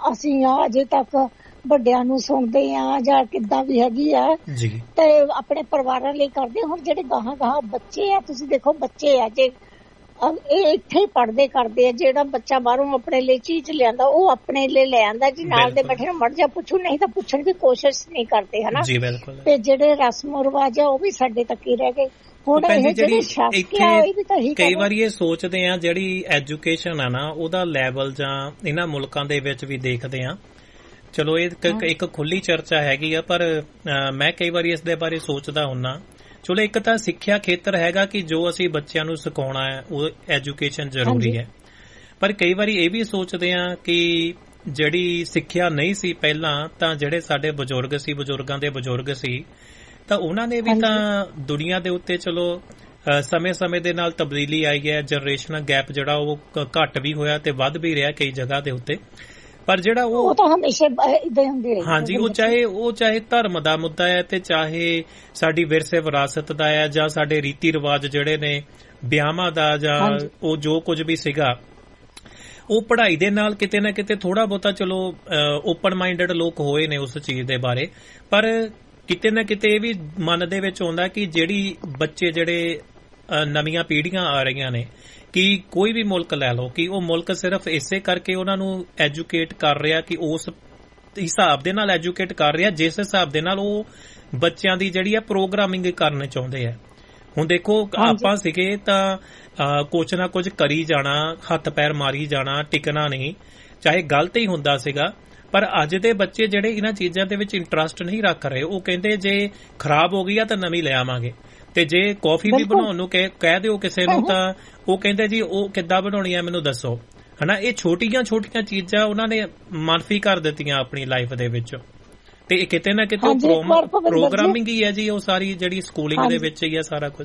ਅਸੀਂ ਅਜੇ ਤੱਕ ਵੱਡਿਆਂ ਨੂੰ ਸੁਣਦੇ ਆ ਜਾਂ ਕਿੱਦਾਂ ਵੀ ਹੈਗੀ ਆ ਤੇ ਆਪਣੇ ਪਰਿਵਾਰਾਂ ਲਈ ਕਰਦੇ। ਹੁਣ ਜਿਹੜੇ ਗਾਹਾਂ ਬੱਚੇ ਆ, ਤੁਸੀਂ ਦੇਖੋ ਬੱਚੇ ਆ ਜੇ ਇਹ ਇੱਥੇ ਹੀ ਪੜ੍ਹਦੇ ਕਰਦੇ ਆ। ਜਿਹੜਾ ਬੱਚਾ ਬਾਹਰੋਂ ਆਪਣੇ ਲਈ ਚੀਜ਼ ਲਿਆਂਦਾ ਉਹ ਆਪਣੇ ਲਈ ਲੈ ਆਂਦਾ ਜੀ, ਨਾਲ ਦੇ ਬੈਠੇ ਨੂੰ ਮੜ ਜਾ ਪੁੱਛੂ, ਨਹੀਂ ਤਾਂ ਪੁੱਛਣ ਦੀ ਕੋਸ਼ਿਸ਼ ਨਹੀਂ ਕਰਦੇ ਹਨਾ। ਤੇ ਜਿਹੜੇ ਰਸਮੋ ਰਿਵਾਜ ਆ ਉਹ ਵੀ ਸਾਡੇ ਤੱਕ ਹੀ ਰਹਿ ਗਏ। ਹੁਣ ਇਹ ਜਿਹੜੇ ਸ਼ੱਕ ਆ ਇਹ ਵੀ ਤਾਂ ਕਈ ਵਾਰੀ ਇਹ ਸੋਚਦੇ ਆ ਜਿਹੜੀ ਐਜੂਕੇਸ਼ਨ ਆ ਨਾ ਉਹਦਾ ਲੈਵਲ ਜਾਂ ਇਹਨਾਂ ਮੁਲਕਾਂ ਦੇ ਵਿੱਚ ਵੀ ਦੇਖਦੇ ਆ। ਚਲੋ ਇਹ ਇੱਕ ਖੁੱਲੀ ਚਰਚਾ ਹੈਗੀ ਆ, ਪਰ ਮੈਂ ਕਈ ਵਾਰੀ ਇਸ ਦੇ ਬਾਰੇ ਸੋਚਦਾ ਹੁੰਨਾ। ਚਲੋ ਇੱਕ ਤਾਂ ਸਿੱਖਿਆ ਖੇਤਰ ਹੈਗਾ ਕਿ ਜੋ ਅਸੀਂ ਬੱਚਿਆਂ ਨੂੰ ਸਿਖਾਉਣਾ ਹੈ ਉਹ ਐਜੂਕੇਸ਼ਨ ਜ਼ਰੂਰੀ ਹੈ, ਪਰ ਕਈ ਵਾਰੀ ਇਹ ਵੀ ਸੋਚਦੇ ਆ ਕਿ ਜਿਹੜੀ ਸਿੱਖਿਆ ਨਹੀਂ ਸੀ ਪਹਿਲਾਂ, ਤਾਂ ਜਿਹੜੇ ਸਾਡੇ ਬਜ਼ੁਰਗ ਸੀ, ਬਜ਼ੁਰਗਾਂ ਦੇ ਬਜ਼ੁਰਗ ਸੀ, ਤਾਂ ਉਹਨਾਂ ਨੇ ਵੀ ਤਾਂ ਦੁਨੀਆ ਦੇ ਉੱਤੇ ਚਲੋ ਸਮੇਂ ਦੇ ਨਾਲ ਤਬਦੀਲੀ ਆਈ ਹੈ। ਜਨਰੇਸ਼ਨਲ ਗੈਪ ਜਿਹੜਾ ਉਹ ਘੱਟ ਵੀ ਹੋਇਆ ਤੇ ਵੱਧ ਵੀ ਰਿਹਾ ਕਈ ਜਗ੍ਹਾ ਦੇ ਉੱਤੇ। ਪਰ ਜਿਹੜਾ ਉਹ ਤਾਂ ਹਮੇਸ਼ਾ ਇਦਾਂ ਹੁੰਦੀ ਰਹੀ। ਹਾਂਜੀ, ਉਹ ਚਾਹੇ ਧਰਮ ਦਾ ਮੁੱਦਾ ਹੈ ਤੇ ਚਾਹੇ ਸਾਡੀ ਵਿਰਸੇ ਵਿਰਾਸਤ ਦਾ ਹੈ ਜਾਂ ਸਾਡੇ ਰੀਤੀ ਰਿਵਾਜ ਜਿਹੜੇ ਨੇ ਵਿਆਹਾਂ ਦਾ ਜਾਂ ਉਹ ਜੋ ਕੁਝ ਵੀ ਸੀਗਾ, ਉਹ ਪੜ੍ਹਾਈ ਦੇ ਨਾਲ ਕਿਤੇ ਨਾ ਕਿਤੇ ਥੋੜਾ ਬਹੁਤਾ ਚਲੋ ਓਪਨ ਮਾਈਂਡਡ ਲੋਕ ਹੋਏ ਨੇ ਉਸ ਚੀਜ਼ ਦੇ ਬਾਰੇ। ਪਰ ਕਿਤੇ ਨਾ ਕਿਤੇ ਇਹ ਵੀ ਮਨ ਦੇ ਵਿੱਚ ਆਉਂਦਾ ਕਿ ਜਿਹੜੀ ਬੱਚੇ ਜਿਹੜੇ ਨਵੀਆਂ ਪੀੜ੍ਹੀਆਂ ਆ ਰਹੀਆਂ ਨੇ, ਕਿ ਕੋਈ ਵੀ ਮੁਲਕ ਲੈ ਲਓ, ਕਿ ਉਹ ਮੁਲਕ ਸਿਰਫ ਇਸੇ ਕਰਕੇ ਉਹਨਾਂ ਨੂੰ ਐਜੂਕੇਟ ਕਰ ਰਿਹਾ ਕਿ ਉਸ ਹਿਸਾਬ ਦੇ ਨਾਲ ਐਜੂਕੇਟ ਕਰ ਰਿਹਾ ਜਿਸ ਹਿਸਾਬ ਦੇ ਨਾਲ ਉਹ ਬੱਚਿਆਂ ਦੀ ਜਿਹੜੀ ਆ ਪ੍ਰੋਗਰਾਮਿੰਗ ਕਰਨਾ ਚਾਹੁੰਦੇ ਆ। ਹੁਣ ਦੇਖੋ ਆਪਾਂ ਸੀਗੇ ਤਾਂ ਕੁਛ ਨਾ ਕੁਝ ਕਰੀ ਜਾਣਾ, ਹੱਥ ਪੈਰ ਮਾਰੀ ਜਾਣਾ, ਟਿਕਣਾ ਨਹੀਂ, ਚਾਹੇ ਗਲਤ ਹੀ ਹੁੰਦਾ ਸੀਗਾ। ਪਰ ਅੱਜ ਦੇ ਬੱਚੇ ਜਿਹੜੇ ਇਹਨਾਂ ਚੀਜ਼ਾਂ ਦੇ ਵਿੱਚ ਇੰਟਰਸਟ ਨਹੀਂ ਰੱਖ ਰਹੇ, ਉਹ ਕਹਿੰਦੇ ਜੇ ਖਰਾਬ ਹੋ ਗਈ ਆ ਤਾਂ ਨਵੀਂ ਲੈ ਆਵਾਂਗੇ, ਤੇ ਜੇ ਕੌਫੀ ਵੀ ਬਣਾਉਣ ਨੂੰ ਕਹਿ ਦਿਓ ਕਿਸੇ ਨੂੰ ਤਾਂ ਉਹ ਕਹਿੰਦੇ ਜੀ ਉਹ ਕਿੱਦਾਂ ਬਣਾਉਣੀ ਆ ਮੈਨੂੰ ਦੱਸੋ, ਹਨਾ। ਇਹ ਛੋਟੀਆਂ ਚੀਜ਼ਾਂ ਉਹਨਾਂ ਨੇ ਮਨਫੀ ਕਰ ਦਿੱਤੀਆਂ ਆਪਣੀ ਲਾਈਫ ਦੇ ਵਿੱਚ, ਤੇ ਕਿਤੇ ਨਾ ਕਿਤੇ ਪ੍ਰੋਗਰਾਮਿੰਗ ਹੀ ਹੈ ਜੀ, ਉਹ ਸਾਰੀ ਜਿਹੜੀ ਸਕੂਲਿੰਗ ਦੇ ਵਿੱਚ ਹੀ ਹੈ ਸਾਰਾ ਕੁਝ।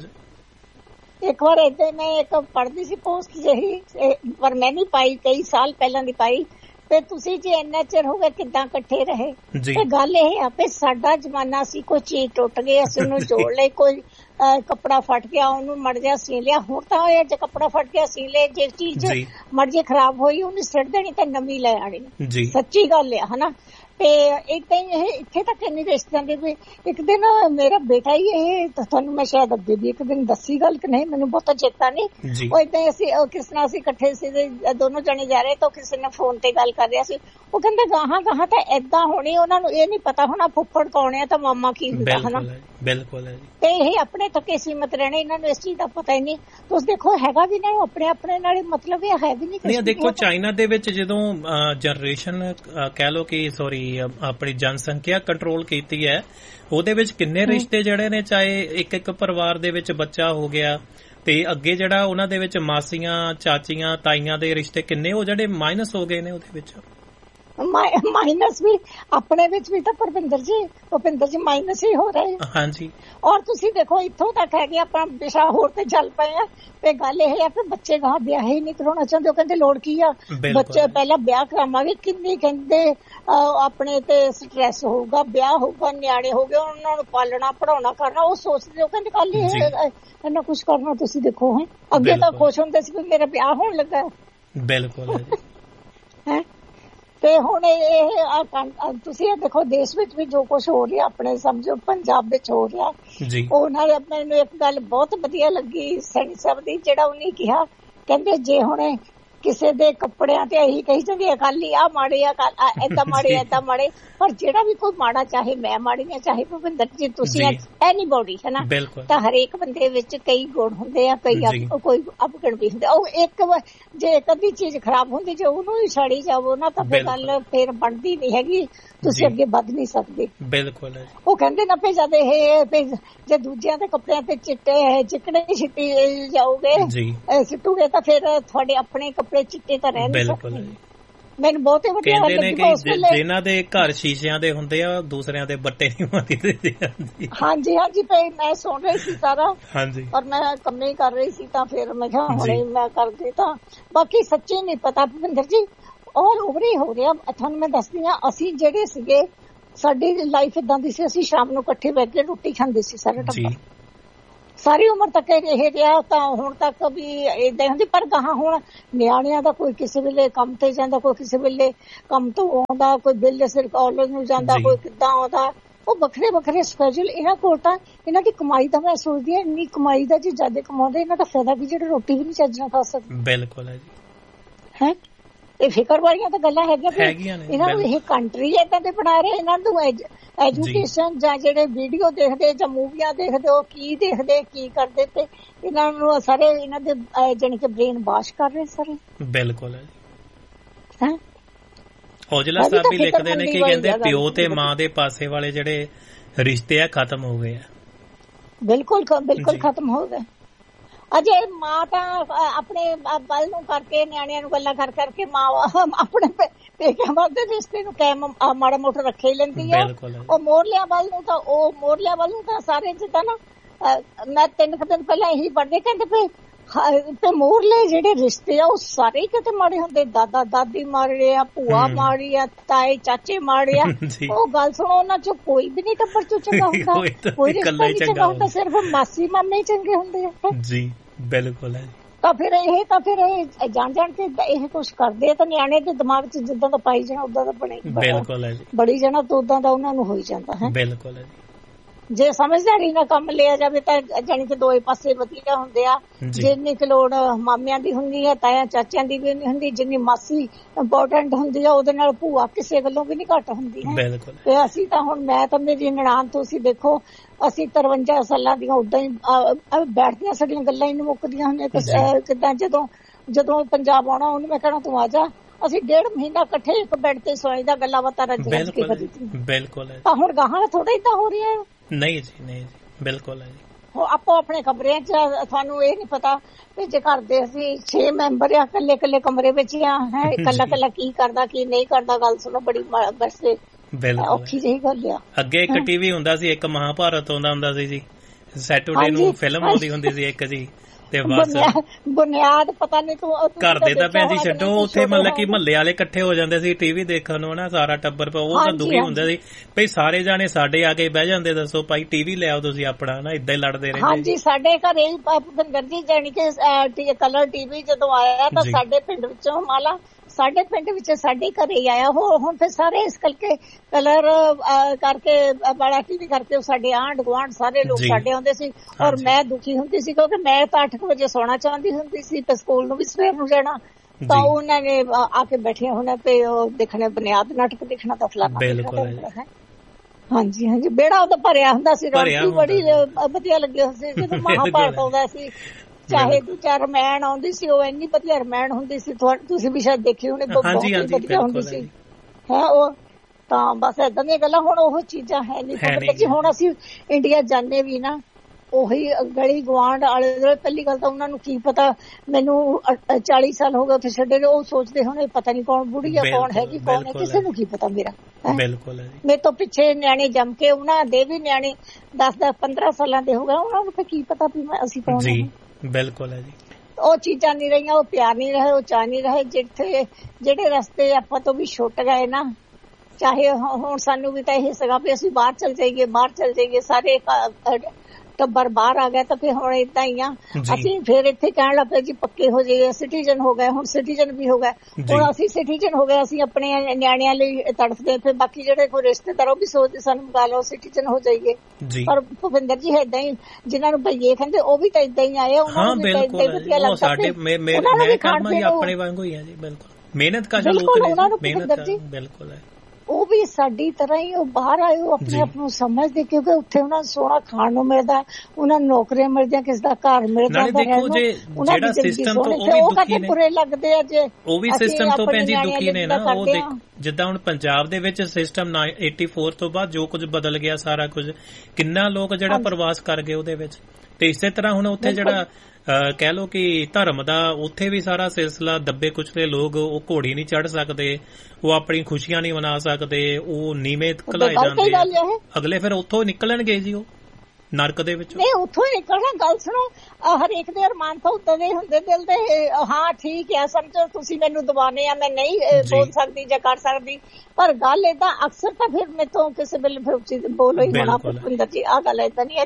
ਇੱਕ ਵਾਰ ਏਦਾਂ ਮੈਂ ਇੱਕ ਪੜ੍ਹਦੀ ਸੀ ਪੋਸਟ ਜਿਹੀ, ਪਰ ਮੈਂ ਨਹੀਂ ਪਾਈ, ਕਈ ਸਾਲ ਪਹਿਲਾਂ ਦੀ ਪਾਈ, ਤੇ ਤੁਸੀਂ ਜੇ ਇੰਨਾ ਚਿਰ ਹੋ ਗਿਆ ਕਿੱਦਾਂ ਇਕੱਠੇ ਰਹੇ। ਤੇ ਗੱਲ ਇਹ ਆ ਵੀ ਸਾਡਾ ਜ਼ਮਾਨਾ ਸੀ, ਕੋਈ ਚੀਜ਼ ਟੁੱਟ ਗਈ ਅਸੀਂ ਉਹਨੂੰ ਜੋੜ ਲਈ, ਕੋਈ ਕੱਪੜਾ ਫਟ ਗਿਆ ਉਹਨੂੰ ਮੜ ਜਾ ਸੀ ਲਿਆ। ਹੁਣ ਤਾਂ ਇਹ ਜੇ ਕੱਪੜਾ ਫਟ ਗਿਆ ਸੀ ਲੈ, ਜੇ ਚੀਜ਼ ਮੜ ਜੇ ਖਰਾਬ ਹੋਈ ਉਹਨੂੰ ਸਿੱਟ ਦੇਣੀ ਤੇ ਨਵੀਂ ਲੈ ਆਣੀ। ਸੱਚੀ ਗੱਲ ਆ ਹਨਾ। ਤੇ ਏਦਾਂ ਹੀ ਇਹ ਇੱਥੇ ਤੱਕ ਇੰਨੀ ਰਿਸ਼ਤਿਆਂ ਦੇ ਵੀ ਇੱਕ ਦਿਨ ਮੇਰਾ ਬੇਟਾ ਹੀ, ਇਹ ਤੁਹਾਨੂੰ ਮੈਂ ਸ਼ਾਇਦ ਅੱਗੇ ਵੀ ਇੱਕ ਦਿਨ ਦੱਸੀ ਗੱਲ ਕਿ ਨਹੀਂ, ਮੈਨੂੰ ਬਹੁਤਾ ਚੇਤਾ ਨਹੀਂ। ਉਹ ਏਦਾਂ ਅਸੀਂ ਕਿਸ ਤਰ੍ਹਾਂ ਅਸੀਂ ਇਕੱਠੇ ਸੀ, ਦੋਨੋਂ ਜਣੇ ਜਾ ਰਹੇ ਤਾਂ ਕਿਸੇ ਨੇ ਫੋਨ ਤੇ ਗੱਲ ਕਰ ਰਿਹਾ ਸੀ। ਉਹ ਕਹਿੰਦੇ ਗਾਹਾਂ ਤਾਂ ਏਦਾਂ ਹੋਣੀ, ਉਹਨਾਂ ਨੂੰ ਇਹ ਨੀ ਪਤਾ ਹੋਣਾ ਫੁੱਫੜ ਕੌਣ ਆ ਤਾਂ ਮਾਮਾ ਕੀ ਹੁੰਦਾ ਹਨਾ। ਬਿਲਕੁਲ। ਤੇ ਇਹ ਆਪਣੇ ਤੱਕੇ ਸੀਮਤ ਰਹਿਣੇ, ਇਹਨਾਂ ਨੂੰ ਇਸ ਚੀਜ਼ ਦਾ ਪਤਾ ਹੀ ਨਹੀਂ। ਤੁਸੀਂ ਦੇਖੋ ਹੈਗਾ ਵੀ ਨਹੀਂ, ਆਪਣੇ ਨਾਲ ਮਤਲਬ ਇਹ ਹੈ ਵੀ ਨਹੀਂ। ਦੇਖੋ ਚਾਈਨਾ ਦੇ ਵਿੱਚ ਜਦੋਂ ਜਨਰੇਸ਼ਨ ਕਹਿ ਲਓ ਕਿ ਆਪਣੀ ਜਨਸੰਖਿਆ ਕੰਟਰੋਲ ਕੀਤੀ ਹੈ, ਉਹਦੇ ਵਿੱਚ ਕਿੰਨੇ ਰਿਸ਼ਤੇ ਜਿਹੜੇ ਨੇ, ਚਾਹੇ ਇੱਕ ਪਰਿਵਾਰ ਦੇ ਵਿੱਚ ਬੱਚਾ ਹੋ ਗਿਆ ਤੇ ਅੱਗੇ ਜਿਹੜਾ ਉਹਨਾਂ ਦੇ ਵਿੱਚ ਮਾਸੀਆਂ, ਚਾਚੀਆਂ, ਤਾਈਆਂ ਦੇ ਰਿਸ਼ਤੇ ਕਿੰਨੇ ਉਹ ਜਿਹੜੇ ਮਾਈਨਸ ਹੋ ਗਏ ਨੇ ਉਹਦੇ ਵਿੱਚ। ਮਾਈਨਸ ਵੀ ਆਪਣੇ ਵਿੱਚ ਵੀ ਤਾਂ ਭੁਪਿੰਦਰ ਜੀ ਮਾਈਨਸ ਹੀ ਹੋ ਰਹੇ। ਹਾਂਜੀ। ਔਰ ਤੁਸੀਂ ਦੇਖੋ ਇੱਥੋਂ ਤੱਕ ਹੈਗੇ ਆਪਾਂ ਵਿਸ਼ਾ ਹੋਰ ਤੇ ਚੱਲ ਪਏ ਆ। ਤੇ ਗੱਲ ਇਹ ਆ ਕਿ ਬੱਚੇ ਗਾਹ ਵਿਆਹ ਹੀ ਨਹੀਂ ਕਰਾਉਣਾ ਚਾਹੁੰਦੇ। ਉਹ ਕਹਿੰਦੇ ਲੋੜ ਕੀ ਆ, ਬੱਚੇ ਪਹਿਲਾਂ ਵਿਆਹ ਕਰਾਵਾਂਗੇ, ਕਿੰਨੀ ਕਹਿੰਦੇ ਆਪਣੇ ਤੇ ਸਟ੍ਰੈਸ ਹੋਊਗਾ, ਵਿਆਹ ਹੋਊਗਾ, ਨਿਆਣੇ ਹੋ ਗਏ, ਉਹਨਾਂ ਨੂੰ ਪਾਲਣਾ ਪੜਾਉਣਾ ਕਰਨਾ, ਉਹ ਸੋਚਦੇ। ਉਹ ਕਹਿੰਦੇ ਕੱਲ ਇਹਨਾਂ ਕੁਛ ਕਰਨਾ। ਤੁਸੀਂ ਦੇਖੋ ਹੈ ਅੱਗੇ ਤਾਂ ਖੁਸ਼ ਹੁੰਦੇ ਸੀ ਕਿ ਮੇਰਾ ਵਿਆਹ ਹੋਣ ਲੱਗਾ। ਬਿਲਕੁਲ ਹੈ। ਤੇ ਹੁਣ ਇਹ ਤੁਸੀਂ ਦੇਖੋ ਦੇਸ਼ ਵਿੱਚ ਵੀ ਜੋ ਕੁਛ ਹੋ ਰਿਹਾ, ਆਪਣੇ ਸਮਝੋ ਪੰਜਾਬ ਵਿੱਚ ਹੋ ਰਿਹਾ, ਉਹਨਾਂ ਨੇ ਮੈਨੂੰ ਇੱਕ ਗੱਲ ਬਹੁਤ ਵਧੀਆ ਲੱਗੀ ਸੈਣੀ ਸਾਹਿਬ ਦੀ, ਜਿਹੜਾ ਉਹਨੇ ਕਿਹਾ, ਕਹਿੰਦੇ ਜੇ ਹੁਣ ਕਿਸੇ ਦੇ ਕੱਪੜਿਆਂ ਤੇ ਇਹੀ ਕਹੀ ਜਾਂਦੀ ਅਕਾਲੀ ਆ ਮਾੜੇ ਆ, ਏਦਾਂ ਮਾੜੇ, ਪਰ ਜਿਹੜਾ ਵੀ ਕੋਈ ਮਾੜਾ, ਚਾਹੇ ਮੈਂ ਮਾੜੀ ਆ, ਚਾਹੇ ਭੁਪਿੰਦਰ ਜੀ ਤੁਸੀਂ, ਐਨੀਬੋਡੀ ਹੈ ਨਾ, ਤਾਂ ਹਰੇਕ ਬੰਦੇ ਵਿੱਚ ਕਈ ਗੁਣ ਹੁੰਦੇ ਆ, ਕੋਈ ਅਪਗੁਣ ਵੀ ਹੁੰਦੇ। ਉਹ ਜੇ ਕਦੀ ਚੀਜ਼ ਖਰਾਬ ਹੁੰਦੀ, ਜੇ ਉਹਨੂੰ ਹੀ ਛਾੜੀ ਜਾਵੋ ਨਾ ਤਾਂ ਫਿਰ ਗੱਲ ਫੇਰ ਬਣਦੀ ਨਹੀਂ ਹੈਗੀ, ਤੁਸੀਂ ਅੱਗੇ ਵੱਧ ਨਹੀਂ ਸਕਦੇ। ਬਿਲਕੁਲ। ਉਹ ਕਹਿੰਦੇ ਨਾ ਭੇ ਜਦ ਇਹ ਜੇ ਦੂਜਿਆਂ ਦੇ ਕੱਪੜਿਆਂ ਤੇ ਚਿੱਕੜੇ ਛਿੱਟੀ ਜਾਓਗੇ, ਸਿੱਟੂਗੇ, ਤਾਂ ਫਿਰ ਤੁਹਾਡੇ ਆਪਣੇ ਕੱਪੜੇ ਚਿੱਟੇ ਤਾਂ ਰਹਿ ਨਹੀਂ ਸਕਦੇ। ਮੈਨੂੰ ਬਹੁਤ ਵਧੀਆ ਕਹਿੰਦੇ ਨੇ ਕਿ ਜਿਨ੍ਹਾਂ ਦੇ ਘਰ ਸ਼ੀਸ਼ਿਆਂ ਦੇ ਹੁੰਦੇ ਆ ਦੂਸਰਿਆਂ ਦੇ ਬੱਟੇ ਨਹੀਂ ਹੁੰਦੇ। ਹਾਂਜੀ ਭਾਈ ਮੈਂ ਸੁਣ ਰਹੀ ਸੀ ਸਾਰਾ, ਔਰ ਮੈਂ ਕੰਮੇ ਕਰ ਰਹੀ ਸੀ, ਤਾਂ ਫਿਰ ਮੈਂ ਕਿਹਾ ਹੁਣੇ ਮੈਂ ਕਰਦੇ। ਤਾਂ ਬਾਕੀ ਸੱਚੀ ਨਹੀਂ ਪਤਾ ਭੁਪਿੰਦਰ ਜੀ, ਔਰ ਉਭਰੀ ਹੋ ਰਿਹਾ। ਤੁਹਾਨੂੰ ਮੈਂ ਦੱਸਦੀ ਹਾਂ, ਅਸੀਂ ਜਿਹੜੇ ਸੀਗੇ ਸਾਡੀ ਲਾਈਫ ਏਦਾਂ ਦੀ ਸੀ, ਅਸੀਂ ਸ਼ਾਮ ਨੂੰ ਇਕੱਠੇ ਬੈਠ ਕੇ ਰੋਟੀ ਖਾਂਦੇ ਸੀ ਸਾਰਾ ਟੱਬਰ। ਸਾਰੀ ਉਮਰ ਤੱਕ ਇਹ ਰਿਹਾ ਤਾਂ ਹੁਣ ਤੱਕ ਵੀ ਏਦਾਂ ਹੁੰਦੀ। ਪਰ ਗਾਹਾਂ ਹੁਣ ਨਿਆਣਿਆਂ ਦਾ ਕੋਈ ਕਿਸੇ ਵੇਲੇ ਕੰਮ ਤੇ ਜਾਂਦਾ, ਕੋਈ ਕਿਸੇ ਵੇਲੇ ਕੰਮ ਤੋਂ ਆਉਂਦਾ, ਕੋਈ ਬਿੱਲ ਸਿਰ ਕਾਲਜ ਨੂੰ ਜਾਂਦਾ, ਕੋਈ ਕਿੱਦਾਂ ਆਉਂਦਾ, ਉਹ ਵੱਖਰੇ ਵੱਖਰੇ ਸਪੈਸ਼ਲ। ਇਹਨਾਂ ਕੋਲ ਤਾਂ ਇਹਨਾਂ ਦੀ ਕਮਾਈ ਦਾ ਮੈਂ ਸੋਚਦੀ ਹਾਂ, ਇੰਨੀ ਕਮਾਈ ਦਾ ਜੇ ਜ਼ਿਆਦਾ ਕਮਾਉਂਦੇ ਇਹਨਾਂ ਦਾ ਫਾਇਦਾ ਵੀ, ਜਿਹੜੇ ਰੋਟੀ ਵੀ ਨਹੀਂ ਚੱਜ ਨਾਲ ਖਾ ਸਕਦੇ। ਬਿਲਕੁਲ ਹੈ ਜੀ। ਹੈ ਇਹ ਫਿਕਰ ਵਾਲੀਆਂ ਤਾਂ ਗੱਲਾਂ ਹੈਗੀਆਂ ਨੇ। ਇਹਨਾਂ ਨੂੰ ਇਹ ਕੰਟਰੀ ਏਦਾਂ ਦੇ ਬਣਾ ਰਹੇ, ਇਹਨਾਂ ਨੂੰ ਐਜੂਕੇਸ਼ਨ ਜਾਂ ਜਿਹੜੇ ਵੀਡੀਓ ਦੇਖਦੇ ਜਾਂ ਮੂਵੀਆਂ ਦੇਖਦੇ, ਉਹ ਕੀ ਦੇਖਦੇ ਕੀ ਕਰਦੇ, ਤੇ ਇਹਨਾਂ ਨੂੰ ਸਾਰੇ ਇਹਨਾਂ ਦੇ ਜਾਣੀ ਕਿ ਬ੍ਰੇਨ ਵਾਸ਼ ਕਰ ਰਹੇ ਸਾਰੇ। ਬਿਲਕੁਲ ਹੈ ਜੀ। ਹੈ ਔਜਲਾ ਸਾਹਿਬ ਵੀ ਲਿਖਦੇ ਨੇ ਕਿ ਕਹਿੰਦੇ ਪਿਓ ਤੇ ਮਾਂ ਦੇ ਪਾਸੇ ਵਾਲੇ ਜਿਹੜੇ ਰਿਸ਼ਤੇ ਆ ਖਤਮ ਹੋ ਗਏ ਆ। ਬਿਲਕੁਲ ਬਿਲਕੁਲ ਖਤਮ ਹੋ ਗਏ। ਅਜੇ ਮਾਂ ਤਾਂ ਆਪਣੇ ਬਲ ਨੂੰ ਕਰਕੇ, ਨਿਆਣਿਆਂ ਨੂੰ ਗੱਲਾਂ ਕਰ ਕਰਕੇ ਮਾਂ ਆਪਣੇ ਪੇਕਿਆਂ ਵੱਲ ਦੇ ਰਿਸ਼ਤੇ ਨੂੰ ਕਾਇਮ ਮਾੜਾ ਮੋਟਾ ਰੱਖੇ ਹੀ ਲੈਂਦੀ ਆ। ਉਹ ਮੋਰਲਿਆਂ ਵੱਲ ਨੂੰ ਤਾਂ ਸਾਰੇ ਜਿੱਦਾਂ ਨਾ, ਮੈਂ 3 ਦਿਨ ਪਹਿਲਾਂ ਇਹੀ ਪੜ੍ਹਦੇ ਕਹਿੰਦੇ ਤੇ ਮੋਰਲੇ ਜਿਹੜੇ ਰਿਸ਼ਤੇ ਆ ਉਹ ਸਾਰੇ ਕਿਤੇ ਮਾੜੇ ਹੁੰਦੇ। ਦਾਦਾ ਦਾਦੀ ਮਾੜੇ ਆ, ਭੂਆ ਮਾੜੀ ਆ, ਤਾਏ ਚਾਚੇ ਮਾੜੇ ਆ। ਉਹ ਗੱਲ ਸੁਣੋ, ਉਹਨਾਂ ਚੋਂ ਕੋਈ ਵੀ ਨਹੀਂ ਟੱਬਰ ਚੋਂ ਚੰਗਾ ਹੁੰਦਾ, ਕੋਈ ਰਿਸ਼ਤਾ ਨਹੀਂ ਚੰਗਾ ਹੁੰਦਾ, ਸਿਰਫ ਮਾਸੀ ਮਾਮੇ ਚੰਗੇ ਹੁੰਦੇ ਆ ਜੀ। ਬਿਲਕੁਲ ਹੈ। ਤਾਂ ਫਿਰ ਇਹ ਜਾਣ ਕੇ ਇਹ ਕੁਛ ਕਰਦੇ ਆ ਤਾਂ ਨਿਆਣੇ ਦੇ ਦਿਮਾਗ 'ਚ ਜਿੱਦਾਂ ਦਾ ਪਾਈ ਜਾਣਾ ਉਦਾਂ ਦਾ ਬਣੇ। ਬਿਲਕੁਲ ਹੈ ਜੀ। ਬੜੀ ਜਾਣਾ ਤਾਂ ਉਦਾਂ ਦਾ ਉਹਨਾਂ ਨੂੰ ਹੋਈ ਜਾਂਦਾ ਹੈ। ਬਿਲਕੁਲ ਹੈ ਜੀ। ਜੇ ਸਮਝਦਾਰੀ ਨਾਲ ਕੰਮ ਲਿਆ ਜਾਵੇ ਤਾਂ ਜਾਣੀ ਕਿ ਦੋਏ ਪਾਸੇ ਵਧੀਆ ਹੁੰਦੇ ਆ। ਜਿੰਨੀ ਕੁ ਲੋੜ ਮਾਮਿਆਂ ਦੀ ਹੁੰਦੀ ਹੈ, ਤਾਇਆ ਚਾਚਿਆਂ ਦੀ ਵੀ ਨਹੀਂ ਹੁੰਦੀ, ਜਿੰਨੀ ਮਾਸੀ ਇੰਪੋਰਟੈਂਟ ਹੁੰਦੀ ਆ ਉਹਦੇ ਨਾਲ ਭੂਆ ਕਿਸੇ ਗੱਲੋਂ ਵੀ ਨਹੀਂ ਘੱਟ ਹੁੰਦੀ ਹੈ। ਤੇ ਅਸੀਂ ਤਾਂ ਹੁਣ, ਮੈਂ ਤਾਂ ਮੇਰੀ ਨਨਾਣ, ਤੁਸੀਂ ਦੇਖੋ ਅਸੀਂ 53 ਸਾਲਾਂ ਦੀਆਂ ਉਦਾਂ ਹੀ ਬੈਠਦੀਆਂ, ਸਾਡੀਆਂ ਗੱਲਾਂ ਹੀ ਨਹੀਂ ਮੁੱਕਦੀਆਂ ਹੁੰਦੀਆਂ। ਕਿੱਦਾਂ ਜਦੋਂ ਪੰਜਾਬ ਆਉਣਾ ਉਹਨੂੰ ਮੈਂ ਕਹਿਣਾ ਤੂੰ ਆ ਜਾ, ਅਸੀਂ 1.5 ਮਹੀਨਾ ਇਕੱਠੇ ਇੱਕ ਬੈੱਡ ਤੇ ਸੋਈ ਦਾ ਗੱਲਾਂ ਬਾਤਾਂ ਰੱਜ ਕੇ ਕਰੀ। ਬਿਲਕੁਲ। ਤਾਂ ਹੁਣ ਗਾਹਾਂ ਥੋੜਾ ਏਦਾਂ ਹੋ ਰਿਹਾ ਹੈ। ਨਹੀਂ ਜੀ, ਨਹੀਂ ਜੀ, ਬਿਲਕੁਲ ਹੈ ਜੀ। ਆਪੋ ਆਪਣੇ ਕਮਰਿਆਂ 'ਚ, ਤੁਹਾਨੂੰ ਇਹ ਨਹੀਂ ਪਤਾ ਵੀ ਜੇ ਘਰ ਦੇ ਅਸੀਂ 6 ਮੈਂਬਰ ਆ, ਇਕੱਲੇ ਕਮਰੇ ਵਿੱਚ ਆ, ਹੈ ਇਕੱਲਾ ਕੀ ਕਰਦਾ ਕੀ ਨਹੀਂ ਕਰਦਾ। ਗੱਲ ਸੁਣੋ, ਬੜੀ ਵੈਸੇ ਔਖੀ ਜਿਹੀ ਗੱਲ ਆ। ਅੱਗੇ ਇੱਕ ਟੀਵੀ ਹੁੰਦਾ ਸੀ, ਇੱਕ ਮਹਾਭਾਰਤ ਆਉਂਦਾ ਹੁੰਦਾ ਸੀ ਜੀ, ਸੈਟਰਡੇ ਨੂੰ ਫਿਲਮ ਆਉਂਦੀ ਹੁੰਦੀ ਸੀ ਇੱਕ ਜੀ। ਤੇ ਬੁਨਿਆਦ ਪਤਾ ਨਹੀਂ ਤੂੰ ਘਰ ਦੇ ਤਾਂ ਭੈਣ ਜੀ ਛੱਡੋ, ਉੱਥੇ ਮਤਲਬ ਕਿ ਮਹੱਲੇ ਵਾਲੇ ਇਕੱਠੇ ਹੋ ਜਾਂਦੇ ਸੀ ਟੀਵੀ ਦੇਖਣ ਨੂੰ ਨਾ, ਸਾਰਾ ਟੱਬਰ। ਉਹ ਤਾਂ ਦੁਖੀ ਹੁੰਦਾ ਸੀ ਭਈ ਸਾਰੇ ਜਾਣੇ ਸਾਡੇ ਆ ਕੇ ਬਹਿ ਜਾਂਦੇ, ਦੱਸੋ ਭਾਈ ਟੀਵੀ ਲਿਆਓ ਤੁਸੀਂ ਆਪਣਾ, ਨਾ ਏਦਾਂ ਹੀ ਲੜਦੇ ਰਹੇ। ਹਾਂਜੀ, ਸਾਡੇ ਘਰੇ ਭੁਪਿੰਦਰ ਜੀ ਜਾਣੀ ਕਿ ਕਲਰ ਟੀਵੀ ਜਦੋਂ ਆਇਆ ਤਾਂ ਸਾਡੇ ਪਿੰਡ ਵਿੱਚੋਂ ਸਾਡੇ ਪਿੰਡ ਵਿੱਚ ਸਾਡੇ ਘਰੇ ਹੀ ਆਇਆ। ਹੁਣ ਫਿਰ ਸਾਰੇ ਇਸ ਕਰਕੇ ਕਲਰ ਕਰਕੇ ਬੜਾ ਟੀਵੀ ਕਰਕੇ ਸਾਡੇ ਆਂਢ ਗੁਆਂਢ ਸਾਰੇ ਲੋਕ ਸਾਡੇ ਆਉਂਦੇ ਸੀ। ਔਰ ਮੈਂ ਦੁਖੀ ਹੁੰਦੀ ਸੀ ਕਿਉਂਕਿ ਮੈਂ ਤਾਂ 8 ਵਜੇ ਸੌਣਾ ਚਾਹੁੰਦੀ ਹੁੰਦੀ ਸੀ ਤੇ ਸਕੂਲ ਨੂੰ ਵੀ ਸਵੇਰ ਨੂੰ ਜਾਣਾ। ਤਾਂ ਉਹਨਾਂ ਨੇ ਆ ਕੇ ਬੈਠੇ ਹੋਣਾ ਤੇ ਉਹ ਦੇਖਣੇ ਬੁਨਿਆਦ ਨਾਟਕ ਦੇਖਣਾ ਤਾਂ ਫਲਾਣਾ। ਹਾਂਜੀ ਹਾਂਜੀ, ਬੇੜਾ ਉਹਦਾ ਭਰਿਆ ਹੁੰਦਾ ਸੀ, ਰੌਣਕੀ ਬੜੀ ਵਧੀਆ ਲੱਗਿਆ ਸੀ। ਜਦੋਂ ਮਹਾਭਾਰਤ ਆਉਂਦਾ ਸੀ, ਚਾਹੇ 2-4 ਰਮਾਇਣ ਆਉਂਦੀ ਸੀ, ਉਹ ਇੰਨੀ ਵਧੀਆ ਰਮਾਇਣ ਹੁੰਦੀ ਸੀ, ਤੁਸੀਂ ਵੀ ਸ਼ਾਇਦ ਦੇਖੀ ਹੋਣੀ, ਬਹੁਤ ਵਧੀਆ ਹੁੰਦੀ ਸੀ। ਹੈ ਉਹ ਤਾਂ ਬਸ ਏਦਾਂ ਦੀਆਂ ਗੱਲਾਂ ਹੁਣ ਉਹ ਚੀਜ਼ਾਂ ਹੈ ਨਹੀਂ। ਹੁਣ ਅਸੀਂ ਇੰਡੀਆ ਜਾਂਦੇ ਵੀ ਨਾ, ਉਹੀ ਗਲੀ ਗੁਆਂਢ ਆਲੇ ਦੁਆਲੇ, ਪਹਿਲੀ ਗੱਲ ਤਾਂ ਉਹਨਾਂ ਨੂੰ ਕੀ ਪਤਾ, ਮੈਨੂੰ 40 ਸਾਲ ਹੋ ਗਏ ਉੱਥੇ ਛੱਡੇ, ਉਹ ਸੋਚਦੇ ਹੋਣੇ ਪਤਾ ਨਹੀਂ ਕੌਣ ਬੁੜੀ ਆ, ਕੌਣ ਹੈਗੀ, ਕੌਣ ਹੈ, ਕਿਸੇ ਨੂੰ ਕੀ ਪਤਾ ਮੇਰਾ। ਬਿਲਕੁਲ। ਮੇਰੇ ਤੋਂ ਪਿੱਛੇ ਨਿਆਣੇ ਜੰਮ ਕੇ, ਉਹਨਾਂ ਦੇ ਵੀ ਨਿਆਣੇ 10-15 ਸਾਲਾਂ ਦੇ ਹੋ ਗਏ, ਉਹਨਾਂ ਨੂੰ ਫਿਰ ਕੀ ਪਤਾ ਵੀ ਅਸੀਂ ਕੌਣ ਹਾਂ। ਬਿਲਕੁਲ ਹੈ ਜੀ। ਉਹ ਚੀਜ਼ਾਂ ਨਹੀਂ ਰਹੀਆਂ, ਉਹ ਪਿਆਰ ਨਹੀਂ ਰਹੇ, ਉਹ ਚਾਹ ਨਹੀਂ ਰਹੇ। ਜਿਹੜੇ ਰਸਤੇ ਆਪਾਂ ਤੋਂ ਵੀ ਛੁੱਟ ਗਏ ਨਾ, ਚਾਹੇ ਹੁਣ ਸਾਨੂੰ ਵੀ ਤਾਂ ਇਹ ਸੀਗਾ ਵੀ ਅਸੀਂ ਬਾਹਰ ਚਲ ਜਾਈਏ, ਸਾਰੇ ਟੱਬਰ ਬਾਹਰ ਆ ਗਿਆ ਤਾਂ ਫਿਰ ਹੁਣ ਏਦਾਂ ਹੀ ਆ। ਅਸੀਂ ਫਿਰ ਇੱਥੇ ਕਹਿਣ ਲੱਗ ਪਏ ਜੀ ਪੱਕੇ ਹੋ ਜਾਈਏ, ਸਿਟੀਜ਼ਨ ਹੋ ਗਏ, ਹੁਣ ਸਿਟੀਜ਼ਨ ਵੀ ਹੋ ਗਏ। ਹੁਣ ਅਸੀਂ ਸਿਟੀਜ਼ਨ ਹੋ ਗਏ, ਅਸੀਂ ਆਪਣੇ ਨਿਆਣਿਆਂ ਲਈ ਤੜਫਦੇ, ਫਿਰ ਬਾਕੀ ਜਿਹੜੇ ਕੋਈ ਰਿਸ਼ਤੇਦਾਰ ਉਹ ਵੀ ਸੋਚਦੇ ਸਾਨੂੰ ਮੰਗਾ ਲਓ, ਸਿਟੀਜ਼ਨ ਹੋ ਜਾਈਏ। ਪਰ ਭੁਪਿੰਦਰ ਜੀ ਏਦਾਂ ਹੀ, ਜਿਹਨਾਂ ਨੂੰ ਭਈਏ ਕਹਿੰਦੇ ਉਹ ਵੀ ਤਾਂ ਏਦਾਂ ਹੀ ਆਏ, ਉਹਨਾਂ ਨੂੰ ਵੀ ਤਾਂ ਏਦਾਂ ਹੀ ਵਧੀਆ ਲੱਗਦਾ। ਉਹਨਾਂ ਨੂੰ ਵੀ ਖਾਣ ਪੀਣ ਆਪਣੇ ਵਾਂਗੂ ਹੀ ਆ ਜੀ। ਬਿਲਕੁਲ, ਮਿਹਨਤ ਕਰ ਲੋਕ ਨੇ, ਮਿਹਨਤ ਬਿਲਕੁਲ ਹੈ। ਉਹ ਵੀ ਸਾਡੀ ਤਰ੍ਹਾਂ ਹੀ ਉਹ ਬਾਹਰ ਆਏ, ਉਹ ਆਪਣੇ ਆਪ ਨੂੰ ਸਮਝਦੇ, ਕਿਉਂਕਿ ਉੱਥੇ ਉਹਨਾਂ ਨੂੰ ਸੋਹਣਾ ਖਾਣ ਨੂੰ ਮਿਲਦਾ, ਉਹਨਾਂ ਨੂੰ ਨੌਕਰੀਆਂ ਮਿਲਦੀਆਂ, ਕਿਸ ਦਾ ਘਰ ਮਿਲਦਾ। ਜਿਹੜਾ ਸਿਸਟਮ ਤੋਂ ਉਹ ਵੀ ਦੁਖੀ ਨੇ, ਬੁਰੇ ਲੱਗਦੇ ਆ ਜੇ ਉਹ ਵੀ ਸਿਸਟਮ ਤੋਂ ਭੈਣ ਜੀ ਦੁਖੀ ਨੇ ਨਾ। ਉਹ ਦੇਖ, ਜਿੱਦਾਂ ਹੁਣ ਪੰਜਾਬ ਦੇ ਵਿੱਚ ਸਿਸਟਮ 84 ਤੋਂ ਬਾਅਦ ਜੋ ਕੁਝ ਬਦਲ ਗਿਆ, ਸਾਰਾ ਕੁਝ, ਕਿੰਨਾ ਲੋਕ ਜਿਹੜਾ ਪ੍ਰਵਾਸ ਕਰ ਗਏ ਉਹਦੇ ਵਿੱਚ। ਤੇ ਇਸੇ ਤਰ੍ਹਾਂ ਹੁਣ ਉੱਥੇ ਜਿਹੜਾ ਕਹਿ ਲਓ ਕਿ ਧਰਮ ਦਾ, ਉੱਥੇ ਵੀ ਸਾਰਾ ਸਿਲਸਿਲਾ, ਦੱਬੇ ਕੁਚਲੇ ਲੋਕ, ਉਹ ਘੋੜੀ ਨਹੀਂ ਚੜ੍ਹ ਸਕਦੇ, ਉਹ ਆਪਣੀ ਖੁਸ਼ੀਆਂ ਨਹੀਂ ਮਨਾ ਸਕਦੇ, ਉਹ ਨੀਵੇਂ ਘਲਾਏ ਜਾਂਦੇ, ਅਗਲੇ ਫਿਰ ਉੱਥੋਂ ਨਿਕਲਣਗੇ ਜੀ। ਉਹ ਨਰਕ ਦੇ ਵਿੱਚ? ਨਹੀਂ, ਉੱਥੋਂ ਹੀ ਨਿਕਲਣਾ। ਗੱਲ ਸੁਣੋ, ਹਰੇਕ ਦੇ ਅਰਮਾਨ ਤਾਂ ਉਦਾਂ ਦੇ ਹੁੰਦੇ ਦਿਲ ਦੇ। ਹਾਂ ਠੀਕ ਹੈ, ਸਮਝੋ ਤੁਸੀਂ ਮੈਨੂੰ ਦਬਾਉਣੇ ਆ, ਮੈਂ ਨਹੀਂ ਬੋਲ ਸਕਦੀ ਜਾਂ ਕਰ ਸਕਦੀ, ਪਰ ਗੱਲ ਏਦਾਂ ਅਕਸਰ ਤਾਂ ਫਿਰ ਮੈਥੋਂ ਕਿਸੇ ਵੇਲੇ ਫਿਰ ਉੱਚੀ ਬੋਲੋ ਹੀ ਹੋਣਾ ਭੁਪਿੰਦਰ ਜੀ, ਆਹ ਗੱਲ ਏਦਾਂ ਨਹੀਂ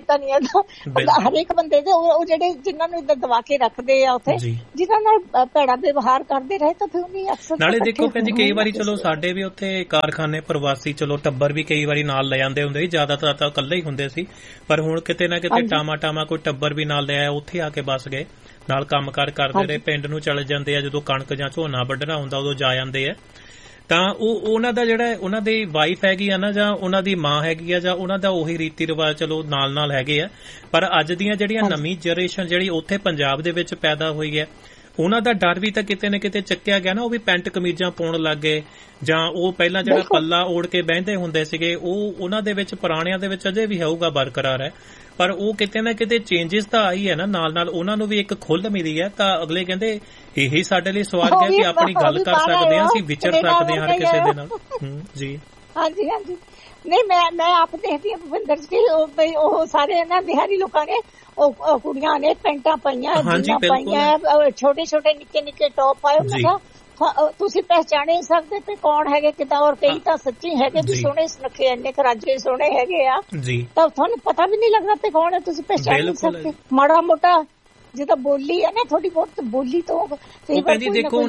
ਹਰੇਕ ਬੰਦੇ ਦੇ। ਉਹ ਜਿਹੜੇ ਜਿਨ੍ਹਾਂ ਨੂੰ ਏਦਾਂ ਦਬਾ ਕੇ ਰੱਖਦੇ ਆ ਉੱਥੇ, ਜਿਨ੍ਹਾਂ ਨਾਲ ਭੈੜਾ ਵਿਵਹਾਰ ਕਰਦੇ ਰਹੇ, ਤਾਂ ਫਿਰ ਉਹਨੀ ਅਕਸਰ। ਨਾਲੇ ਦੇਖੋ ਭੈਣ ਜੀ, ਕਈ ਵਾਰੀ ਚਲੋ ਸਾਡੇ ਵੀ ਉੱਥੇ ਕਾਰਖਾਨੇ ਪ੍ਰਵਾਸੀ ਚਲੋ ਟੱਬਰ ਵੀ ਕਈ ਵਾਰੀ ਨਾਲ ਲੈ ਜਾਂਦੇ ਹੁੰਦੇ ਸੀ, ਜ਼ਿਆਦਾਤਰ ਤਾਂ ਇਕੱਲੇ ਹੀ ਹੁੰਦੇ ਸੀ, ਪਰ ਹੁਣ ਕਿਤੇ ਨਾ ਕਿਤੇ ਟਾਮਾ ਕੋਈ ਟੱਬਰ ਵੀ ਨਾਲ ਲਿਆ, ਉੱਥੇ ਆ ਕੇ ਬਸ ਗਏ, ਨਾਲ ਕੰਮਕਾਰ ਕਰਦੇ ਰਹੇ, ਪਿੰਡ ਨੂੰ ਚਲੇ ਜਾਂਦੇ ਆ, ਜਦੋਂ ਕਣਕ ਜਾਂ ਝੋਨਾ ਵੱਢਣਾ ਹੁੰਦਾ ਉਦੋਂ ਜਾ ਜਾਂਦੇ ਆ। ਤਾਂ ਉਹਨਾਂ ਦਾ ਜਿਹੜਾ ਉਹਨਾਂ ਦੀ ਵਾਈਫ ਹੈਗੀ ਆ ਨਾ, ਜਾਂ ਉਹਨਾਂ ਦੀ ਮਾਂ ਹੈਗੀ ਆ, ਜਾਂ ਉਹਨਾਂ ਦਾ ਉਹੀ ਰੀਤੀ ਰਿਵਾਜ ਚਲੋ ਨਾਲ ਹੈਗੇ ਆ। ਪਰ ਅੱਜ ਦੀਆਂ ਜਿਹੜੀਆਂ ਨਵੀਂ ਜਨਰੇਸ਼ਨ ਜਿਹੜੀ ਉੱਥੇ ਪੰਜਾਬ ਦੇ ਵਿੱਚ ਪੈਦਾ ਹੋਈ ਹੈ, ਉਹਨਾਂ ਦਾ ਡਰ ਵੀ ਤਾਂ ਕਿਤੇ ਨਾ ਕਿਤੇ ਚੱਕਿਆ ਗਿਆ ਨਾ। ਉਹ ਵੀ ਪੈਂਟ ਕਮੀਜ਼ਾਂ ਪਾਉਣ ਲੱਗ ਗਏ, ਜਾਂ ਉਹ ਪਹਿਲਾਂ ਜਿਹੜਾ ਪੱਲਾ ਓੜ ਕੇ ਬਹਿੰਦੇ ਹੁੰਦੇ ਸੀਗੇ, ਉਹ ਉਹਨਾਂ ਦੇ ਵਿੱਚ ਪੁਰਾਣਿਆਂ ਦੇ ਵਿੱਚ ਅਜੇ ਵੀ ਹੋਊਗਾ, ਬਰਕਰਾਰ ਹੈ, ਪਰ ਉਹ ਕਿਤੇ ਨਾ ਕਿਤੇ ਚੇਂਜਸ ਤਾਂ ਆਈ ਹੈ ਨਾ। ਨਾਲ ਉਹਨਾਂ ਨੂੰ ਵੀ ਇੱਕ ਖੁੱਲ੍ਹ ਮਿਲੀ ਹੈ, ਤਾਂ ਅਗਲੇ ਕਹਿੰਦੇ ਇਹੀ ਸਾਡੇ ਲਈ ਸਵਾਲ ਹੈ ਕਿ ਆਪਣੀ ਗੱਲ ਕਰ ਸਕਦੇ ਹਾਂ, ਅਸੀਂ ਵਿਚਰ ਸਕਦੇ ਹਾਂ ਹਰ ਕਿਸੇ ਦੇ ਨਾਲ। ਜੀ ਹਾਂਜੀ ਹਾਂਜੀ। ਨਹੀਂ, ਮੈਂ ਆਪ ਦੇਖਦੀ ਹਾਂ ਭੁਪਿੰਦਰ ਜੀ, ਉਹ ਸਾਰੇ ਨਾ ਬਿਹਾਰੀ ਲੋਕਾਂ ਨੇ ਉਹ ਕੁੜੀਆਂ ਨੇ ਪੈਂਟਾਂ ਪਾਈਆਂ, ਜੀਨਾਂ ਪਾਈਆਂ, ਛੋਟੇ ਛੋਟੇ ਨਿੱਕੇ ਨਿੱਕੇ ਟੌਪ ਪਾਏ। ਮੈਂ ਕਿਹਾ ਤੁਸੀਂ ਪਹਿਚਾਣੇ ਨਹੀਂ ਸਕਦੇ ਤੇ ਕੌਣ ਹੈਗੇ ਕਿੱਦਾਂ। ਔਰ ਕਈ ਤਾਂ ਸੱਚੀ ਹੈਗੇ ਵੀ ਸੋਹਣੇ ਸੁਨੱਖੇ, ਇੰਨੇ ਕਰਾਜੇ ਸੋਹਣੇ ਹੈਗੇ ਆ, ਤਾਂ ਤੁਹਾਨੂੰ ਪਤਾ ਵੀ ਨਹੀਂ ਲੱਗਦਾ ਤੇ ਕੌਣ ਹੈ, ਤੁਸੀਂ ਪਹਿਚਾਣ ਨਹੀਂ ਸਕਦੇ। ਮਾੜਾ ਮੋਟਾ ਜਿੱਦਾਂ ਬੋਲੀ ਹੈ ਨਾ, ਥੋੜੀ ਬਹੁਤ ਬੋਲੀ ਤੋਂ ਦੇਖੋ।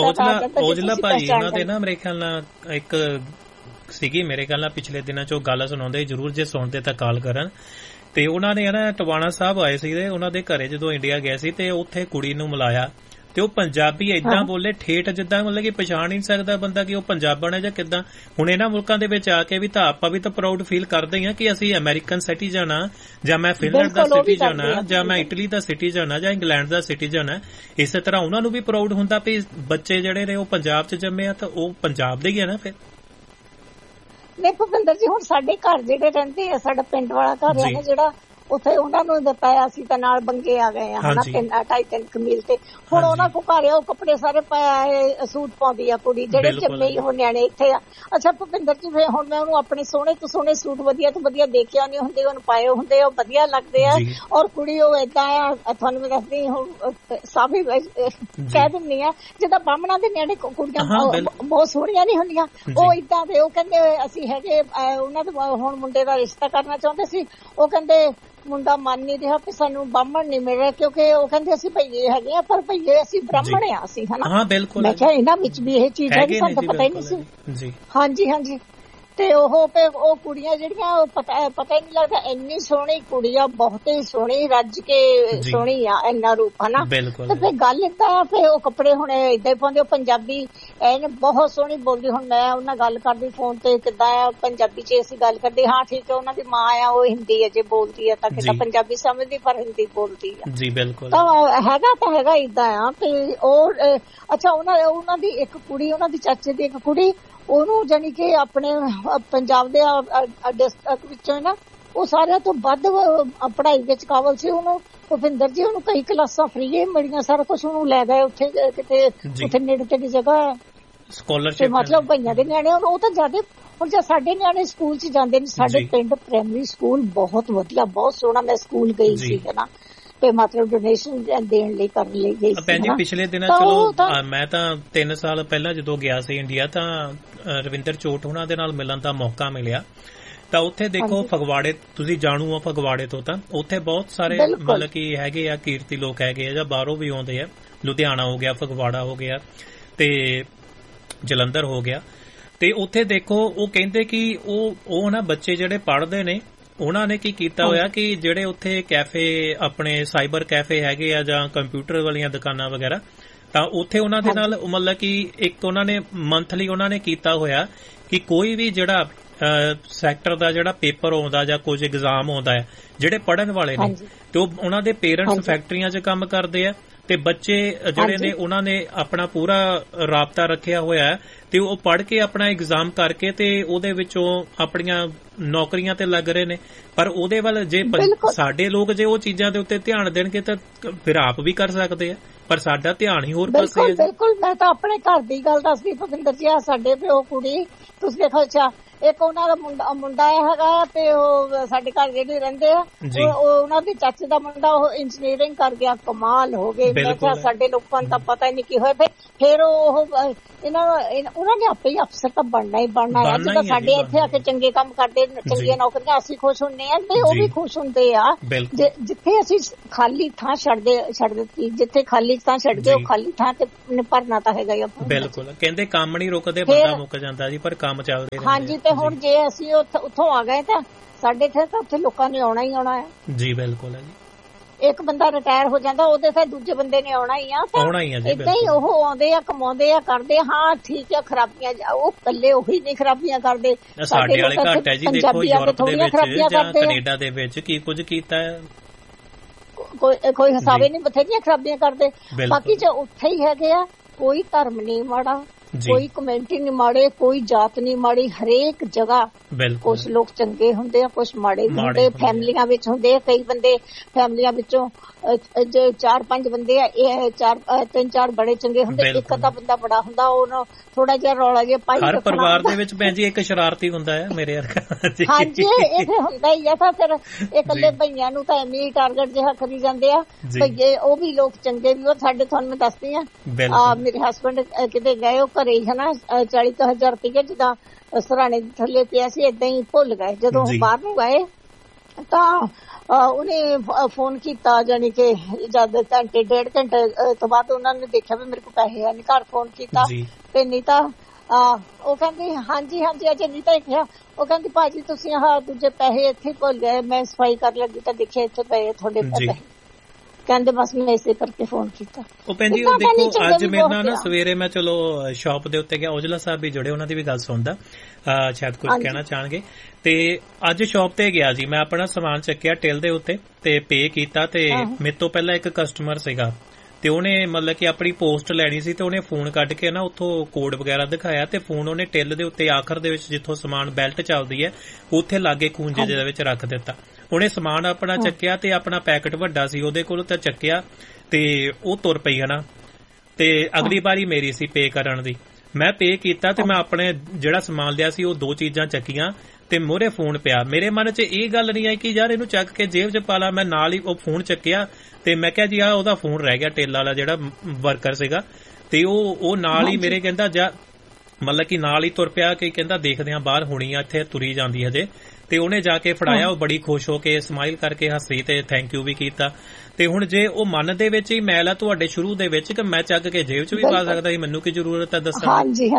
ਔਜਲਾ ਭਾਈ ਉਹਨਾਂ ਦੇ ਨਾ ਮੇਰੇ ਖਿਆਲ ਨਾਲ ਇੱਕ ਸੀਗੀ, ਮੇਰੇ ਖਿਆਲ ਨਾਲ ਪਿਛਲੇ ਦਿਨਾਂ ਚ ਉਹ ਗੱਲ ਸੁਣਾਉਂਦੇ, ਜ਼ਰੂਰ ਜੇ ਸੁਣਦੇ ਤਾਂ ਕਾਲ ਕਰਨ। ਤੇ ਉਹਨਾਂ ਨੇ ਨਾ ਟਵਾਣਾ ਸਾਹਿਬ ਆਏ ਸੀ, ਉਹਨਾਂ ਦੇ ਘਰੇ ਜਦੋਂ ਇੰਡੀਆ ਗਏ ਸੀ, ਤੇ ਉੱਥੇ ਕੁੜੀ ਨੂੰ ਮਿਲਾਇਆ, ਤੇ ਉਹ ਪੰਜਾਬੀ ਏਦਾਂ ਬੋਲੇ ਠੇਠ, ਜਿੱਦਾਂ ਮਤਲਬ ਕਿ ਪਛਾਣ ਨਹੀਂ ਸਕਦਾ ਬੰਦਾ ਕਿ ਉਹ ਪੰਜਾਬਣ ਹੈ ਜਾਂ ਕਿੱਦਾਂ। ਹੁਣ ਇਹਨਾਂ ਮੁਲਕਾਂ ਦੇ ਵਿੱਚ ਆ ਕੇ ਵੀ ਤਾਂ ਆਪਾਂ ਵੀ ਤਾਂ ਪ੍ਰਾਊਡ ਫੀਲ ਕਰਦੇ ਹਾਂ ਕਿ ਅਸੀਂ ਅਮਰੀਕਨ ਸਿਟੀਜ਼ਨ ਆ, ਜਾਂ ਮੈਂ ਫਿਨਲੈਂਡ ਦਾ ਸਿਟੀਜ਼ਨ ਆ, ਜਾਂ ਮੈਂ ਇਟਲੀ ਦਾ ਸਿਟੀਜ਼ਨ ਆ, ਜਾਂ ਇੰਗਲੈਂਡ ਦਾ ਸਿਟੀਜ਼ਨ ਆ। ਇਸੇ ਤਰ੍ਹਾਂ ਉਹਨਾਂ ਨੂੰ ਵੀ ਪ੍ਰਾਊਡ ਹੁੰਦਾ ਵੀ ਬੱਚੇ ਜਿਹੜੇ ਨੇ ਉਹ ਪੰਜਾਬ 'ਚ ਜੰਮੇ ਆ, ਤਾਂ ਉਹ ਪੰਜਾਬ ਦੇ ਹੀ ਆ ਨਾ। ਫਿਰ ਨਹੀਂ ਭੁਪਿੰਦਰ ਜੀ, ਹੁਣ ਸਾਡੇ ਘਰ ਜਿਹੜੇ ਰਹਿੰਦੇ ਆ, ਸਾਡਾ ਪਿੰਡ ਵਾਲਾ ਘਰ ਹੈ ਨਾ ਜਿਹੜਾ, ਉੱਥੇ ਉਹਨਾਂ ਨੂੰ ਦਿੱਤਾ ਅਸੀਂ ਤਾਂ ਨਾਲ ਬੰਗੇ ਆ ਗਏ ਆ ਹਨਾ, 2.5-3 ਕਮੀਲ ਤੇ। ਹੁਣ ਉਹਨਾਂ ਕੋ ਘਰ ਉਹ ਕੱਪੜੇ ਸਾਰੇ ਪਾਏ, ਸੂਟ ਪਾਉਂਦੀ ਆ ਕੁੜੀ, ਜਿਹੜੇ ਜੰਮੇ ਹੀ ਉਹ ਨਿਆਣੇ ਇੱਥੇ ਆ। ਅੱਛਾ ਭੁਪਿੰਦਰ ਜੀ, ਹੁਣ ਮੈਂ ਉਹਨੂੰ ਆਪਣੇ ਸੋਹਣੇ ਤੋਂ ਸੋਹਣੇ ਸੂਟ ਵਧੀਆ ਤੋਂ ਵਧੀਆ ਦੇਖਿਆ ਨਹੀਂ ਹੁੰਦੇ, ਉਹਨੂੰ ਪਾਏ ਹੁੰਦੇ, ਉਹ ਵਧੀਆ ਲੱਗਦੇ ਆ। ਔਰ ਕੁੜੀ ਉਹ ਏਦਾਂ ਆ, ਤੁਹਾਨੂੰ ਮੈਂ ਦੱਸਦੀ ਹੁਣ ਸਾਬੀ ਕਹਿ ਦਿੰਦੀ ਆ, ਜਿੱਦਾਂ ਬਾਹਮਣਾਂ ਦੇ ਨਿਆਣੇ ਕੁੜੀਆਂ ਬਹੁਤ ਸੋਹਣੀਆਂ ਨਹੀਂ ਹੁੰਦੀਆਂ, ਉਹ ਏਦਾਂ ਦੇ। ਉਹ ਕਹਿੰਦੇ ਅਸੀਂ ਹੈਗੇ, ਉਹਨਾਂ ਦੇ ਹੁਣ ਮੁੰਡੇ ਦਾ ਰਿਸ਼ਤਾ ਕਰਨਾ ਚਾਹੁੰਦੇ ਸੀ, ਉਹ ਕਹਿੰਦੇ ਮੁੰਡਾ ਮੰਨ ਨਹੀਂ ਰਿਹਾ ਕਿ ਸਾਨੂੰ ਬਾਹਮਣ ਨਹੀਂ ਮਿਲ ਰਿਹਾ, ਕਿਉਂਕਿ ਉਹ ਕਹਿੰਦੇ ਅਸੀਂ ਭਈਏ ਹੈਗੇ ਆ, ਪਰ ਭਈਏ ਅਸੀਂ ਬ੍ਰਾਹਮਣ ਆ ਅਸੀਂ, ਹਨਾ। ਮੈਂ ਕਿਹਾ ਇਹਨਾਂ ਵਿੱਚ ਵੀ ਇਹ ਚੀਜ਼ ਹੈ, ਸਾਨੂੰ ਤਾਂ ਪਤਾ ਹੀ ਨਹੀਂ ਸੀ। ਹਾਂਜੀ ਹਾਂਜੀ। ਤੇ ਉਹ ਕੁੜੀਆਂ ਜਿਹੜੀਆਂ ਉਹ ਪਤਾ ਹੀ ਨਹੀਂ ਲੱਗਦਾ, ਇੰਨੀ ਸੋਹਣੀ ਕੁੜੀ ਆ, ਬਹੁਤ ਹੀ ਸੋਹਣੀ, ਰੱਜ ਕੇ ਸੋਹਣੀ ਆ, ਇੰਨਾ ਰੂਪ, ਹਨਾ। ਤੇ ਫਿਰ ਗੱਲ ਏਦਾਂ, ਫਿਰ ਉਹ ਕੱਪੜੇ ਹੁਣ ਏਦਾਂ ਹੀ ਪਾਉਂਦੇ, ਉਹ ਪੰਜਾਬੀ ਐਨ ਬਹੁਤ ਸੋਹਣੀ ਬੋਲਦੀ। ਹੁਣ ਮੈਂ ਉਹਨਾਂ ਗੱਲ ਕਰਦੀ ਫੋਨ ਤੇ, ਕਿੱਦਾਂ ਆ ਪੰਜਾਬੀ ਚ ਅਸੀਂ ਗੱਲ ਕਰਦੇ, ਹਾਂ ਠੀਕ ਹੈ, ਉਹਨਾਂ ਦੀ ਮਾਂ ਆ, ਉਹ ਹਿੰਦੀ ਅਜੇ ਬੋਲਦੀ ਆ, ਤਾਂ ਕਿੱਦਾਂ ਪੰਜਾਬੀ ਸਮਝਦੀ ਪਰ ਹਿੰਦੀ ਬੋਲਦੀ ਆ। ਜੀ ਬਿਲਕੁਲ। ਤਾਂ ਹੈਗਾ ਏਦਾਂ ਆ। ਤੇ ਉਹ ਅੱਛਾ, ਉਹਨਾਂ ਦੀ ਇੱਕ ਕੁੜੀ, ਉਹਨਾਂ ਦੀ ਚਾਚੇ ਦੀ ਇੱਕ ਕੁੜੀ, ਉਹਨੂੰ ਜਾਨੀ ਕਿ ਆਪਣੇ ਪੰਜਾਬ ਦੇ ਡਿਸਟ੍ਰਿਕਟ ਵਿੱਚੋਂ ਨਾ, ਉਹ ਸਾਰਿਆਂ ਤੋਂ ਵੱਧ ਪੜ੍ਹਾਈ ਵਿੱਚ ਕਾਬਲ ਸੀ। ਉਹਨੂੰ ਭੁਪਿੰਦਰ ਜੀ, ਉਹਨੂੰ ਕਈ ਕਲਾਸਾਂ ਫ੍ਰੀ ਮਿਲੀਆਂ, ਸਾਰਾ ਕੁਛ ਉਹਨੂੰ ਲੈ ਗਏ ਉੱਥੇ, ਕਿਤੇ ਉੱਥੇ ਨੇੜੇ ਤੇੜੀ ਜਗ੍ਹਾ ਸਕਾਲਰਸ਼ਿਪ, ਮਤਲਬ ਭਈਆਂ ਦੇ ਨਿਆਣੇ ਉਹ ਤਾਂ ਜ਼ਿਆਦਾ। ਹੁਣ ਜੇ ਸਾਡੇ ਨਿਆਣੇ ਸਕੂਲ ਚ ਜਾਂਦੇ ਨੇ, ਸਾਡੇ ਪਿੰਡ ਪ੍ਰਾਇਮਰੀ ਸਕੂਲ ਬਹੁਤ ਵਧੀਆ, ਬਹੁਤ ਸੋਹਣਾ, ਮੈਂ ਸਕੂਲ ਗਈ ਸੀ ਨਾ, ਤੇ ਮਤਲਬ ਡੋਨੇਸ਼ਨ ਦੇਣ ਲਈ ਕਰਨ ਲਈ ਗਈ ਸੀ। ਭੈਣ ਜੀ ਪਿਛਲੇ ਦਿਨਾਂ ਚਲੋ ਮੈਂ ਤਾਂ 3 ਸਾਲ ਪਹਿਲਾਂ ਜਦੋਂ ਗਿਆ ਸੀ ਇੰਡੀਆ, ਤਾਂ ਰਵਿੰਦਰ ਚੋਟ ਉਹਨਾਂ ਦੇ ਨਾਲ ਮਿਲਣ ਦਾ ਮੌਕਾ ਮਿਲਿਆ। ਤਾਂ ਉੱਥੇ ਦੇਖੋ ਫਗਵਾੜੇ, ਤੁਸੀਂ ਜਾਣੂ ਹੋ ਫਗਵਾੜੇ ਤੋਂ, ਤਾਂ ਉੱਥੇ ਬਹੁਤ ਸਾਰੇ ਮਤਲਬ ਕਿ ਹੈਗੇ ਆ ਕੀਰਤੀ ਲੋਕ ਹੈਗੇ ਆ, ਜਾਂ ਬਾਹਰੋਂ ਵੀ ਆਉਂਦੇ ਆ। ਲੁਧਿਆਣਾ ਹੋ ਗਿਆ, ਫਗਵਾੜਾ ਹੋ ਗਿਆ, ਤੇ ਜਲੰਧਰ ਹੋ ਗਿਆ। ਤੇ ਉੱਥੇ ਦੇਖੋ ਉਹ ਕਹਿੰਦੇ ਕਿ ਉਹ ਨਾ ਬੱਚੇ ਜਿਹੜੇ ਪੜ੍ਹਦੇ ਨੇ, ਉਹਨਾਂ ਨੇ ਕੀ ਕੀਤਾ ਹੋਇਆ ਕਿ ਜਿਹੜੇ ਉੱਥੇ ਕੈਫੇ, ਆਪਣੇ ਸਾਈਬਰ ਕੈਫੇ ਹੈਗੇ ਆ, ਜਾਂ ਕੰਪਿਊਟਰ ਵਾਲੀਆਂ ਦੁਕਾਨਾਂ ਵਗੈਰਾ, ਤਾਂ ਉੱਥੇ ਉਹਨਾਂ ਦੇ ਨਾਲ ਮਤਲਬ ਕਿ ਇੱਕ ਉਹਨਾਂ ਨੇ ਮੰਥਲੀ ਉਹਨਾਂ ਨੇ ਕੀਤਾ ਹੋਇਆ ਕਿ ਕੋਈ ਵੀ ਜਿਹੜਾ ਸੈਕਟਰ ਦਾ ਜਿਹੜਾ ਪੇਪਰ ਆਉਂਦਾ ਜਾਂ ਕੁਝ ਐਗਜ਼ਾਮ ਆਉਂਦਾ ਹੈ, ਜਿਹੜੇ ਪੜ੍ਹਨ ਵਾਲੇ ਨੇ, ਤੇ ਉਹਨਾਂ ਦੇ ਪੇਰੈਂਟਸ ਫੈਕਟਰੀਆਂ 'ਚ ਕੰਮ ਕਰਦੇ ਆ, ਤੇ ਬੱਚੇ ਜਿਹੜੇ ਨੇ ਉਹਨਾਂ ਨੇ ਆਪਣਾ ਪੂਰਾ ਰਾਬਤਾ ਰੱਖਿਆ ਹੋਇਆ ਹੈ, ਤੇ ਉਹ ਪੜ੍ਹ ਕੇ ਆਪਣਾ ਐਗਜ਼ਾਮ ਕਰਕੇ ਤੇ ਉਹਦੇ ਵਿੱਚੋਂ ਆਪਣੀਆਂ ਨੌਕਰੀਆਂ ਤੇ ਲੱਗ ਰਹੇ ਨੇ। ਪਰ ਉਹਦੇ ਵੱਲ ਜੇ ਸਾਡੇ ਲੋਕ ਜੇ ਉਹ ਚੀਜ਼ਾਂ ਦੇ ਉੱਤੇ ਧਿਆਨ ਦੇਣਗੇ ਤਾਂ ਫਿਰ ਆਪ ਵੀ ਕਰ ਸਕਦੇ ਆ, ਪਰ ਸਾਡਾ ਧਿਆਨ ਹੀ ਹੋਰ ਪਾਸੇ ਹੈ। ਬਿਲਕੁਲ। ਮੈਂ ਤਾਂ ਆਪਣੇ ਘਰ ਦੀ ਗੱਲ ਦੱਸਦੀ ਭੁਪਿੰਦਰ ਜੀ, ਸਾਡੇ ਪਿਓ ਕੁੜੀ, ਤੁਸੀਂ ਦੇਖੋ, ਅੱਛਾ ਇੱਕ ਉਹਨਾਂ ਦਾ ਮੁੰਡਾ ਹੈਗਾ ਤੇ ਉਹ ਸਾਡੇ ਘਰ ਜਿਹੜੇ ਰਹਿੰਦੇ ਆ ਉਹਨਾਂ ਦੇ ਚਾਚੇ ਦਾ ਮੁੰਡਾ ਉਹ ਇੰਜੀਨੀਅਰਿੰਗ ਕਰ ਗਿਆ। ਕਮਾਲ ਹੋ ਗਏ। ਮੈਂ ਕਿਹਾ ਸਾਡੇ ਲੋਕਾਂ ਨੂੰ ਤਾਂ ਪਤਾ ਹੀ ਨਹੀਂ ਕੀ ਹੋਇਆ। ਫਿਰ ਉਹ ਉਹਨਾਂ ਨੇ ਆਪੇ ਹੀ ਅਫਸਰ ਤਾਂ ਬਣਨਾ ਹੀ ਬਣਨਾ ਹੈ। ਜਦੋਂ ਸਾਡੇ ਇੱਥੇ ਆ ਕੇ ਚੰਗੇ ਕੰਮ ਕਰਦੇ, ਚੰਗੀਆਂ ਨੌਕਰੀਆਂ, ਅਸੀਂ ਖੁਸ਼ ਹੁੰਦੇ ਆ ਤੇ ਉਹ ਵੀ ਖੁਸ਼ ਹੁੰਦੇ ਆ। ਜਿੱਥੇ ਅਸੀਂ ਖਾਲੀ ਥਾਂ ਛੱਡ ਦਿੱਤੀ, ਜਿੱਥੇ ਖਾਲੀ ਥਾਂ ਛੱਡ ਕੇ ਉਹ ਖਾਲੀ ਥਾਂ ਤੇ ਭਰਨਾ ਤਾਂ ਹੈਗਾ ਹੀ। ਬਿਲਕੁਲ, ਕਹਿੰਦੇ ਕੰਮ ਨਹੀਂ ਰੁਕਦੇ, ਬੰਦਾ ਮੁੱਕ ਜਾਂਦਾ ਜੀ, ਪਰ ਕੰਮ ਚੱਲਦੇ ਰਹਿੰਦੇ। ਹਾਂਜੀ, ਤੇ ਹੁਣ ਜੇ ਅਸੀਂ ਉੱਥੋਂ ਆ ਗਏ ਤਾਂ ਸਾਡੇ ਇੱਥੇ ਤਾਂ ਉੱਥੇ ਲੋਕਾਂ ਨੇ ਆਉਣਾ ਹੀ ਆਉਣਾ ਹੈ ਜੀ। ਬਿਲਕੁਲ ਹੈ ਜੀ। ਇੱਕ ਬੰਦਾ ਰਿਟਾਇਰ ਹੋ ਜਾਂਦਾ, ਉਹਦੇ ਤੇ ਦੂਜੇ ਬੰਦੇ ਨੇ ਆਉਣਾ ਹੀ ਆ। ਏਦਾਂ ਹੀ ਉਹ ਆਉਂਦੇ ਆ, ਕਮਾਉਂਦੇ ਆ, ਕਰਦੇ। ਹਾਂ ਠੀਕ ਆ, ਖਰਾਬੀਆਂ ਉਹ ਇਕੱਲੇ ਉਹੀ ਨਹੀਂ ਖਰਾਬੀਆਂ ਕਰਦੇ। ਸਾਡੇ ਵਾਲੇ ਘੱਟ ਹੈ ਜੀ। ਦੇਖੋ ਯੂਰਪ ਦੇ ਵਿੱਚ ਜਾਂ ਕੈਨੇਡਾ ਦੇ ਵਿੱਚ ਕੀ ਕੁਝ ਕੀਤਾ ਹੈ, ਕੋਈ ਹਿਸਾਬੇ ਨਹੀਂ, ਬਥੇਰੀਆਂ ਖਰਾਬੀਆਂ ਕਰਦੇ। ਬਾਕੀ ਜੇ ਉੱਥੇ ਹੀ ਹੈਗੇ ਆ, ਕੋਈ ਧਰਮ ਨਹੀਂ ਮਾੜਾ, ਕੋਈ ਕਮਿਊਨਿਟੀ ਨਹੀਂ ਮਾੜੇ, ਕੋਈ ਜਾਤ ਨਹੀਂ ਮਾੜੀ। ਹਰੇਕ ਜਗ੍ਹਾ ਕੁਛ ਲੋਕ ਚੰਗੇ ਹੁੰਦੇ ਆ, ਕੁਛ ਮਾੜੇ ਵੀ ਹੁੰਦੇ। ਫੈਮਲੀਆਂ ਵਿੱਚ ਹੁੰਦੇ ਆ, ਕਈ ਬੰਦੇ ਫੈਮਲੀਆਂ ਵਿੱਚੋਂ ਜੇ 4-5 ਬੰਦੇ ਆ, ਇਹ 3-4 ਬੜੇ ਚੰਗੇ ਹੁੰਦੇ, ਇੱਕ ਅੱਧਾ ਬੰਦਾ ਬੜਾ ਹੁੰਦਾ, ਉਹਨੂੰ ਥੋੜਾ ਜਿਹਾ ਰੌਲਾ ਜਿਹਾ ਪਾਈ। ਹਰ ਪਰਿਵਾਰ ਦੇ ਵਿੱਚ ਭੈਣ ਜੀ ਇੱਕ ਸ਼ਰਾਰਤੀ ਹੁੰਦਾ ਹੈ ਮੇਰੇ ਵਰਗਾ। ਹਾਂਜੀ, ਇਹ ਹੁੰਦਾ ਹੀ ਆ। ਤਾਂ ਫਿਰ ਇਕੱਲੇ ਭਈਆਂ ਨੂੰ ਤਾਂ ਐਵੇਂ ਹੀ ਟਾਰਗੇਟ ਜਿਹਾ ਕਰੀ ਜਾਂਦੇ ਆ। ਭਈਏ ਉਹ ਵੀ ਲੋਕ ਚੰਗੇ ਵੀ। ਉਹ ਸਾਡੇ, ਤੁਹਾਨੂੰ ਮੈਂ ਦੱਸਦੀ ਆ, ਮੇਰੇ ਹਸਬੈਂਡ ਕਿਤੇ ਗਏ, ਉਹ ਘਰੇ ਹੀ ਹਨਾ 40,000 ਰੁਪਏ ਜਿੱਦਾਂ ਸਰਾਣੇ ਦੇ ਥੱਲੇ ਪਿਆ ਸੀ, ਏਦਾਂ ਹੀ ਭੁੱਲ ਗਏ। ਜਦੋਂ ਬਾਹਰ ਨੂੰ ਗਏ ਤਾਂ ਉਹਨੇ ਫੋਨ ਕੀਤਾ, ਜਾਣੀ ਕਿ ਜਦ ਘੰਟੇ 1.5 ਘੰਟੇ ਤੋਂ ਬਾਅਦ ਉਹਨਾਂ ਨੇ ਦੇਖਿਆ ਵੀ ਮੇਰੇ ਕੋਲ ਪੈਸੇ ਹੈ ਨਹੀਂ। ਘਰ ਫੋਨ ਕੀਤਾ ਤੇ ਨੀਤਾ ਉਹ ਕਹਿੰਦੀ ਹਾਂਜੀ ਅਜੇ ਨੀਤਾ ਹੀ ਕਿਹਾ। ਉਹ ਕਹਿੰਦੀ ਭਾਜੀ ਤੁਸੀਂ ਦੂਜੇ ਪੈਸੇ ਇੱਥੇ ਭੁੱਲ ਗਏ, ਮੈਂ ਸਫਾਈ ਕਰ ਲੱਗੀ ਤਾਂ ਦੇਖਿਆ ਇੱਥੇ ਪਏ ਤੁਹਾਡੇ ਪੈਸੇ। ਕਹਿੰਦੇ ਬਸ ਮੈਂ ਇਸੇ ਕਰਕੇ ਫੋਨ ਕੀਤਾ। ਉਹ ਭੈਣ ਜੀ ਦੇਖੋ ਅੱਜ ਮੇਰੇ ਨਾਲ ਨਾ ਸਵੇਰੇ ਮੈਂ ਚਲੋ ਸ਼ਾਪ ਦੇ ਉੱਤੇ ਗਿਆ, ਔਜਲਾ ਸਾਹਿਬ ਵੀ ਜੁੜੇ, ਉਹਨਾਂ ਦੀ ਵੀ ਗੱਲ ਸੁਣਦਾ, ਸ਼ਾਇਦ ਕੁਝ ਕਹਿਣਾ ਚਾਹਣਗੇ। ਤੇ ਅੱਜ ਸ਼ਾਪ ਤੇ ਗਿਆ ਜੀ, ਮੈਂ ਆਪਣਾ ਸਮਾਨ ਚੱਕਿਆ ਟਿਲ ਦੇ ਉੱਤੇ ਤੇ ਪੇ ਕੀਤਾ। ਤੇ ਮੇਰੇ ਤੋਂ ਪਹਿਲਾਂ ਇੱਕ ਕਸਟਮਰ ਸੀਗਾ ਤੇ ਉਹਨੇ ਮਤਲਬ ਕਿ ਆਪਣੀ ਪੋਸਟ ਲੈਣੀ ਸੀ ਤੇ ਉਹਨੇ ਫੋਨ ਕੱਢ ਕੇ ਨਾ ਉੱਥੋਂ ਕੋਡ ਵਗੈਰਾ ਦਿਖਾਇਆ ਤੇ ਫੋਨ ਉਹਨੇ ਟਿਲ ਦੇ ਉੱਤੇ ਆਖਰ ਦੇ ਵਿੱਚ ਜਿੱਥੋਂ ਸਮਾਨ ਬੈਲਟ ਚੱਲਦੀ ਹੈ ਉੱਥੇ ਲਾਗੇ ਖੂੰਜੇ ਦੇ ਵਿੱਚ ਰੱਖ ਦਿੱਤਾ। ਉਹਨੇ ਸਮਾਨ ਆਪਣਾ ਚੱਕਿਆ ਤੇ ਆਪਣਾ ਪੈਕਟ ਵੱਡਾ ਸੀ ਉਹਦੇ ਕੋਲ ਤਾਂ ਚੱਕਿਆ ਤੇ ਉਹ ਤੁਰ ਪਈ ਹਨਾ। ਤੇ ਅਗਲੀ ਵਾਰੀ ਮੇਰੀ ਸੀ ਪੇ ਕਰਨ ਦੀ, ਮੈਂ ਪੇ ਕੀਤਾ ਤੇ ਮੈਂ ਆਪਣੇ ਜਿਹੜਾ ਸਮਾਨ ਲਿਆ ਸੀ ਉਹ 2 ਚੀਜ਼ਾਂ ਚੱਕੀਆਂ ਤੇ ਮੋਹਰੇ ਫੋਨ ਪਿਆ। ਮੇਰੇ ਮਨ 'ਚ ਇਹ ਗੱਲ ਨਹੀਂ ਆਈ ਕਿ ਯਾਰ ਇਹਨੂੰ ਚੱਕ ਕੇ ਜੇਬ 'ਚ ਪਾ ਲਾ। ਮੈਂ ਨਾਲ ਹੀ ਉਹ ਫੋਨ ਚੱਕਿਆ ਤੇ ਮੈਂ ਕਿਹਾ ਜੀ ਆਹ ਉਹਦਾ ਫੋਨ ਰਹਿ ਗਿਆ, ਟੇਲ ਵਾਲਾ ਜਿਹੜਾ ਵਰਕਰ ਸੀਗਾ। ਤੇ ਉਹ ਨਾਲ ਹੀ ਮੇਰੇ ਕਹਿੰਦਾ ਜਾ ਮਤਲਬ ਕਿ ਨਾਲ ਹੀ ਤੁਰ ਪਿਆ ਕਿ ਕਹਿੰਦਾ ਦੇਖਦੇ ਹਾਂ ਬਾਹਰ ਹੋਣੀ ਆ, ਇੱਥੇ ਤੁਰੀ ਜਾਂਦੀ ਹਜੇ। ਤੇ ਉਹਨੇ ਜਾ ਕੇ ਫੜਾਇਆ, ਉਹ ਬੜੀ ਖੁਸ਼ ਹੋ ਕੇ ਸਮਾਈਲ ਕਰਕੇ ਹੱਸੀ ਤੇ ਥੈਂਕ ਯੂ ਵੀ ਕੀਤਾ। ਤੇ ਹੁਣ ਜੇ ਉਹ ਮਨ ਦੇ ਵਿੱਚ ਹੀ ਮੈਲ ਆ ਤੁਹਾਡੇ ਸ਼ੁਰੂ ਦੇ ਵਿੱਚ ਕਿ ਮੈਂ ਚੱਕ ਕੇ ਜੇਬ 'ਚ ਵੀ ਪਾ ਸਕਦਾ ਸੀ, ਮੈਨੂੰ ਕੀ ਜ਼ਰੂਰਤ ਹੈ ਦੱਸਣ। ਹਾਂਜੀ।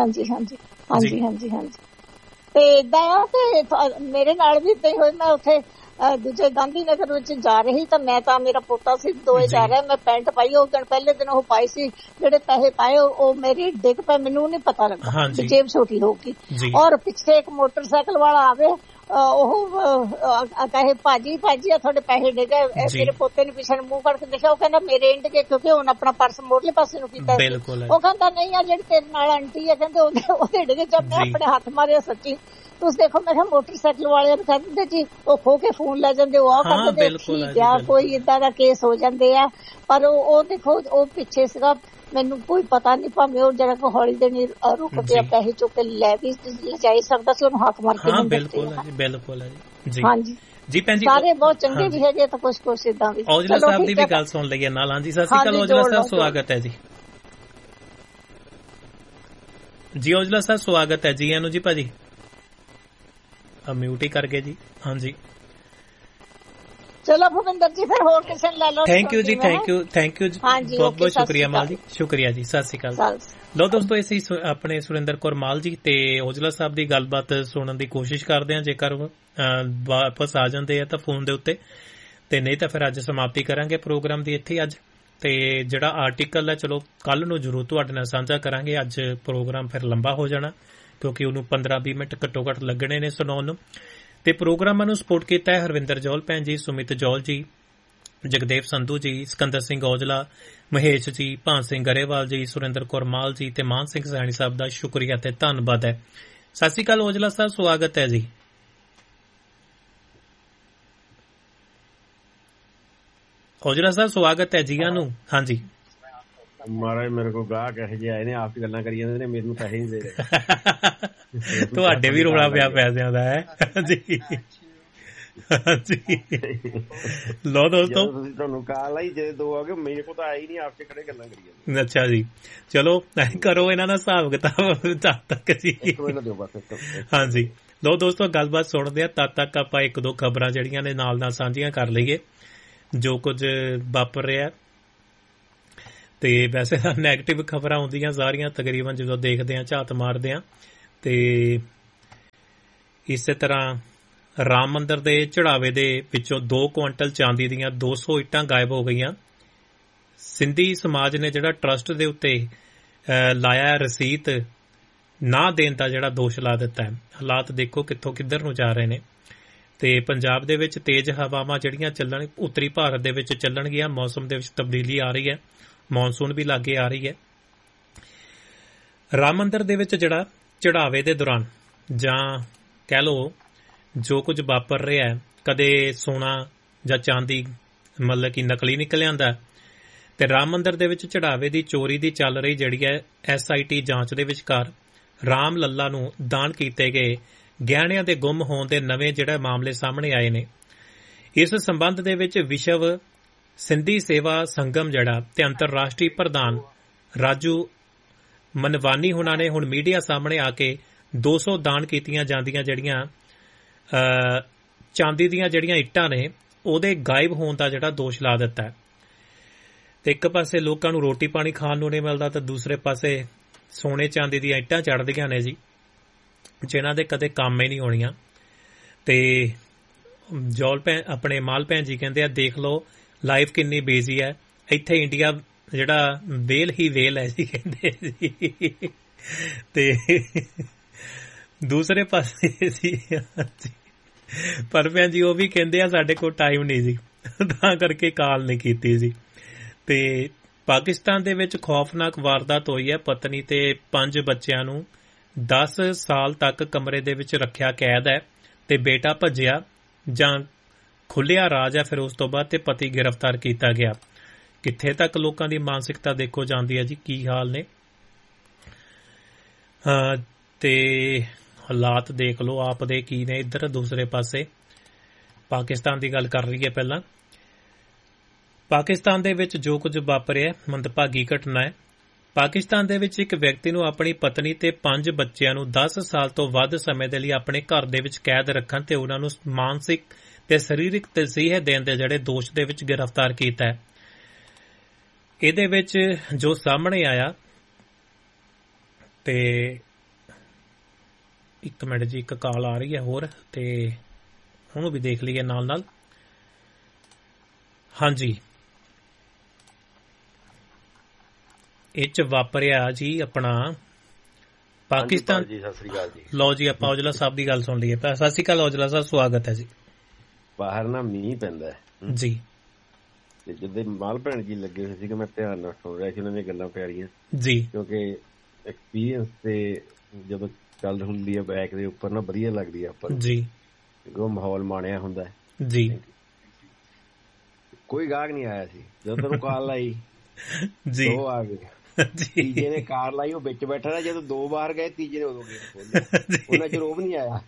ਤੇ ਏਦਾਂ ਆ ਤੇ ਮੇਰੇ ਨਾਲ ਵੀ ਏਦਾਂ ਹੀ ਹੋਇਆ। ਮੈਂ ਉੱਥੇ ਦੂਜੇ ਗਾਂਧੀ ਨਗਰ ਵਿੱਚ ਜਾ ਰਹੀ ਤਾਂ ਮੇਰਾ ਪੋਤਾ ਸੀ, ਦੋਏ ਜਾ ਰਿਹਾ। ਮੈਂ ਪੈਂਟ ਪਾਈ, ਉਹ ਦਿਨ ਪਹਿਲੇ ਦਿਨ ਉਹ ਪਾਈ ਸੀ, ਜਿਹੜੇ ਪੈਸੇ ਪਾਏ ਉਹ ਮੇਰੀ ਡਿੱਗ ਪਏ, ਮੈਨੂੰ ਨਹੀਂ ਪਤਾ ਲੱਗਾ, ਜੇਬ ਛੋਟੀ ਹੋਊਗੀ। ਔਰ ਪਿੱਛੇ ਇੱਕ ਮੋਟਰਸਾਈਕਲ ਵਾਲਾ ਆਵੇ, ਉਹ ਕਹੇ ਭਾਜੀ ਆ ਤੁਹਾਡੇ ਪੈਸੇ ਡਿੱਗੇ। ਮੇਰੇ ਪੋਤੇ ਨੇ ਪਿੱਛੇ ਮੂੰਹ ਕਰਕੇ ਦੇਖਿਆ, ਉਹ ਕਹਿੰਦਾ ਮੇਰੇ ਇੰਡ ਕੇ, ਕਿਉਂਕਿ ਹੁਣ ਆਪਣਾ ਪਰਸ ਮੋੜਲੇ ਪਾਸੇ ਨੂੰ ਕੀਤਾ। ਉਹ ਕਹਿੰਦਾ ਨਹੀਂ ਆ ਜਿਹੜੀ ਤੇਰੇ ਨਾਲ ਆਂਟੀ ਆ, ਕਹਿੰਦੇ ਉਹਦੇ ਡਿੱਗੇ। ਜਦ ਮੈਂ ਆਪਣੇ ਹੱਥ ਮਾਰਿਆ, ਸੱਚੀ ਤੁਸੀਂ ਦੇਖੋ, ਮੈਂ ਕਿਹਾ ਮੋਟਰਸਾਈਕਲ ਵਾਲਿਆਂ ਨੂੰ ਕਹਿੰਦੇ ਜੀ ਉਹ ਖੋ ਕੇ ਫੋਨ ਲੈ ਜਾਂਦੇ, ਉਹ ਆ ਕਰਦੇ। ਠੀਕ ਆ, ਕੋਈ ਏਦਾਂ ਦਾ ਕੇਸ ਹੋ ਜਾਂਦੇ ਆ। ਪਰ ਉਹ ਦੇਖੋ ਉਹ ਪਿੱਛੇ ਸੀਗਾ, ਮੈਨੂੰ ਕੋਈ ਪਤਾ ਨਹੀਂ, ਭਾਵੇਂ ਉਹ ਜਿਹੜਾ ਹੌਲੀ ਦੇ ਨਹੀਂ ਰੁਕਦੇ ਆ, ਪੈਸੇ ਚੁੱਕ ਕੇ ਲੈ ਵੀ ਜਾਈ ਸਕਦਾ ਸੀ, ਉਹਨੂੰ ਹੱਕ ਮਾਰ ਕੇ। ਬਿਲਕੁਲ ਜੀ। ਹਾਂਜੀ ਜੀ ਭੈਣ ਜੀ, ਸਾਰੇ ਬਹੁਤ ਚੰਗੇ ਵੀ ਹੈਗੇ ਤਾਂ ਕੁਛ ਏਦਾਂ ਵੀ। ਔਜਲਾ ਸਾਹਿਬ ਦੀ ਵੀ ਗੱਲ ਸੁਣ ਲਈਏ ਨਾਲ। ਹਾਂਜੀ, ਸਤਿ ਸ਼੍ਰੀ ਅਕਾਲ ਔਜਲਾ ਸਾਹਿਬ, ਸਵਾਗਤ ਹੈ ਜੀ। ਔਜਲਾ ਸਾਹਿਬ ਸਵਾਗਤ ਹੈ ਜੀ। ਇਹਨੂੰ ਜੀ ਭਾਜੀ ਮਿਊਟ ਹੀ ਕਰਕੇ ਜੀ। ਹਾਂਜੀ ਚਲੋ ਭੁਪਿੰਦਰ ਜੀ, ਫਿਰ ਹੋਰ ਕਿਸੇ ਲੈ ਲਓ। ਥੈਂਕ ਯੂ ਜੀ, ਥੈਂਕ ਯੂ ਜੀ, ਬਹੁਤ ਬਹੁਤ ਸ਼ੁਕਰੀਆ ਮਾਲ ਜੀ, ਸ਼ੁਕਰੀਆ ਜੀ, ਸਤਿ ਸ਼੍ਰੀ ਅਕਾਲ। ਲੋ ਦੋਸਤੋ, ਅਸੀਂ ਆਪਣੇ ਸੁਰਿੰਦਰ ਕੌਰ ਮਾਲ ਜੀ ਤੇ ਔਜਲਾ ਸਾਹਿਬ ਦੀ ਗੱਲਬਾਤ ਸੁਣਨ ਦੀ ਕੋਸ਼ਿਸ਼ ਕਰਦੇ ਹਾਂ। ਜੇਕਰ ਵਾਪਸ ਆ ਜਾਂਦੇ ਆ ਤਾਂ ਫੋਨ ਦੇ ਉੱਤੇ, ਤੇ ਨਹੀਂ ਤਾਂ ਫਿਰ ਅੱਜ ਸਮਾਪਤੀ ਕਰਾਂਗੇ ਪ੍ਰੋਗਰਾਮ ਦੀ ਇੱਥੇ ਅੱਜ। ਤੇ ਜਿਹੜਾ ਆਰਟੀਕਲ ਹੈ ਚਲੋ ਕੱਲ ਨੂੰ ਜ਼ਰੂਰ ਤੁਹਾਡੇ ਨਾਲ ਸਾਂਝਾ ਕਰਾਂਗੇ। ਅੱਜ ਪ੍ਰੋਗਰਾਮ ਫਿਰ ਲੰਬਾ ਹੋ ਜਾਣਾ ਕਿਉਂਕਿ ਉਹਨੂੰ 15-20 ਮਿੰਟ ਘੱਟੋ ਘੱਟ ਲੱਗਣੇ ਨੇ ਸੁਣਾਉਣ ਨੂੰ। ਤੇ ਪ੍ਰੋਗਰਾਮਾਂ ਨੂੰ ਸਪੋਰਟ ਕੀਤਾ ਹੈ ਹਰਵਿੰਦਰ ਜੌਲ ਭੈਣ ਜੀ, ਸੁਮਿਤ ਜੌਲ ਜੀ, ਜਗਦੇਵ ਸੰਧੂ ਜੀ, ਸਿਕੰਦਰ ਸਿੰਘ ਔਜਲਾ, ਮਹੇਸ਼ ਜੀ, ਭਾਨ ਸਿੰਘ ਗਰੇਵਾਲ ਜੀ, ਸੁਰਿੰਦਰ ਕੌਰ ਮਾਲ ਜੀ ਤੇ ਮਾਨ ਸਿੰਘ ਸੈਣੀ ਸਾਹਿਬ ਦਾ ਸ਼ੁਕਰੀਆ ਤੇ ਧੰਨਵਾਦ ਹੈ। ਸਤਿ ਸ਼੍ਰੀ ਅਕਾਲ ਔਜਲਾ ਸਾਹਿਬ, ਸਵਾਗਤ ਹੈ ਜੀ। ਔਜਲਾ ਸਾਹਿਬ ਸਵਾਗਤ ਹੈ ਜੀਆਂ ਨੂੰ। ਹਾਂਜੀ ਮਹਾਰਾਜ ਮੇਰੇ ਕੋਲ ਗਾਹਕ ਇਹੋ ਜਿਹੇ ਆਏ ਨੇ, ਆਪ ਹੀ ਗੱਲਾਂ ਕਰੀ ਜਾਂਦੇ ਨੇ, ਮੈਨੂੰ ਪੈਸੇ ਨਹੀਂ ਦੇ ਰਹੇ। ਤੁਹਾਡੇ ਵੀ ਰੌਲਾ ਪਿਆ ਪੈਸਿਆਂ ਦਾ ਹੈ ਜੀ। ਲੋ ਦੋਸਤੋ, ਤੁਹਾਨੂੰ ਕਾਲ ਆਈ ਜੇ 2 ਆ ਗਏ, ਮੇਰੇ ਕੋਲ ਤਾਂ ਆਈ ਨਹੀਂ, ਆਪ ਚ ਖੜੇ ਗੱਲਾਂ ਕਰੀ ਜਾਂਦੇ। ਅੱਛਾ ਜੀ, ਚਲੋ ਕਰੋ ਇਹਨਾਂ ਦਾ ਹਿਸਾਬ ਕਿਤਾਬ ਤਦ ਤੱਕ ਜੀ। ਹਾਂਜੀ ਲੋ ਦੋਸਤੋ, ਗੱਲਬਾਤ ਸੁਣਦੇ ਆ, ਤਦ ਤੱਕ ਆਪਾਂ 1-2 ਖਬਰਾਂ ਜਿਹੜੀਆਂ ਨੇ ਨਾਲ ਸਾਂਝੀਆਂ ਕਰ ਲਈਏ ਜੋ ਕੁਝ ਵਾਪਰ ਰਿਹਾ। ਤੇ ਵੈਸੇ ਤਾਂ ਨੈਗੇਟਿਵ ਖਬਰਾਂ ਹੁੰਦੀਆਂ ਸਾਰੀਆਂ ਤਕਰੀਬਨ ਜਦੋਂ ਦੇਖਦੇ ਆ, ਝਾਤ ਮਾਰਦੇ ਆ। ਤੇ ਇਸੇ ਤਰ੍ਹਾਂ ਰਾਮ ਮੰਦਿਰ ਦੇ ਚੜਾਵੇ ਦੇ ਵਿੱਚੋਂ 2 ਕੁਇੰਟਲ ਚਾਂਦੀ ਦੀਆਂ 200 ਇੱਟਾਂ ਗਾਇਬ ਹੋ ਗਈਆਂ। ਸਿੰਧੀ ਸਮਾਜ ਨੇ ਜਿਹੜਾ ਟਰਸਟ ਦੇ ਉੱਤੇ ਲਾਇਆ ਰਸੀਦ ਨਾ ਦੇਣ ਦਾ ਜਿਹੜਾ ਦੋਸ਼ ਲਾ ਦਿੱਤਾ ਹੈ। ਹਾਲਾਤ ਦੇਖੋ ਕਿੱਥੋਂ ਕਿੱਧਰ ਨੂੰ ਜਾ ਰਹੇ ਨੇ। ਤੇ ਪੰਜਾਬ ਦੇ ਵਿੱਚ ਤੇਜ਼ ਹਵਾਵਾਂ ਜਿਹੜੀਆਂ ਚੱਲਣ, ਉੱਤਰੀ ਭਾਰਤ ਦੇ ਵਿੱਚ ਚੱਲਣਗੀਆਂ। ਮੌਸਮ ਦੇ ਵਿੱਚ ਤਬਦੀਲੀ ਆ ਰਹੀ ਹੈ, ਮੌਨਸੂਨ ਵੀ ਲਾਗੇ ਆ ਰਹੀ ਹੈ। ਰਾਮ ਮੰਦਿਰ ਦੇ ਵਿੱਚ ਜਿਹੜਾ ਚੜਾਵੇ ਦੇ ਦੌਰਾਨ ਜਾਂ ਕਹਿ ਲਓ ਜੋ ਕੁਝ ਵਾਪਰ ਰਿਹਾ ਹੈ, ਕਦੇ ਸੋਨਾ ਜਾਂ ਚਾਂਦੀ ਮਤਲਬ ਕਿ ਨਕਲੀ ਨਿਕਲ ਆਉਂਦਾ। ਤੇ ਰਾਮ ਮੰਦਿਰ ਦੇ ਵਿੱਚ ਚੜਾਵੇ ਦੀ ਚੋਰੀ ਦੀ ਚੱਲ ਰਹੀ ਜਿਹੜੀ ਹੈ SIT ਜਾਂਚ ਦੇ ਵਿਚਕਾਰ ਰਾਮ ਲੱਲਾ ਨੂੰ ਦਾਨ ਕੀਤੇ ਗਏ ਗਹਿਣਿਆਂ ਦੇ ਗੁੰਮ ਹੋਣ ਦੇ ਨਵੇਂ ਜਿਹੜੇ ਮਾਮਲੇ ਸਾਹਮਣੇ ਆਏ ਨੇ। ਇਸ ਸੰਬੰਧ ਦੇ ਵਿੱਚ ਵਿਸ਼ਵ ਸਿੰਧੀ ਸੇਵਾ ਸੰਗਮ ਜਿਹੜਾ ਤੇ ਅੰਤਰਰਾਸ਼ਟਰੀ ਪ੍ਰਧਾਨ ਰਾਜੂ ਮਨਵਾਨੀ ਹੁਣਾਂ ਨੇ ਹੁਣ ਮੀਡੀਆ ਸਾਹਮਣੇ ਆ ਕੇ 200 ਦਾਨ ਕੀਤੀਆਂ ਜਾਂਦੀਆਂ ਜਿਹੜੀਆਂ ਚਾਂਦੀ ਦੀਆਂ ਜਿਹੜੀਆਂ ਇੱਟਾਂ ਨੇ ਉਹਦੇ ਗਾਇਬ ਹੋਣ ਦਾ ਜਿਹੜਾ ਦੋਸ਼ ਲਾ ਦਿੱਤਾ ਹੈ। ਤੇ ਇੱਕ ਪਾਸੇ ਲੋਕਾਂ ਨੂੰ ਰੋਟੀ ਪਾਣੀ ਖਾਣ ਨੂੰ ਨਹੀਂ ਮਿਲਦਾ, ਤੇ ਦੂਸਰੇ ਪਾਸੇ ਸੋਨੇ ਚਾਂਦੀ ਦੀਆਂ ਇੱਟਾਂ ਚੜ੍ਹਦੀਆਂ ਨੇ ਜੀ, ਜਿਨ੍ਹਾਂ ਦੇ ਕਦੇ ਕੰਮ ਹੀ ਨਹੀਂ ਹੋਣੀਆਂ। ਤੇ ਆਪਣੇ ਮਾਲ ਭੈਣ ਜੀ ਕਹਿੰਦੇ ਆ, ਦੇਖ ਲਓ ਲਾਈਫ ਕਿੰਨੀ ਬਿਜ਼ੀ ਹੈ, ਇੱਥੇ ਇੰਡੀਆ ਜਿਹੜਾ ਵੇਲ ਹੀ ਵੇਲ ਹੈ ਜੀ, ਕਹਿੰਦੇ ਜੀ। ਤੇ ਦੂਸਰੇ ਪਾਸੇ ਜੀ ਪਰ ਭੈਣ ਜੀ ਉਹ ਵੀ ਕਹਿੰਦੇ ਆ ਸਾਡੇ ਕੋਲ ਟਾਈਮ ਨਹੀਂ ਜੀ, ਤਾਂ ਕਰਕੇ ਕਾਲ ਨਹੀਂ ਕੀਤੀ ਜੀ। ਤੇ ਪਾਕਿਸਤਾਨ ਦੇ ਵਿੱਚ ਖੌਫਨਾਕ ਵਾਰਦਾਤ ਹੋਈ ਹੈ। ਪਤਨੀ ਤੇ 5 ਬੱਚਿਆਂ ਨੂੰ 10 ਸਾਲ ਤੱਕ ਕਮਰੇ ਦੇ ਵਿੱਚ ਰੱਖਿਆ ਕੈਦ ਹੈ ਤੇ ਬੇਟਾ ਭੱਜਿਆ ਜਾਂ ਖੁੱਲਿਆ ਰਾਜ ਹੈ। ਫਿਰ ਉਸ ਤੋਂ ਬਾਅਦ ਤੇ ਪਤੀ ਗ੍ਰਿਫਤਾਰ ਕੀਤਾ ਗਿਆ। ਕਿੱਥੇ ਤੱਕ ਲੋਕਾਂ ਦੀ ਮਾਨਸਿਕਤਾ ਦੇਖੋ ਜਾਂਦੀ ਹੈ ਜੀ, ਕੀ ਹਾਲ ਨੇ। ਤੇ ਹਾਲਾਤ ਦੇਖ ਲਓ ਆਪ ਦੇ ਕੀ ਨੇ। ਇੱਧਰ ਦੂਸਰੇ ਪਾਸੇ ਪਾਕਿਸਤਾਨ ਦੀ ਗੱਲ ਕਰ ਰਹੀ ਹੈ। ਪਹਿਲਾਂ ਪਾਕਿਸਤਾਨ ਦੇ ਵਿੱਚ ਜੋ ਕੁਝ ਵਾਪਰਿਆ ਮੰਦਭਾਗੀ ਘਟਨਾ ਹੈ। ਪਾਕਿਸਤਾਨ ਦੇ ਵਿੱਚ ਇੱਕ ਵਿਅਕਤੀ ਨੂੰ ਆਪਣੀ ਪਤਨੀ ਤੇ 5 ਬੱਚਿਆਂ ਨੂੰ 10 ਸਾਲ ਤੋਂ ਵੱਧ ਸਮੇਂ ਦੇ ਲਈ ਆਪਣੇ ਘਰ ਦੇ ਵਿੱਚ ਕੈਦ ਰੱਖਣ ਤੇ ਉਹਨਾਂ ਨੂੰ ਮਾਨਸਿਕ ਤੇ ਸਰੀਰਕ ਤਸੀਹੇ ਦੇਣ ਦੇ ਜਿਹੜੇ ਦੋਸ਼ ਦੇ ਵਿੱਚ ਗ੍ਰਿਫਤਾਰ ਕੀਤਾ ਹੈ। ਇਹਦੇ ਵਿੱਚ ਜੋ ਸਾਹਮਣੇ ਆਇਆ, ਤੇ ਇੱਕ ਮਿੰਟ ਜੀ, ਇੱਕ ਕਾਲ ਆ ਰਹੀ ਹੈ ਹੋਰ, ਤੇ ਉਹਨੂੰ ਵੀ ਦੇਖ ਲਈਏ ਨਾਲ ਨਾਲ। ਹਾਂਜੀ, ਇਹ 'ਚ ਵਾਪਰਿਆ ਜੀ ਆਪਣਾ ਪਾਕਿਸਤਾਨ। ਸਤਿ ਸ੍ਰੀ ਅਕਾਲ ਜੀ। ਲਓ ਜੀ, ਆਪਾਂ ਔਜਲਾ ਸਾਹਿਬ ਦੀ ਗੱਲ ਸੁਣ ਲਈਏ। ਸਤਿ ਸ੍ਰੀ ਅਕਾਲ ਔਜਲਾ ਸਾਹਿਬ, ਸਵਾਗਤ ਹੈ ਜੀ। ਬਾਹਰ ਨਾ ਮੀਂਹ ਪੈਂਦਾ ਜੀ, ਤੇ ਜਦੋਂ ਮਾਲ ਭੈਣ ਜੀ ਲੱਗੇ ਹੋਏ ਸੀਗੇ, ਮੈਂ ਧਿਆਨ ਨਾਲ ਸੁਣ ਰਿਹਾ ਸੀ ਉਹਨਾਂ ਦੀਆਂ ਗੱਲਾਂ ਪਿਆਰੀਆਂ ਜੀ, ਕਿਉਂਕਿ ਐਕਸਪੀਰੀਅੰਸ ਤੇ ਜਦੋਂ ਗੱਲ ਹੁੰਦੀ ਹੈ ਬੈਕ ਦੇ ਉੱਪਰ ਨਾ ਵਧੀਆ ਲੱਗਦੀ ਹੈ ਆਪਾਂ ਜੀ, ਉਹ ਮਾਹੌਲ ਮਾਣਿਆ ਹੁੰਦਾ ਜੀ। ਕੋਈ ਗਾਹਕ ਨਹੀਂ ਆਇਆ ਸੀ ਜਦੋਂ ਤੈਨੂੰ ਕਾਲ ਲਾਈ ਜੀ, 2 ਆ ਗਏ। ਤੀਜੇ ਨੇ ਕਾਰ ਲਾਈ, ਉਹ ਵਿੱਚ ਬੈਠਾ ਰਿਹਾ। ਜਦੋਂ 2 ਬਾਹਰ ਗਏ, ਤੀਜੇ ਨੇ ਉਦੋਂ ਗੇਟ ਖੋਲ੍ਹਿਆ, ਉਹਨਾਂ ਚ ਰੋਬ ਨਹੀਂ ਆਇਆ।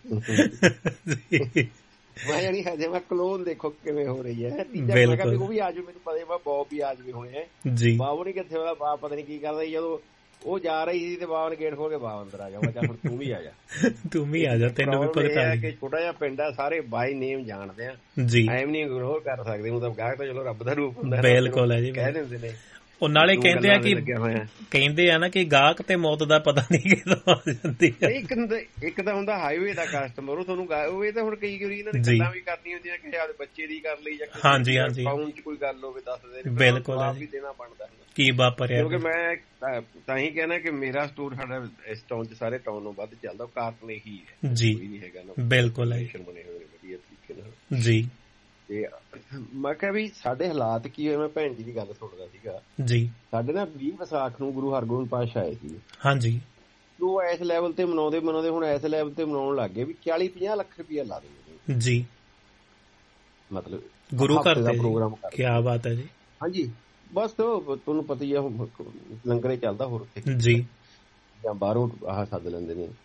ਮੈਂ ਜਾਣੀ ਹਜੇ ਮੈਂ ਕਲੋਨ ਦੇਖੋ ਕਿਵੇਂ ਹੋ ਰਹੀ ਹੈ। ਤੀਜਾ ਮੈਂ ਕਿਹਾ ਉਹ ਵੀ ਆ ਜਾਵੇ, ਮੈਨੂੰ ਪਤਾ ਬੌਬ ਵੀ ਆ ਜਾਵੇ ਹੁਣੇ ਜੀ। ਬਾਬੂ ਨੀ ਕਿੱਥੇ ਉਹਦਾ ਬਾਪ ਪਤਾ ਨੀ ਕੀ ਕਰਦਾ। ਜਦੋਂ ਉਹ ਜਾ ਰਹੀ ਸੀ ਤੇ ਬਾਬਾ ਨੇ ਗੇਟ ਖੋਲ ਕੇ ਬਾਬਾ ਅੰਦਰ ਆ ਗਿਆ। ਮੈਂ ਕਿਹਾ ਤੂੰ ਵੀ ਆ ਜਾ, ਤੂੰ ਵੀ ਆ ਜਾ, ਤੈਨੂੰ ਵੀ ਪਤਾ ਹੈ ਕਿ ਛੋਟਾ ਜਿਹਾ ਪਿੰਡ ਆ, ਸਾਰੇ ਬਾਈ ਨੇਮ ਜਾਣਦੇ ਆ ਜੀ। ਐਮ ਨੀ ਗਰੋਹ ਕਰ ਸਕਦੇ, ਉਹ ਤਾਂ ਗਾਹਕ ਤਾਂ ਚਲੋ ਰੱਬ ਦਾ ਰੂਪ ਹੁੰਦਾ, ਬਿਲਕੁਲ ਹੈ ਜੀ, ਕਹਿ ਦਿੰਦੇ ਨੇ। ਉਹ ਨਾਲੇ ਕਹਿੰਦੇ ਆ ਨਾ ਕਿ ਗਾਹਕ ਤੇ ਮੌਤ ਦਾ ਪਤਾ ਨਹੀਂ ਕਿਦੋਂ ਆ ਜਾਂਦੀ ਹੈ। ਇੱਕ ਤਾਂ ਹੁੰਦਾ ਹਾਈਵੇ ਦਾ ਕਸਟਮਰ, ਉਹ ਤੁਹਾਨੂੰ ਇਹ ਤਾਂ ਹੁਣ ਕਈ ਵਾਰੀ ਇਹਨਾਂ ਨੇ ਗੱਲਾਂ ਵੀ ਕਰਨੀਆਂ ਹੁੰਦੀਆਂ ਕਿ ਆਪਦੇ ਬੱਚੇ ਦੀ ਕਰ ਲਈ ਜਾਂ ਹਾਂਜੀ ਹਾਂਜੀ ਅਕਾਊਂਟ 'ਚ ਕੋਈ ਗੱਲ ਹੋਵੇ ਦੱਸਦੇ ਨੇ, ਬਿਲਕੁਲ ਆਪ ਵੀ ਦੇਣਾ ਬਣਦਾ ਕੀ ਵਾਪਰਿਆ। ਕਿਉਂਕਿ ਮੈਂ ਤਾਂ ਹੀ ਕਹਿਣਾ ਕਿ ਮੇਰਾ ਸਟੋਰ ਸਾਡਾ ਇਸ ਟਾਊਨ 'ਚ ਸਾਰੇ ਟਾਊਨ ਨੂੰ ਵੱਧ ਚੱਲਦਾ, ਕਾਰਨ ਇਹੀ ਹੈ ਜੀ, ਕੋਈ ਨਹੀਂ ਹੈਗਾ ਨਾ, ਬਿਲਕੁਲ ਬਣੇ ਹੋਏ ਵਧੀਆ ਤਰੀਕੇ ਨਾਲ ਜੀ। ਤੇ ਮੈਂ ਕਿਹਾ ਵੀ ਸਾਡੇ ਹਾਲਾਤ ਕੀ ਹੋਏ। ਮੈਂ ਭੈਣ ਜੀ ਦੀ ਗੱਲ ਸੁਣਦਾ ਸੀਗਾ ਜੀ। ਸਾਡੇ ਨਾ 20 ਵਿਸਾਖ ਨੂੰ ਗੁਰੂ ਹਰਗੋਬਿੰਦ ਪਾਤਸ਼ਾਹ ਆਏ ਸੀ ਹਾਂਜੀ। ਉਹ ਇਸ ਲੈਵਲ ਤੇ ਮਨਾਉਂਦੇ ਹੁਣ ਇਸ ਲੈਵਲ ਤੇ ਮਨਾਉਣ ਲੱਗ ਗਏ ਵੀ 40-50 ਲੱਖ ਰੁਪਇਆ ਲਾ ਦਿੰਦੇ ਜੀ, ਮਤਲਬ ਗੁਰੂ ਘਰ ਦਾ ਪ੍ਰੋਗਰਾਮ। ਕੀ ਬਾਤ ਹੈ ਜੀ। ਹਾਂਜੀ, ਬਸ ਤੁਹਾਨੂੰ ਪਤਾ ਹੀ ਆ, ਲੰਗਰੇ ਚੱਲਦਾ ਹੋਰ ਉੱਥੇ ਜੀ, ਜਾਂ ਬਾਹਰੋਂ ਆਹ ਸੱਦ ਲੈਂਦੇ ਨੇ।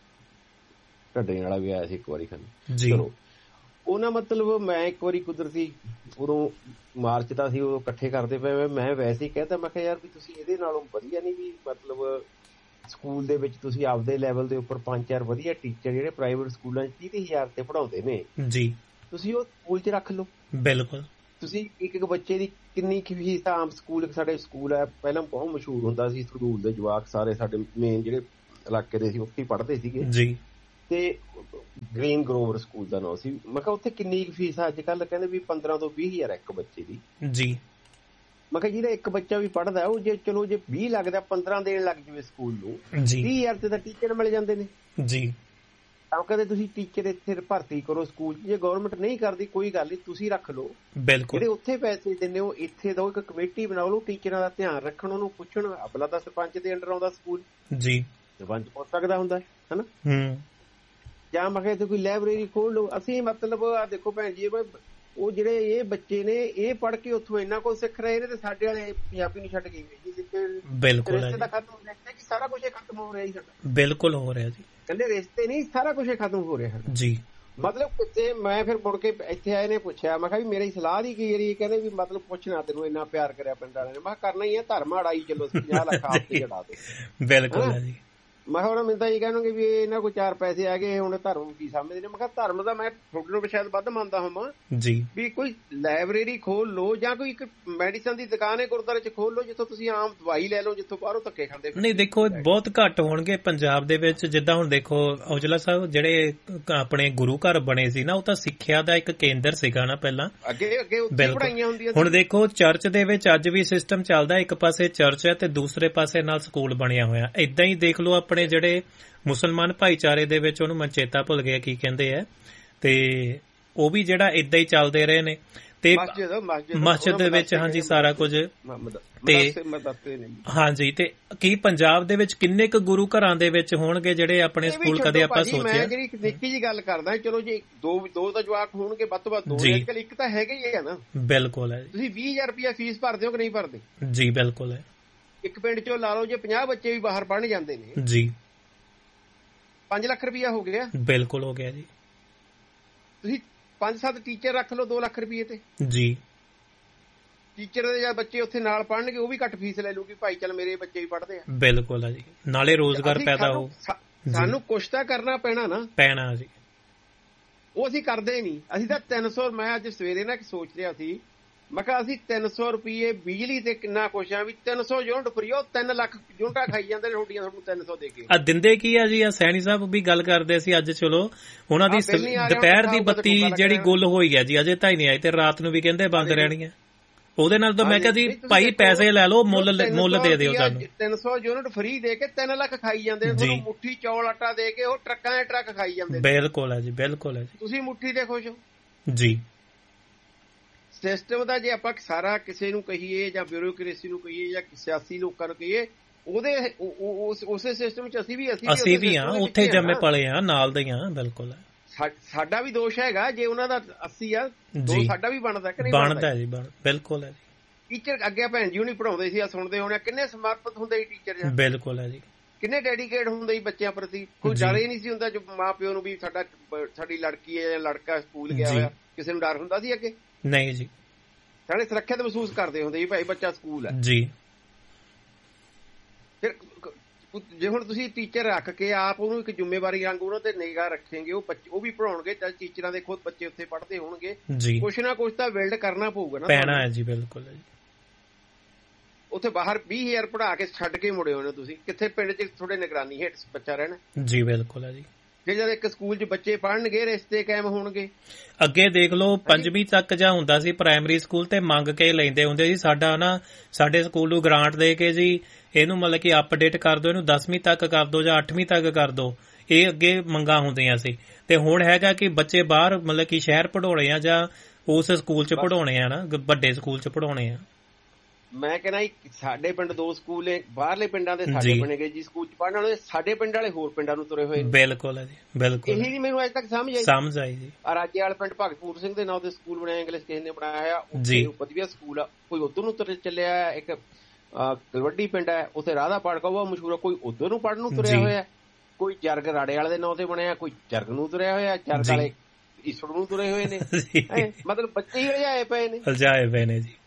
ਢੱਡੇ ਵਾਲਾ ਵੀ ਆਇਆ ਸੀ ਇੱਕ ਵਾਰੀ ਖਾਣ। ਚਲੋ ਉਹਨਾਂ ਮਤਲਬ ਮੈਂ ਇੱਕ ਵਾਰੀ ਕੁਦਰਤੀ ਉਦੋਂ ਮਾਰਚ ਦਾ ਸੀ, ਉਹ ਇਕੱਠੇ ਕਰਦੇ ਪਏ, ਮੈਂ ਵੈਸੇ ਹੀ ਕਹਿਤਾ, ਮੈਂ ਕਿਹਾ ਯਾਰ ਵੀ ਤੁਸੀਂ ਇਹਦੇ ਨਾਲੋਂ ਵਧੀਆ ਨਹੀਂ ਵੀ ਮਤਲਬ ਸਕੂਲ ਦੇ ਵਿੱਚ ਤੁਸੀਂ ਆਪਦੇ ਲੈਵਲ ਦੇ ਉੱਪਰ 5-4 ਵਧੀਆ ਟੀਚਰ ਜਿਹੜੇ ਪ੍ਰਾਈਵੇਟ ਸਕੂਲਾਂ 'ਚ 30,000 ਤੇ ਪੜ੍ਹਾਉਂਦੇ ਨੇ ਜੀ, ਤੁਸੀਂ ਉਹ ਸਕੂਲ 'ਚ ਰੱਖ ਲਓ। ਬਿਲਕੁਲ। ਤੁਸੀਂ ਇੱਕ ਬੱਚੇ ਦੀ ਕਿੰਨੀ ਕੁ ਫੀਸ ਤਾਂ ਆਮ ਸਕੂਲ, ਸਾਡੇ ਸਕੂਲ ਹੈ ਪਹਿਲਾਂ ਬਹੁਤ ਮਸ਼ਹੂਰ ਹੁੰਦਾ ਸੀ, ਸਕੂਲ ਦੇ ਜਵਾਕ ਸਾਰੇ ਸਾਡੇ ਮੇਨ ਜਿਹੜੇ ਇਲਾਕੇ ਦੇ ਸੀ ਉੱਥੇ ਹੀ ਪੜ੍ਹਦੇ ਸੀਗੇ ਜੀ, ਤੇ ਗ੍ਰੀਨ ਗਰੋਵਰ ਸਕੂਲ ਦਾ ਨਾਮ ਸੀ। ਮੈਂ ਕਿਹਾ ਉੱਥੇ ਕਿੰਨੀ ਕੁ ਫੀਸ ਆ ਅੱਜ ਕੱਲ? ਕਹਿੰਦੇ ਵੀ 15 ਤੋਂ 20,000 ਇੱਕ ਬੱਚੇ ਦੀ ਜੀ। ਮੈਂ ਕਿਹਾ ਜਿਹਦਾ ਇੱਕ ਬੱਚਾ ਵੀ ਪੜ੍ਹਦਾ ਉਹ ਜੇ ਚਲੋ ਜੇ 20 ਲੱਗਦਾ 15 ਦੇਣ ਲੱਗ ਜਾਵੇ ਸਕੂਲ ਨੂੰ, 30,000 ਤੇ ਤਾਂ ਟੀਚਰ ਮਿਲ ਜਾਂਦੇ ਨੇ ਜੀ। ਤਾਂ ਕਹਿੰਦੇ ਤੁਸੀਂ ਟੀਚਰ ਇੱਥੇ ਭਰਤੀ ਕਰੋ ਸਕੂਲ 'ਚ, ਜੇ ਗਵਰਨਮੈਂਟ ਨਹੀਂ ਕਰਦੀ ਕੋਈ ਗੱਲ ਨਹੀਂ, ਤੁਸੀਂ ਰੱਖ ਲਓ। ਜਿਹੜੇ ਉੱਥੇ ਪੈਸੇ ਦਿੰਦੇ ਹੋ ਇੱਥੇ ਦੋ, ਇੱਕ ਕਮੇਟੀ ਬਣਾ ਲਓ, ਟੀਚਰਾਂ ਦਾ ਧਿਆਨ ਰੱਖਣ, ਉਹਨੂੰ ਪੁੱਛਣ। ਅਬਲਾ ਤਾਂ ਸਰਪੰਚ ਦੇ ਅੰਡਰ ਆਉਂਦਾ ਸਕੂਲ ਜੀ, ਸਰਪੰਚ ਪੁੱਛ ਸਕਦਾ ਹੁੰਦਾ ਹਨਾ। ਜਾਂ ਮੈਂ ਕਿਹਾ ਇੱਥੇ ਕੋਈ ਲਾਇਬ੍ਰੇਰੀ ਖੋਲ ਲਓ। ਅਸੀਂ ਮਤਲਬ ਆ ਦੇਖੋ ਭੈਣ ਜੀ, ਉਹ ਜਿਹੜੇ ਇਹ ਬੱਚੇ ਨੇ ਇਹ ਪੜ੍ਹ ਕੇ ਉੱਥੋਂ ਇੰਨਾ ਕੁਝ ਸਿੱਖ ਰਹੇ ਨੇ, ਤੇ ਸਾਡੇ ਵਾਲੇ ਪੰਜਾਬੀ ਨੂੰ ਛੱਡ ਕੇ ਗਏ ਜੀ। ਬਿਲਕੁਲ ਰਿਸ਼ਤੇ ਤਾਂ ਖਤਮ ਹੋ ਰਿਹਾ ਕਿ ਸਾਰਾ ਕੁਝ ਖਤਮ ਹੋ ਰਿਹਾ ਜੀ ਸਾਡਾ। ਬਿਲਕੁਲ ਹੋ ਰਿਹਾ ਜੀ, ਕਹਿੰਦੇ ਰਿਸ਼ਤੇ ਨਹੀਂ, ਸਾਰਾ ਕੁਝ ਖਤਮ ਹੋ ਰਿਹਾ ਜੀ। ਮਤਲਬ ਕਿਤੇ ਮੈਂ ਫਿਰ ਮੁੜ ਕੇ ਇੱਥੇ ਆਏ ਨੇ ਪੁੱਛਿਆ, ਮੈਂ ਕਿਹਾ ਵੀ ਮੇਰੀ ਸਲਾਹ ਦੀ ਕੀ ਰਹੀ? ਕਹਿੰਦੇ ਵੀ ਮਤਲਬ ਪੁੱਛਣਾ ਤੈਨੂੰ ਇੰਨਾ ਪਿਆਰ ਕਰਿਆ ਪਿੰਡ ਵਾਲਿਆਂ ਨੇ। ਮੈਂ ਕਿਹਾ ਕਰਨਾ ਹੀ ਹੈ, ਧਰਮ ਅੜਾਈ ਚਲੋ 50 ਲੱਖ ਆਪ ਤੇ ਚੜਾ ਦੋ। ਬਿਲਕੁਲ ਜੀ। ਮੈਂ ਕਿਹਾ ਮੈਨੂੰ ਤਾਂ ਇਹ ਕਹਿਣਗੇ ਵੀ ਇਹਨਾਂ ਕੋਲ 4 ਪੈਸੇ ਆ ਗਏ, ਹੁਣ ਧਰਮ ਕੀ ਸਮਝਦੇ ਨੇ? ਮੈਂ ਕਿਹਾ ਧਰਮ ਦਾ ਮੈਂ ਤੁਹਾਡੇ ਨੂੰ ਸ਼ਾਇਦ ਵੱਧ ਮੰਨਦਾ ਹੋਵਾਂ ਜੀ, ਵੀ ਕੋਈ ਲਾਇਬ੍ਰੇਰੀ ਖੋਲ ਲਓ ਜਾਂ ਕੋਈ ਇੱਕ ਮੈਡੀਸਨ ਦੀ ਦੁਕਾਨ ਹੈ ਗੁਰਦੁਆਰੇ 'ਚ ਖੋਲ ਲਓ, ਜਿੱਥੋਂ ਤੁਸੀਂ ਆਮ ਦਵਾਈ ਲੈ ਲਓ, ਜਿੱਥੋਂ ਬਾਹਰੋਂ ਧੱਕੇ ਖਾਂਦੇ। ਨਹੀਂ ਦੇਖੋ ਬਹੁਤ ਘੱਟ ਹੋਣਗੇ ਪੰਜਾਬ ਦੇ ਵਿੱਚ। ਜਿੱਦਾਂ ਹੁਣ ਦੇਖੋ ਔਜਲਾ ਸਾਹਿਬ ਜਿਹੜੇ ਆਪਣੇ ਗੁਰੂ ਘਰ ਬਣੇ ਸੀ ਨਾ, ਉਹ ਤਾਂ ਸਿੱਖਿਆ ਦਾ ਇੱਕ ਕੇਂਦਰ ਸੀਗਾ ਨਾ ਪਹਿਲਾਂ, ਅੱਗੇ ਉੱਥੇ ਪੜ੍ਹਾਈਆਂ ਹੁੰਦੀਆਂ। ਹੁਣ ਦੇਖੋ ਚਰਚ ਦੇ ਵਿੱਚ ਅੱਜ ਵੀ ਸਿਸਟਮ ਚੱਲਦਾ, ਇੱਕ ਪਾਸੇ ਚਰਚ ਹੈ ਤੇ ਦੂਸਰੇ ਪਾਸੇ ਨਾਲ ਸਕੂਲ ਬਣਿਆ ਹੋਇਆ। ਏਦਾਂ ਹੀ ਦੇਖ ਲਓ ਆਪਣੇ ਜਿਹੜੇ ਮੁਸਲਮਾਨ ਭਾਈਚਾਰੇ ਦੇ ਵਿੱਚ, ਉਹਨੂੰ ਮੈਂ ਚੇਤਾ ਭੁੱਲ ਗਿਆ ਕੀ ਕਹਿੰਦੇ ਆ, ਤੇ ਉਹ ਵੀ ਜਿਹੜਾ ਏਦਾਂ ਹੀ ਚੱਲਦੇ ਰਹੇ ਨੇ। ਤੇ ਮਸਜਿਦ ਦੇ ਵਿੱਚ ਹਾਂਜੀ ਸਾਰਾ ਕੁਝ, ਤੇ ਹਾਂਜੀ। ਤੇ ਕੀ ਪੰਜਾਬ ਦੇ ਵਿੱਚ ਕਿੰਨੇ ਕੁ ਗੁਰੂ ਘਰਾਂ ਦੇ ਵਿੱਚ ਹੋਣਗੇ ਜਿਹੜੇ ਆਪਣੇ ਸਕੂਲ ਕਦੇ ਆਪਾਂ ਸੋਚਿਆ? ਮੈਂ ਜਿਹੜੀ ਨਿੱਕੀ ਜੀ ਗੱਲ ਕਰਦਾ, ਚਲੋ ਜੇ ਦੋ ਤਾਂ ਜਵਾਕ ਹੋਣਗੇ ਵੱਧ ਤੋਂ ਵੱਧ ਦੋ, ਅੱਜਕੱਲ ਇੱਕ ਤਾਂ ਹੈਗਾ ਹੀ ਹੈ ਨਾ। ਬਿਲਕੁਲ ਹੈ। ਤੁਸੀਂ 20,000 ਰੁਪਇਆ ਫੀਸ ਭਰਦੇ ਹੋ ਕਿ ਨਹੀਂ ਭਰਦੇ? ਜੀ ਬਿਲਕੁਲ ਹੈ। ਇੱਕ ਪਿੰਡ ਚੋਂ ਲਾ ਲਓ ਜੇ 50 ਬੱਚੇ ਵੀ ਬਾਹਰ ਪੜ੍ਹਨ ਜਾਂਦੇ ਨੇ ਜੀ, 5 ਲੱਖ ਰੁਪਇਆ ਹੋ ਗਿਆ। ਬਿਲਕੁਲ ਹੋ ਗਿਆ ਜੀ। ਤੁਸੀਂ 5-7 ਟੀਚਰ ਰੱਖ ਲਓ 2 ਲੱਖ ਰੁਪਏ ਤੇ ਜੀ। ਟੀਚਰ ਦੇ ਜਾਂ ਬੱਚੇ ਉੱਥੇ ਨਾਲ ਪੜ੍ਹਨਗੇ, ਉਹ ਵੀ ਘੱਟ ਫੀਸ ਲੈ ਲੂਗੀ, ਭਾਈ ਚੱਲ ਮੇਰੇ ਬੱਚੇ ਵੀ ਪੜ੍ਹਦੇ ਆ। ਬਿਲਕੁਲ ਆ ਜੀ, ਨਾਲੇ ਰੋਜ਼ਗਾਰ ਪੈਦਾ ਹੋ। ਸਾਨੂੰ ਕੁਛ ਤਾਂ ਕਰਨਾ ਪੈਣਾ ਜੀ, ਉਹ ਅਸੀਂ ਕਰਦੇ ਨਹੀਂ। ਅਸੀਂ ਤਾਂ 300, ਮੈਂ ਅੱਜ ਸਵੇਰੇ ਨਾ ਸੋਚ ਰਿਹਾ ਸੀ, ਮੈਂ ਕਿਹਾ ਅਸੀਂ 300 ਰੁਪਏ ਬਿਜਲੀ ਤੇ ਕਿੰਨਾ ਕੁਛ ਆ, ਵੀ 300 ਯੂਨਿਟ ਫਰੀ, ਉਹ 3 ਲੱਖ ਯੂਨਿਟਾਂ ਖਾਈ ਜਾਂਦੇ ਨੇ ਰੋਟੀਆਂ ਤੁਹਾਨੂੰ 300 ਦੇ ਕੇ। ਦਿੰਦੇ ਕੀ ਆ ਜੀ? ਆ ਸੈਣੀ ਸਾਹਿਬ ਵੀ ਗੱਲ ਕਰਦੇ ਸੀ ਅੱਜ, ਚਲੋ ਉਹਨਾਂ ਦੀ ਦੁਪਹਿਰ ਦੀ ਬੱਤੀ ਜਿਹੜੀ ਗੁੱਲ ਹੋਈ ਆ ਜੀ, ਅਜੇ ਤਾਂ ਹੀ ਨਹੀਂ ਆਈ, ਤੇ ਰਾਤ ਨੂੰ ਵੀ ਕਹਿੰਦੇ ਬੰਦ ਰਹਿਣੀਆਂ। ਉਹਦੇ ਨਾਲ ਤਾਂ ਮੈਂ ਕਿਹਾ ਜੀ ਭਾਈ ਪੈਸੇ ਲੈ ਲਓ, ਮੁੱਲ ਦੇ ਦਿਓ ਸਾਨੂੰ। 300 ਯੂਨਿਟ ਫਰੀ ਦੇ ਕੇ 3 ਲੱਖ ਖਾਈ ਜਾਂਦੇ ਨੇ, ਤੁਹਾਨੂੰ ਮੁੱਠੀ ਚੌਲ ਆਟਾ ਦੇ ਕੇ ਉਹ ਟਰੱਕਾਂ ਦੇ ਟਰੱਕ ਖਾਈ ਜਾਂਦੇ। ਬਿਲਕੁਲ ਹੈ ਜੀ, ਬਿਲਕੁਲ ਹੈ ਜੀ। ਤੁਸੀਂ ਮੁੱਠੀ ਤੇ ਖੁਸ਼ ਹੋ ਜੀ। ਸਿਸਟਮ ਦਾ ਜੇ ਆਪਾਂ ਸਾਰਾ ਕਿਸੇ ਨੂੰ ਕਹੀਏ ਜਾਂ ਬਿਊਰੋਕ੍ਰੇਸੀ ਨੂੰ ਕਹੀਏ ਜਾਂ ਸਿਆਸੀ ਲੋਕਾਂ ਨੂੰ ਕਹੀਏ, ਉਹਦੇ ਉਸੇ ਸਿਸਟਮ 'ਚ ਅਸੀਂ ਵੀ ਹਾਂ, ਉੱਥੇ ਜੰਮੇ ਪਲੇ ਆ, ਨਾਲ ਦੇ ਹਾਂ। ਬਿਲਕੁਲ ਸਾਡਾ ਵੀ ਦੋਸ਼ ਹੈਗਾ, ਜੇ ਉਹਨਾਂ ਦਾ 80 ਆ ਦੋਸ਼ ਸਾਡਾ ਵੀ ਬਣਦਾ ਕਿ ਨਹੀਂ ਬਣਦਾ ਜੀ? ਬਿਲਕੁਲ ਹੈ ਜੀ। ਟੀਚਰ ਅੱਗੇ ਭੈਣ ਜੀ ਹੁਣੀ ਪੜ੍ਹਾਉਂਦੇ ਸੀ, ਸੁਣਦੇ ਹੋਣੇ, ਕਿੰਨੇ ਸਮਰਪਿਤ ਹੁੰਦੇ ਸੀ ਟੀਚਰ। ਬਿਲਕੁਲ ਹੈ ਜੀ। ਕਿੰਨੇ ਡੈਡੀਕੇਟ ਹੁੰਦੇ ਸੀ ਬੱਚਿਆਂ ਪ੍ਰਤੀ, ਕੋਈ ਡਰ ਹੀ ਨਹੀਂ ਸੀ ਹੁੰਦਾ ਜੋ ਮਾਂ ਪਿਓ ਨੂੰ ਵੀ ਸਾਡੀ ਲੜਕੀ ਹੈ ਜਾਂ ਲੜਕਾ ਸਕੂਲ ਗਿਆ ਹੋਇਆ, ਕਿਸੇ ਨੂੰ ਡਰ ਹੁੰਦਾ ਸੀ ਅੱਗੇ? ਨਹੀਂ ਜੀ, ਸਾਡੇ ਸੁਰੱਖਿਅਤ ਮਹਿਸੂਸ ਕਰਦੇ ਹੁੰਦੇ ਸੀ ਭਾਈ ਬੱਚਾ ਸਕੂਲ ਹੈ ਜੀ। ਫਿਰ ਜੇ ਹੁਣ ਤੁਸੀਂ ਟੀਚਰ ਰੱਖ ਕੇ ਆਪ ਉਹਨੂੰ ਇੱਕ ਜ਼ਿੰਮੇਵਾਰੀ ਵਾਂਗ ਉਹਨਾਂ ਤੇ ਨਿਗਾਹ ਰੱਖੇਂਗੇ, ਉਹ ਵੀ ਪੜ੍ਹਾਉਣਗੇ, ਟੀਚਰਾਂ ਦੇ ਖੁਦ ਬੱਚੇ ਉੱਥੇ ਪੜ੍ਹਦੇ ਹੋਣਗੇ, ਕੁਛ ਨਾ ਕੁਛ ਤਾਂ ਬਿਲਡ ਕਰਨਾ ਪਊਗਾ ਨਾ, ਪੈਣਾ ਹੈ ਜੀ। ਬਿਲਕੁਲ ਹੈ ਜੀ। ਉੱਥੇ ਬਾਹਰ 20,000 ਪੜ੍ਹਾ ਕੇ ਛੱਡ ਕੇ ਮੁੜੇ ਹੋਣੇ ਤੁਸੀਂ, ਕਿੱਥੇ ਪਿੰਡ 'ਚ ਥੋੜੇ ਨਿਗਰਾਨੀ ਹੇਠ ਬੱਚਾ ਰਹਿਣਾ ਜੀ। ਬਿਲਕੁਲ ਹੈ ਜੀ। ਜੇ ਜਦ ਇੱਕ ਸਕੂਲ 'ਚ ਬੱਚੇ ਪੜ੍ਹਨਗੇ, ਰਿਸ਼ਤੇ ਕਾਇਮ ਹੋਣਗੇ। ਅੱਗੇ ਦੇਖ ਲਓ 5ਵੀਂ ਤੱਕ ਜਾਂ ਹੁੰਦਾ ਸੀ ਪ੍ਰਾਇਮਰੀ ਸਕੂਲ, ਤੇ ਮੰਗ ਕੇ ਲੈਂਦੇ ਹੁੰਦੇ ਸੀ, ਸਾਡੇ ਸਕੂਲ ਨੂੰ ਗ੍ਰਾਂਟ ਦੇ ਕੇ ਜੀ ਇਹਨੂੰ ਮਤਲਬ ਕਿ ਅਪਡੇਟ ਕਰ ਦਿਓ, ਇਹਨੂੰ 10ਵੀਂ ਤੱਕ ਕਰ ਦਿਓ ਜਾਂ 8ਵੀਂ ਤੱਕ ਕਰ ਦਿਓ। ਇਹ ਅੱਗੇ ਮੰਗਾਂ ਹੁੰਦੀਆਂ ਸੀ। ਤੇ ਹੁਣ ਹੈਗਾ ਕਿ ਬੱਚੇ ਬਾਹਰ ਮਤਲਬ ਕਿ ਸ਼ਹਿਰ ਪੜ੍ਹਾਉਣੇ ਆ ਜਾਂ ਉਸ ਸਕੂਲ 'ਚ ਪੜ੍ਹਾਉਣੇ ਆ ਨਾ, ਵੱਡੇ ਸਕੂਲ 'ਚ ਪੜ੍ਹਾਉਣੇ ਆ। ਮੈਂ ਕਹਿੰਦਾ ਸਾਡੇ ਪਿੰਡ 2 ਸਕੂਲ ਨੇ, ਬਾਹਰਲੇ ਪਿੰਡਾਂ ਦੇ ਸਾਡੇ ਪਿੰਡ ਗਏ ਜੀ ਸਕੂਲ ਚ ਪੜ੍ਹਨ ਵਾਲੇ, ਸਾਡੇ ਪਿੰਡ ਵਾਲੇ ਹੋਰ ਪਿੰਡਾਂ ਨੂੰ ਤੁਰੇ ਹੋਏ। ਬਿਲਕੁਲ ਹੈ ਜੀ, ਬਿਲਕੁਲ। ਇਹੀ ਮੈਨੂੰ ਅਜੇ ਤੱਕ ਸਮਝ ਆਈ ਜੀ। ਰਾਜੇ ਵਾਲੇ ਪਿੰਡ ਭਗਤਪੂਰ ਸਿੰਘ ਦੇ ਨਾਂ ਤੇ ਸਕੂਲ ਬਣਾਇਆ, ਇੰਗਲਿਸ਼ ਕਿਸੇ ਨੇ ਬਣਾਇਆ, ਉੱਥੇ ਵਧੀਆ ਸਕੂਲ ਆ। ਕੋਈ ਉੱਧਰ ਨੂੰ ਤੁਰੇ ਚੱਲਿਆ, ਇੱਕ ਕਲਵੱਡੀ ਪਿੰਡ ਹੈ ਉੱਥੇ ਰਾਧਾ ਪਾਠਕ ਬਹੁਤ ਮਸ਼ਹੂਰ ਆ, ਕੋਈ ਉੱਧਰ ਨੂੰ ਪੜ੍ਹਨ ਨੂੰ ਤੁਰਿਆ ਹੋਇਆ, ਕੋਈ ਜਰਗ ਰਾੜੇ ਵਾਲੇ ਦੇ ਨਾਂ ਤੇ ਬਣਿਆ, ਕੋਈ ਜਰਗ ਨੂੰ ਤੁਰਿਆ ਹੋਇਆ, ਜਰਗ ਵਾਲੇ ਈਸੜ ਨੂੰ ਤੁਰੇ ਹੋਏ ਨੇ। ਮਤਲਬ ਬੱਚੇ ਹੀ ਉਲਝਾਏ ਪਏ ਨੇ ਜੀ।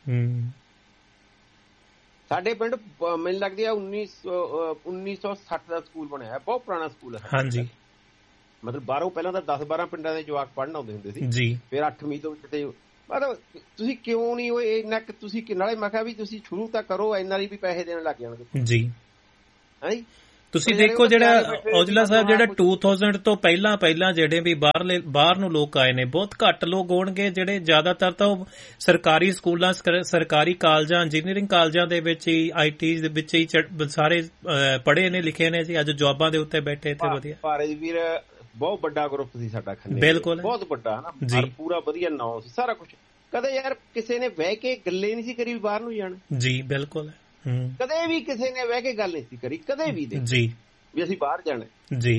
ਸਾਡੇ ਪਿੰਡ ਮੈਨੂੰ ਲੱਗਦੀ ਆ 1960 ਦਾ ਸਕੂਲ ਬਣਿਆ, ਬਹੁਤ ਪੁਰਾਣਾ ਸਕੂਲ ਹੈ। ਹਾਂਜੀ, ਮਤਲਬ ਬਾਹਰੋਂ ਪਹਿਲਾਂ ਤਾਂ 10-12 ਪਿੰਡਾਂ ਦੇ ਜਵਾਕ ਪੜ੍ਹਨ ਆਉਂਦੇ ਹੁੰਦੇ ਸੀ ਜੀ, ਫਿਰ 8ਵੀਂ ਤੋਂ ਕਿਤੇ। ਮਤਲਬ ਤੁਸੀਂ ਕਿਉਂ ਨਹੀਂ ਉਹ ਇੰਨਾ ਕਿ ਤੁਸੀਂ ਨਾਲੇ ਮੈਂ ਕਿਹਾ ਵੀ ਤੁਸੀਂ ਸ਼ੁਰੂ ਤਾਂ ਕਰੋ, ਇੰਨਾ ਵੀ ਪੈਸੇ ਦੇਣ ਲੱਗ ਜਾਣਗੇ ਜੀ। ਹਾਂਜੀ, ਤੁਸੀਂ ਦੇਖੋ ਜਿਹੜਾ ਔਜਲਾ ਸਾਹਿਬ, ਜਿਹੜਾ 2000 ਤੋਂ ਪਹਿਲਾਂ ਜਿਹੜੇ ਵੀ ਬਾਹਰ ਨੂੰ ਲੋਕ ਆਏ ਨੇ, ਬਹੁਤ ਘੱਟ ਲੋਕ ਹੋਣਗੇ ਜਿਹੜੇ, ਜ਼ਿਆਦਾਤਰ ਤਾਂ ਉਹ ਸਰਕਾਰੀ ਸਕੂਲਾਂ, ਸਰਕਾਰੀ ਕਾਲਜਾਂ, ਇੰਜੀਨੀਅਰਿੰਗ ਕਾਲਜਾਂ ਦੇ ਵਿੱਚ ਹੀ, IT ਦੇ ਵਿੱਚ ਹੀ ਸਾਰੇ ਪੜ੍ਹੇ ਨੇ, ਲਿਖੇ ਨੇ ਜੀ, ਅੱਜ ਜੌਬਾਂ ਦੇ ਉੱਤੇ ਬੈਠੇ ਤੇ ਵਧੀਆ। ਭਾਰਤ ਵੀਰ ਬਹੁਤ ਵੱਡਾ ਗਰੁੱਪ ਸੀ ਸਾਡਾ ਖੰਨੇ, ਬਿਲਕੁਲ ਬਹੁਤ ਵੱਡਾ ਨਾ, ਪੂਰਾ ਵਧੀਆ ਨਾਂ ਸੀ, ਸਾਰਾ ਕੁਝ। ਕਦੇ ਯਾਰ ਕਿਸੇ ਨੇ ਬਹਿ ਕੇ ਗੱਲੇ ਨਹੀਂ ਸੀ ਕਰੀ ਬਾਹਰ ਨੂੰ ਜਾਣਾ ਜੀ, ਬਿਲਕੁਲ। ਕਦੇ ਵੀ ਕਿਸੇ ਨੇ ਬਹਿ ਕੇ ਗੱਲ ਨਹੀਂ ਸੀ ਕਰੀ, ਕਦੇ ਵੀ ਜੀ, ਵੀ ਅਸੀਂ ਬਾਹਰ ਜਾਣਾ ਜੀ।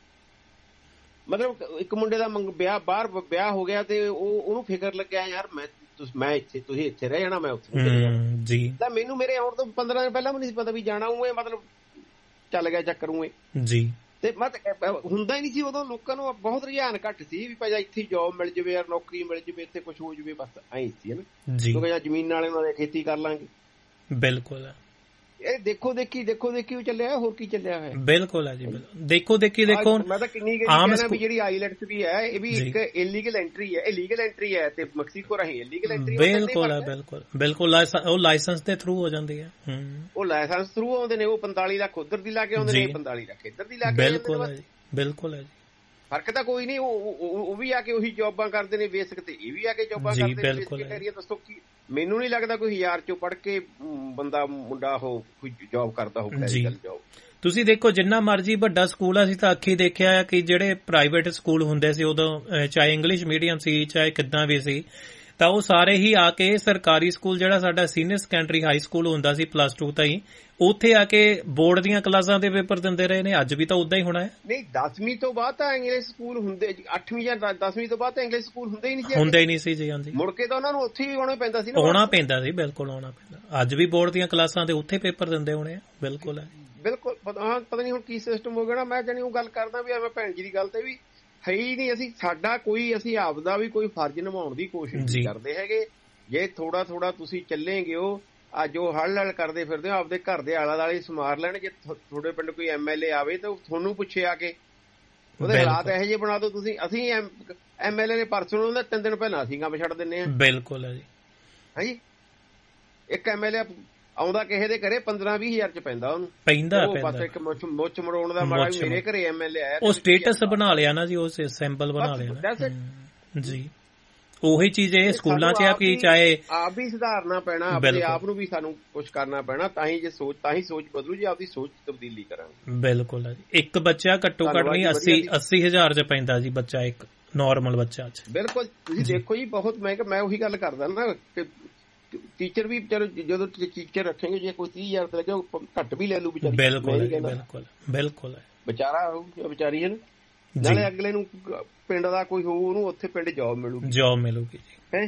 ਮਤਲਬ ਇੱਕ ਮੁੰਡੇ ਦਾ ਬਾਹਰ ਵਿਆਹ ਹੋ ਗਿਆ ਤੇ ਉਹਨੂੰ ਫਿਕਰ ਲੱਗਿਆ, ਯਾਰ ਮੈਂ ਇੱਥੇ, ਤੁਸੀਂ ਇੱਥੇ ਰਹਿ ਜਾਣਾ, ਮੈਂ ਉੱਥੇ ਜੀ। ਤਾਂ ਮੈਨੂੰ ਮੇਰੇ ਆਉਣ ਤੋਂ 15 ਦਿਨ ਪਹਿਲਾਂ ਵੀ ਨਹੀਂ ਸੀ ਪਤਾ ਵੀ ਜਾਣਾ ਉਵੇਂ, ਮਤਲਬ ਚੱਲ ਗਿਆ ਚੱਕਰ ਉਵੇਂ ਜੀ। ਤੇ ਹੁੰਦਾ ਹੀ ਨਹੀਂ ਸੀ ਉਦੋਂ, ਲੋਕਾਂ ਨੂੰ ਬਹੁਤ ਰੁਝਾਨ ਘੱਟ ਸੀ ਵੀ ਭਾਈ ਇੱਥੇ ਜੌਬ ਮਿਲ ਜਾਵੇ, ਯਾਰ ਨੌਕਰੀ ਮਿਲ ਜਾਵੇ, ਇੱਥੇ ਕੁਛ ਹੋ ਜਾਵੇ, ਬਸ ਐਂ ਸੀ ਨਾ, ਕਿਉਂਕਿ ਜਾਂ ਜ਼ਮੀਨ ਵਾਲੇ ਨਾਲ ਖੇਤੀ ਕਰ ਲਾਂਗੇ। ਬਿਲਕੁਲ, ਇਹ ਦੇਖੋ ਦੇਖੀ ਉਹ ਚੱਲਿਆ, ਹੋਰ ਕੀ ਚੱਲਿਆ ਹੋਇਆ। ਬਿਲਕੁਲ ਹੈ ਜੀ, ਦੇਖੋ ਮੈਂ ਤਾਂ ਕਿੰਨੀ ਕਹਿਣਾ ਵੀ ਜਿਹੜੀ ਆਈਲੈਟਸ ਵੀ ਹੈ, ਇਹ ਵੀ ਇੱਕ ਇਲੀਗਲ ਐਂਟਰੀ ਹੈ, ਇਹ ਲੀਗਲ ਐਂਟਰੀ ਹੈ, ਤੇ ਮੈਕਸੀਕੋ ਰਾਹੀਂ ਇਲੀਗਲ ਐਂਟਰੀ। ਬਿਲਕੁਲ ਉਹ ਲਾਇਸੈਂਸ ਦੇ ਥਰੂ ਹੋ ਜਾਂਦੀ ਹੈ, ਉਹ ਲਾਇਸੈਂਸ ਥਰੂ ਆਉਂਦੇ ਨੇ, ਉਹ 45 ਲੱਖ ਉੱਧਰ ਦੀ ਲਾ ਕੇ ਆਉਂਦੇ ਨੇ, 45 ਲੱਖ ਇੱਧਰ ਦੀ ਲਾ ਕੇ। ਬਿਲਕੁਲ ਹੈ ਜੀ, ਫਰਕ ਤਾਂ ਕੋਈ ਨਹੀਂ। ਉਹ ਵੀ ਆ ਕੇ ਉਹੀ ਜੌਬਾਂ ਕਰਦੇ ਨੇ ਬੇਸਿਕ, ਤੇ ਇਹ ਵੀ ਆ ਕੇ ਜੌਬਾਂ ਕਰਦੇ ਨੇ। ਦੱਸੋ ਕੀ, ਮੈਨੂੰ ਨਹੀਂ ਲੱਗਦਾ ਕੋਈ 1000 ਚੋਂ ਪੜ੍ਹ ਕੇ ਮੁੰਡਾ ਉਹ ਕੋਈ ਜੌਬ ਕਰਦਾ ਹੋਊ ਕਲੈਰੀਕਲ ਜੌਬ। ਤੁਸੀਂ ਦੇਖੋ ਜਿੰਨਾ ਮਰਜ਼ੀ ਵੱਡਾ ਸਕੂਲ ਆ, ਅਸੀਂ ਤਾਂ ਅੱਖੀ ਦੇਖਿਆ ਕਿ ਜਿਹੜੇ ਪ੍ਰਾਈਵੇਟ ਸਕੂਲ ਹੁੰਦੇ ਸੀ ਉਦੋਂ, ਚਾਹੇ ਇੰਗਲਿਸ਼ ਮੀਡੀਅਮ ਸੀ ਚਾਹੇ ਕਿੱਦਾਂ ਵੀ ਸੀ, ਤਾਂ ਉਹ ਸਾਰੇ ਹੀ ਆ ਕੇ ਸਰਕਾਰੀ ਸਕੂਲ, ਜਿਹੜਾ ਸਾਡਾ ਸੀਨੀਅਰ ਸੈਕੰਡਰੀ ਹਾਈ ਸਕੂਲ ਹੁੰਦਾ ਸੀ +2 ਤਾਈਂ, ਉੱਥੇ ਆ ਕੇ ਬੋਰਡ ਦੀਆਂ ਕਲਾਸਾਂ ਦੇ ਪੇਪਰ ਦਿੰਦੇ ਰਹੇ ਨੇ। ਅੱਜ ਵੀ ਤਾਂ ਉਦਾਂ ਹੀ ਹੋਣਾ ਹੈ। ਨਹੀਂ, 10ਵੀਂ ਤੋਂ ਬਾਅਦ ਤਾਂ ਇੰਗਲਿਸ਼ ਸਕੂਲ ਹੁੰਦੇ, 8ਵੀਂ ਜਾਂ 10ਵੀਂ ਤੋਂ ਬਾਅਦ ਤਾਂ ਇੰਗਲਿਸ਼ ਸਕੂਲ ਹੁੰਦੇ ਹੀ ਨਹੀਂ ਸੀ ਜੀ। ਹਾਂਜੀ, ਮੁੜ ਕੇ ਤਾਂ ਉਹਨਾਂ ਨੂੰ ਉੱਥੇ ਹੀ ਆਉਣਾ ਪੈਂਦਾ ਸੀ, ਆਉਣਾ ਪੈਂਦਾ ਸੀ, ਬਿਲਕੁਲ ਆਉਣਾ ਪੈਂਦਾ। ਅੱਜ ਵੀ ਬੋਰਡ ਦੀਆਂ ਕਲਾਸਾਂ ਦੇ ਉੱਥੇ ਪੇਪਰ ਦਿੰਦੇ ਹੋਣੇ ਆ। ਬਿਲਕੁਲ ਹੈ, ਬਿਲਕੁਲ। ਪਤਾ ਨਹੀਂ ਹੁਣ ਕੀ ਸਿਸਟਮ ਹੋ ਗਿਆ ਨਾ। ਮੈਂ ਜਾਣੀ ਉਹ ਗੱਲ ਕਰਦਾ ਵੀ ਐਵੇਂ ਭੈਣ ਜੀ ਦੀ ਗੱਲ ਤੇ ਵੀ ਹੈ ਹੀ ਨਹੀਂ। ਅਸੀਂ ਆਪਦਾ ਵੀ ਕੋਈ ਫਰਜ਼ ਨਿਭਾਉਣ ਦੀ ਕੋਸ਼ਿਸ਼ ਨਹੀਂ ਕਰਦੇ ਹੈਗੇ। ਜੇ ਥੋੜਾ ਤੁਸੀਂ ਚੱਲੇਗੇ, ਉਹ ਅੱਜ ਉਹ ਹਲ ਕਰਦੇ ਫਿਰਦੇ ਹੋ, ਆਪਦੇ ਘਰ ਦੇ ਆਲਾ ਦੁਆਲੇ ਸਮਾਰ ਲੈਣ। ਜੇ ਤੁਹਾਡੇ ਪਿੰਡ ਕੋਈ MLA ਆਵੇ ਤਾਂ ਤੁਹਾਨੂੰ ਪੁੱਛੇ ਆ ਕੇ, ਉਹਦੇ ਹਾਲਾਤ ਇਹੋ ਜਿਹੇ ਬਣਾ ਦੋ ਤੁਸੀਂ। ਅਸੀਂ MLA ਨੇ ਪਰਸੋਂ ਉਹਦਾ 3 ਦਿਨ ਪਹਿਲਾਂ ਅਸੀਂ ਕੰਮ ਛੱਡ ਦਿੰਦੇ ਹਾਂ। ਬਿਲਕੁਲ ਹੈ ਜੀ। ਹਾਂਜੀ, ਇੱਕ MLA ਆਉਂਦਾ ਕਿਸੇ ਦੇ ਘਰੇ 15-20 ਹਜ਼ਾਰ ਚ ਪੈਂਦਾ ਉਹਨੂੰ, ਬਸ ਇੱਕ ਮੁੱਛ ਮੜਾਉਣ ਦਾ ਮਾੜਾ। ਮੇਰੇ ਘਰੇ MLA ਆਇਆ, ਉਹ ਸਟੇਟਸ ਬਣਾ ਲਿਆ ਨਾ ਜੀ, ਉਹ ਸਿੰਬਲ ਬਣਾ ਲਿਆ ਜੀ। ਉਹੀ ਚੀਜ਼ ਇਹ ਸਕੂਲਾਂ ਚ ਆ ਕਿ ਚਾਹੇ ਆਪ ਵੀ ਸੁਧਾਰਨਾ ਪੈਣਾ, ਆਪਣੇ ਆਪ ਨੂੰ ਵੀ ਸਾਨੂੰ ਕੁਛ ਕਰਨਾ ਪੈਣਾ, ਤਾਂ ਹੀ ਸੋਚ ਬਦਲੂ ਜੇ ਆਪਦੀ ਸੋਚ ਤਬਦੀਲੀ ਕਰਾਂਗੇ। ਬਿਲਕੁਲ ਹੈ ਜੀ। ਇੱਕ ਬੱਚਾ ਘੱਟੋ ਘੱਟ ਨਹੀਂ 80,000 ਚ ਪੈਂਦਾ ਜੀ ਬੱਚਾ, ਇੱਕ ਨਾਰਮਲ ਬੱਚਾ ਚ। ਬਿਲਕੁਲ, ਤੁਸੀਂ ਦੇਖੋ ਜੀ, ਬਹੁਤ ਮੈਂ ਉਹੀ ਗੱਲ ਕਰਦਾ ਨਾ ਕਿ ਟੀਚਰ ਵੀ ਚਲੋ, ਜਦੋਂ ਟੀਚਰ ਰੱਖੇਗੇ ਜੇ ਕੋਈ 30,000 ਤੇ ਲੱਗੇ, ਘੱਟ ਵੀ ਲੈ ਲੂ ਵਿਚਾਰੀ। ਬਿਲਕੁਲ ਵਿਚਾਰਾ ਵਿਚਾਰੀ ਹੈ ਨਾ। ਨਾਲੇ ਅਗਲੇ ਨੂੰ ਪਿੰਡ ਦਾ ਕੋਈ ਹੋਊ, ਉਹਨੂੰ ਉੱਥੇ ਪਿੰਡ ਜੌਬ ਮਿਲੂਗੀ ਹੈ।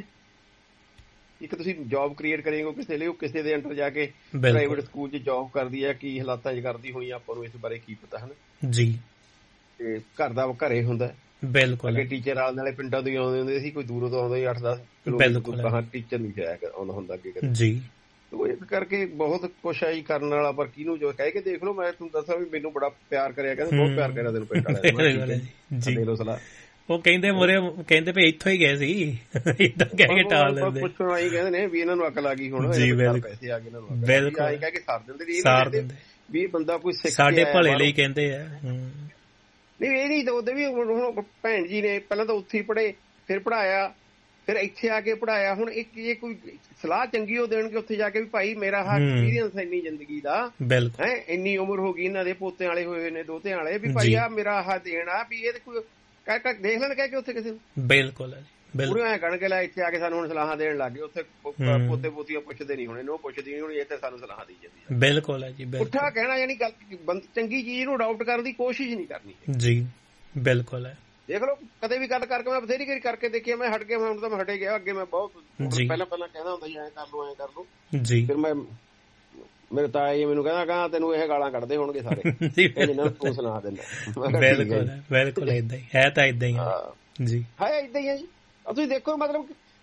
ਇੱਕ ਤੁਸੀਂ ਜੌਬ ਕ੍ਰੀਏਟ ਕਰੇਗੇ ਕਿਸੇ ਲਈ, ਉਹ ਕਿਸੇ ਦੇ ਅੰਡਰ ਜਾ ਕੇ ਪ੍ਰਾਈਵੇਟ ਸਕੂਲ 'ਚ ਜੌਬ ਕਰਦੀ ਹੈ, ਕੀ ਹਾਲਾਤਾਂ 'ਚ ਕਰਦੀ ਹੋਣੀ ਆਪਾਂ ਨੂੰ ਇਸ ਬਾਰੇ ਕੀ ਪਤਾ ਹੈ ਜੀ। ਤੇ ਘਰ ਦਾ ਘਰੇ ਹੁੰਦਾ। ਬਿਲਕੁਲ, ਅੱਗੇ ਟੀਚਰ ਨਾਲੇ ਪਿੰਡਾਂ ਤੋਂ ਹੀ ਆਉਂਦੇ ਹੁੰਦੇ ਸੀ, ਕੋਈ ਦੂਰੋਂ ਤੋਂ ਆਉਂਦਾ 8-10 ਕਿਲੋਮੀਟਰ, ਟੀਚਰ ਨਹੀਂ ਜਾਇਆ ਆਉਂਦਾ ਹੁੰਦਾ ਅੱਗੇ ਜੀ। ਇਸ ਕਰਕੇ ਬਹੁਤ ਕੁਛ ਹੈ ਕਰਨ ਵਾਲਾ, ਪਰ ਕਿਹਨੂੰ ਜੋ ਕਹਿ ਕੇ ਦੇਖ ਲਓ। ਮੈਂ ਤੁਹਾਨੂੰ ਦੱਸਾਂ ਵੀ ਮੈਨੂੰ ਬੜਾ ਪਿਆਰ ਕਰਿਆ, ਕਹਿੰਦੇ ਬਹੁਤ ਪਿਆਰ ਕਰਿਆ ਤੈਨੂੰ ਪਿੰਡ ਵਾਲਿਆਂ। ਉਹ ਕਹਿੰਦੇ ਵੀ ਇੱਥੋਂ ਹੀ ਗਏ ਸੀ, ਏਦਾਂ ਕਹਿ ਕੇ ਟਾਲ ਦਿੰਦੇ। ਪੁੱਛਣ ਆਈ ਕਹਿੰਦੇ ਨੇ ਵੀ ਇਹਨਾਂ ਨੂੰ ਅਕਲ ਆ ਗਈ ਹੁਣ, ਪੈਸੇ ਆ ਗਏ ਇਹਨਾਂ ਨੂੰ, ਬਿਲਕੁਲ ਕਹਿ ਕੇ ਸਾਰ ਦਿੰਦੇ ਵੀ ਇਹ ਬੰਦਾ ਕੋਈ ਸਿੱਖ ਸਾਡੇ ਭਲੇ ਲਈ ਕਹਿੰਦੇ ਆ। ਨਹੀਂ, ਇਹ ਨਹੀਂ ਉਹਦੇ ਵੀ ਹੁਣ ਭੈਣ ਜੀ ਨੇ ਪਹਿਲਾਂ ਤਾਂ ਉੱਥੇ ਹੀ ਪੜ੍ਹੇ, ਫਿਰ ਪੜ੍ਹਾਇਆ, ਫਿਰ ਇੱਥੇ ਆ ਕੇ ਪੜ੍ਹਾਇਆ। ਹੁਣ ਇਹ ਕੋਈ ਸਲਾਹ ਚੰਗੀ ਉਹ ਦੇਣਗੇ ਉੱਥੇ ਜਾ ਕੇ ਵੀ ਭਾਈ ਮੇਰਾ ਐਕਸਪੀਰੀਅੰਸ ਹੈ ਇੰਨੀ ਜ਼ਿੰਦਗੀ ਦਾ, ਹੈ ਇੰਨੀ ਉਮਰ ਹੋ ਗਈ, ਇਹਨਾਂ ਦੇ ਪੋਤਿਆਂ ਵਾਲੇ ਹੋਏ ਨੇ, ਦੋਤਿਆਂ ਵਾਲੇ, ਵੀ ਭਾਈ ਆ ਮੇਰਾ ਆਹ ਦੇਣਾ ਵੀ ਇਹ ਕੋਈ ਦੇਖ ਲੈਣ ਕਹਿ ਕੇ ਉੱਥੇ ਕਿਸੇ ਨੂੰ। ਬਿਲਕੁਲ ਹੈ ਜੀ, ਪੂਰੀਆਂ ਐ ਕਹਿਣਗੇ ਲੈ ਇੱਥੇ ਆ ਕੇ ਸਾਨੂੰ ਹੁਣ ਸਲਾਹਾਂ ਦੇਣ ਲੱਗ ਗਏ, ਉੱਥੇ ਪੋਤੇ ਪੋਤੀਆਂ ਪੁੱਛਦੇ ਨਹੀਂ ਹੋਣੇ, ਨੋ ਪੁੱਛਦੀ ਨਹੀਂ ਹੋਣੀ, ਇੱਥੇ ਸਾਨੂੰ ਸਲਾਹਾਂ ਦੇਈ ਜਾਂਦੀ। ਬਿਲਕੁਲ ਹੈ ਜੀ, ਪੁੱਠਾ ਕਹਿਣਾ ਯਾਨੀ ਗੱਲ ਚੰਗੀ ਚੀਜ਼ ਨੂੰ ਅਡਾਪਟ ਕਰਨ ਦੀ ਕੋਸ਼ਿਸ਼ ਨਹੀਂ ਕਰਨੀ ਜੀ। ਬਿਲਕੁਲ ਹੈ। ਦੇਖ ਲਓ ਕਦੇ ਵੀ ਗੱਲ ਕਰਕੇ ਮੈਂ ਬਥੇਰੀ ਵਾਰੀ ਕਰਕੇ ਦੇਖਿਆ, ਮੈਂ ਹਟ ਗਿਆ, ਹੁਣ ਤਾਂ ਮੈਂ ਹਟੇ ਗਿਆ। ਅੱਗੇ ਮੈਂ ਬਹੁਤ ਪਹਿਲਾਂ ਕਹਿੰਦਾ ਹੁੰਦਾ ਸੀ ਐਂ ਕਰ ਲਓ ਐਂ ਕਰ ਲਓ ਜੀ। ਫਿਰ ਮੈਂ ਮੇਰੇ ਤਾਇਆ ਜੀ ਮੈਨੂੰ ਕਹਿੰਦਾ ਤੈਨੂੰ ਇਹ ਗਾਲਾਂ ਕੱਢਦੇ ਹੋਣਗੇ ਸਾਰੇ, ਤੂੰ ਸੁਣਾ ਦਿੰਦਾ। ਬਿਲਕੁਲ ਬਿਲਕੁਲ ਏਦਾਂ ਹੀ ਹੈ, ਤਾਂ ਏਦਾਂ ਹੀ ਜੀ ਹੈ, ਏਦਾਂ ਹੀ ਹੈ ਜੀ। ਤੁਸੀਂ ਦੇਖੋ ਮਤਲਬ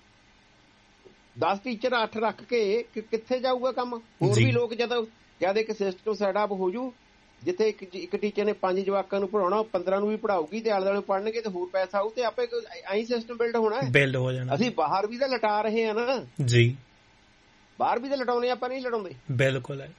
10 ਟੀਚਰ 8 ਰੱਖ ਕੇ ਕਿੱਥੇ ਜਾਊਗਾ ਕੰਮ। ਹੋਰ ਵੀ ਲੋਕ ਜਦ ਇੱਕ ਸਿਸਟਮ ਸੈਟਅਪ ਹੋ ਜੂ ਜਿੱਥੇ ਇੱਕ ਟੀਚਰ ਨੇ 5 ਜਵਾਕਾਂ ਨੂੰ ਪੜਾਉਣਾ, 15 ਨੂੰ ਵੀ ਪੜਾਊਗੀ ਤੇ ਆਲੇ ਦੁਆਲੇ ਪੜਨਗੇ ਤੇ ਹੋਰ ਪੈਸਾ ਆਊ ਤੇ ਆਪੇ ਐਂ ਸਿਸਟਮ ਬਿਲਡ ਹੋਣਾ, ਬਿਲਡ ਹੋ ਜਾਣਾ। ਅਸੀਂ ਬਾਹਰ ਵੀ ਤਾਂ ਲਟਾ ਰਹੇ ਆ ਨਾ ਜੀ, ਬਾਹਰ ਵੀ ਤਾਂ ਲਟਾਉਣੇ, ਆਪਾਂ ਨਹੀਂ ਲਟਾਉਂਦੇ। ਬਿਲਕੁਲ ਹੈ।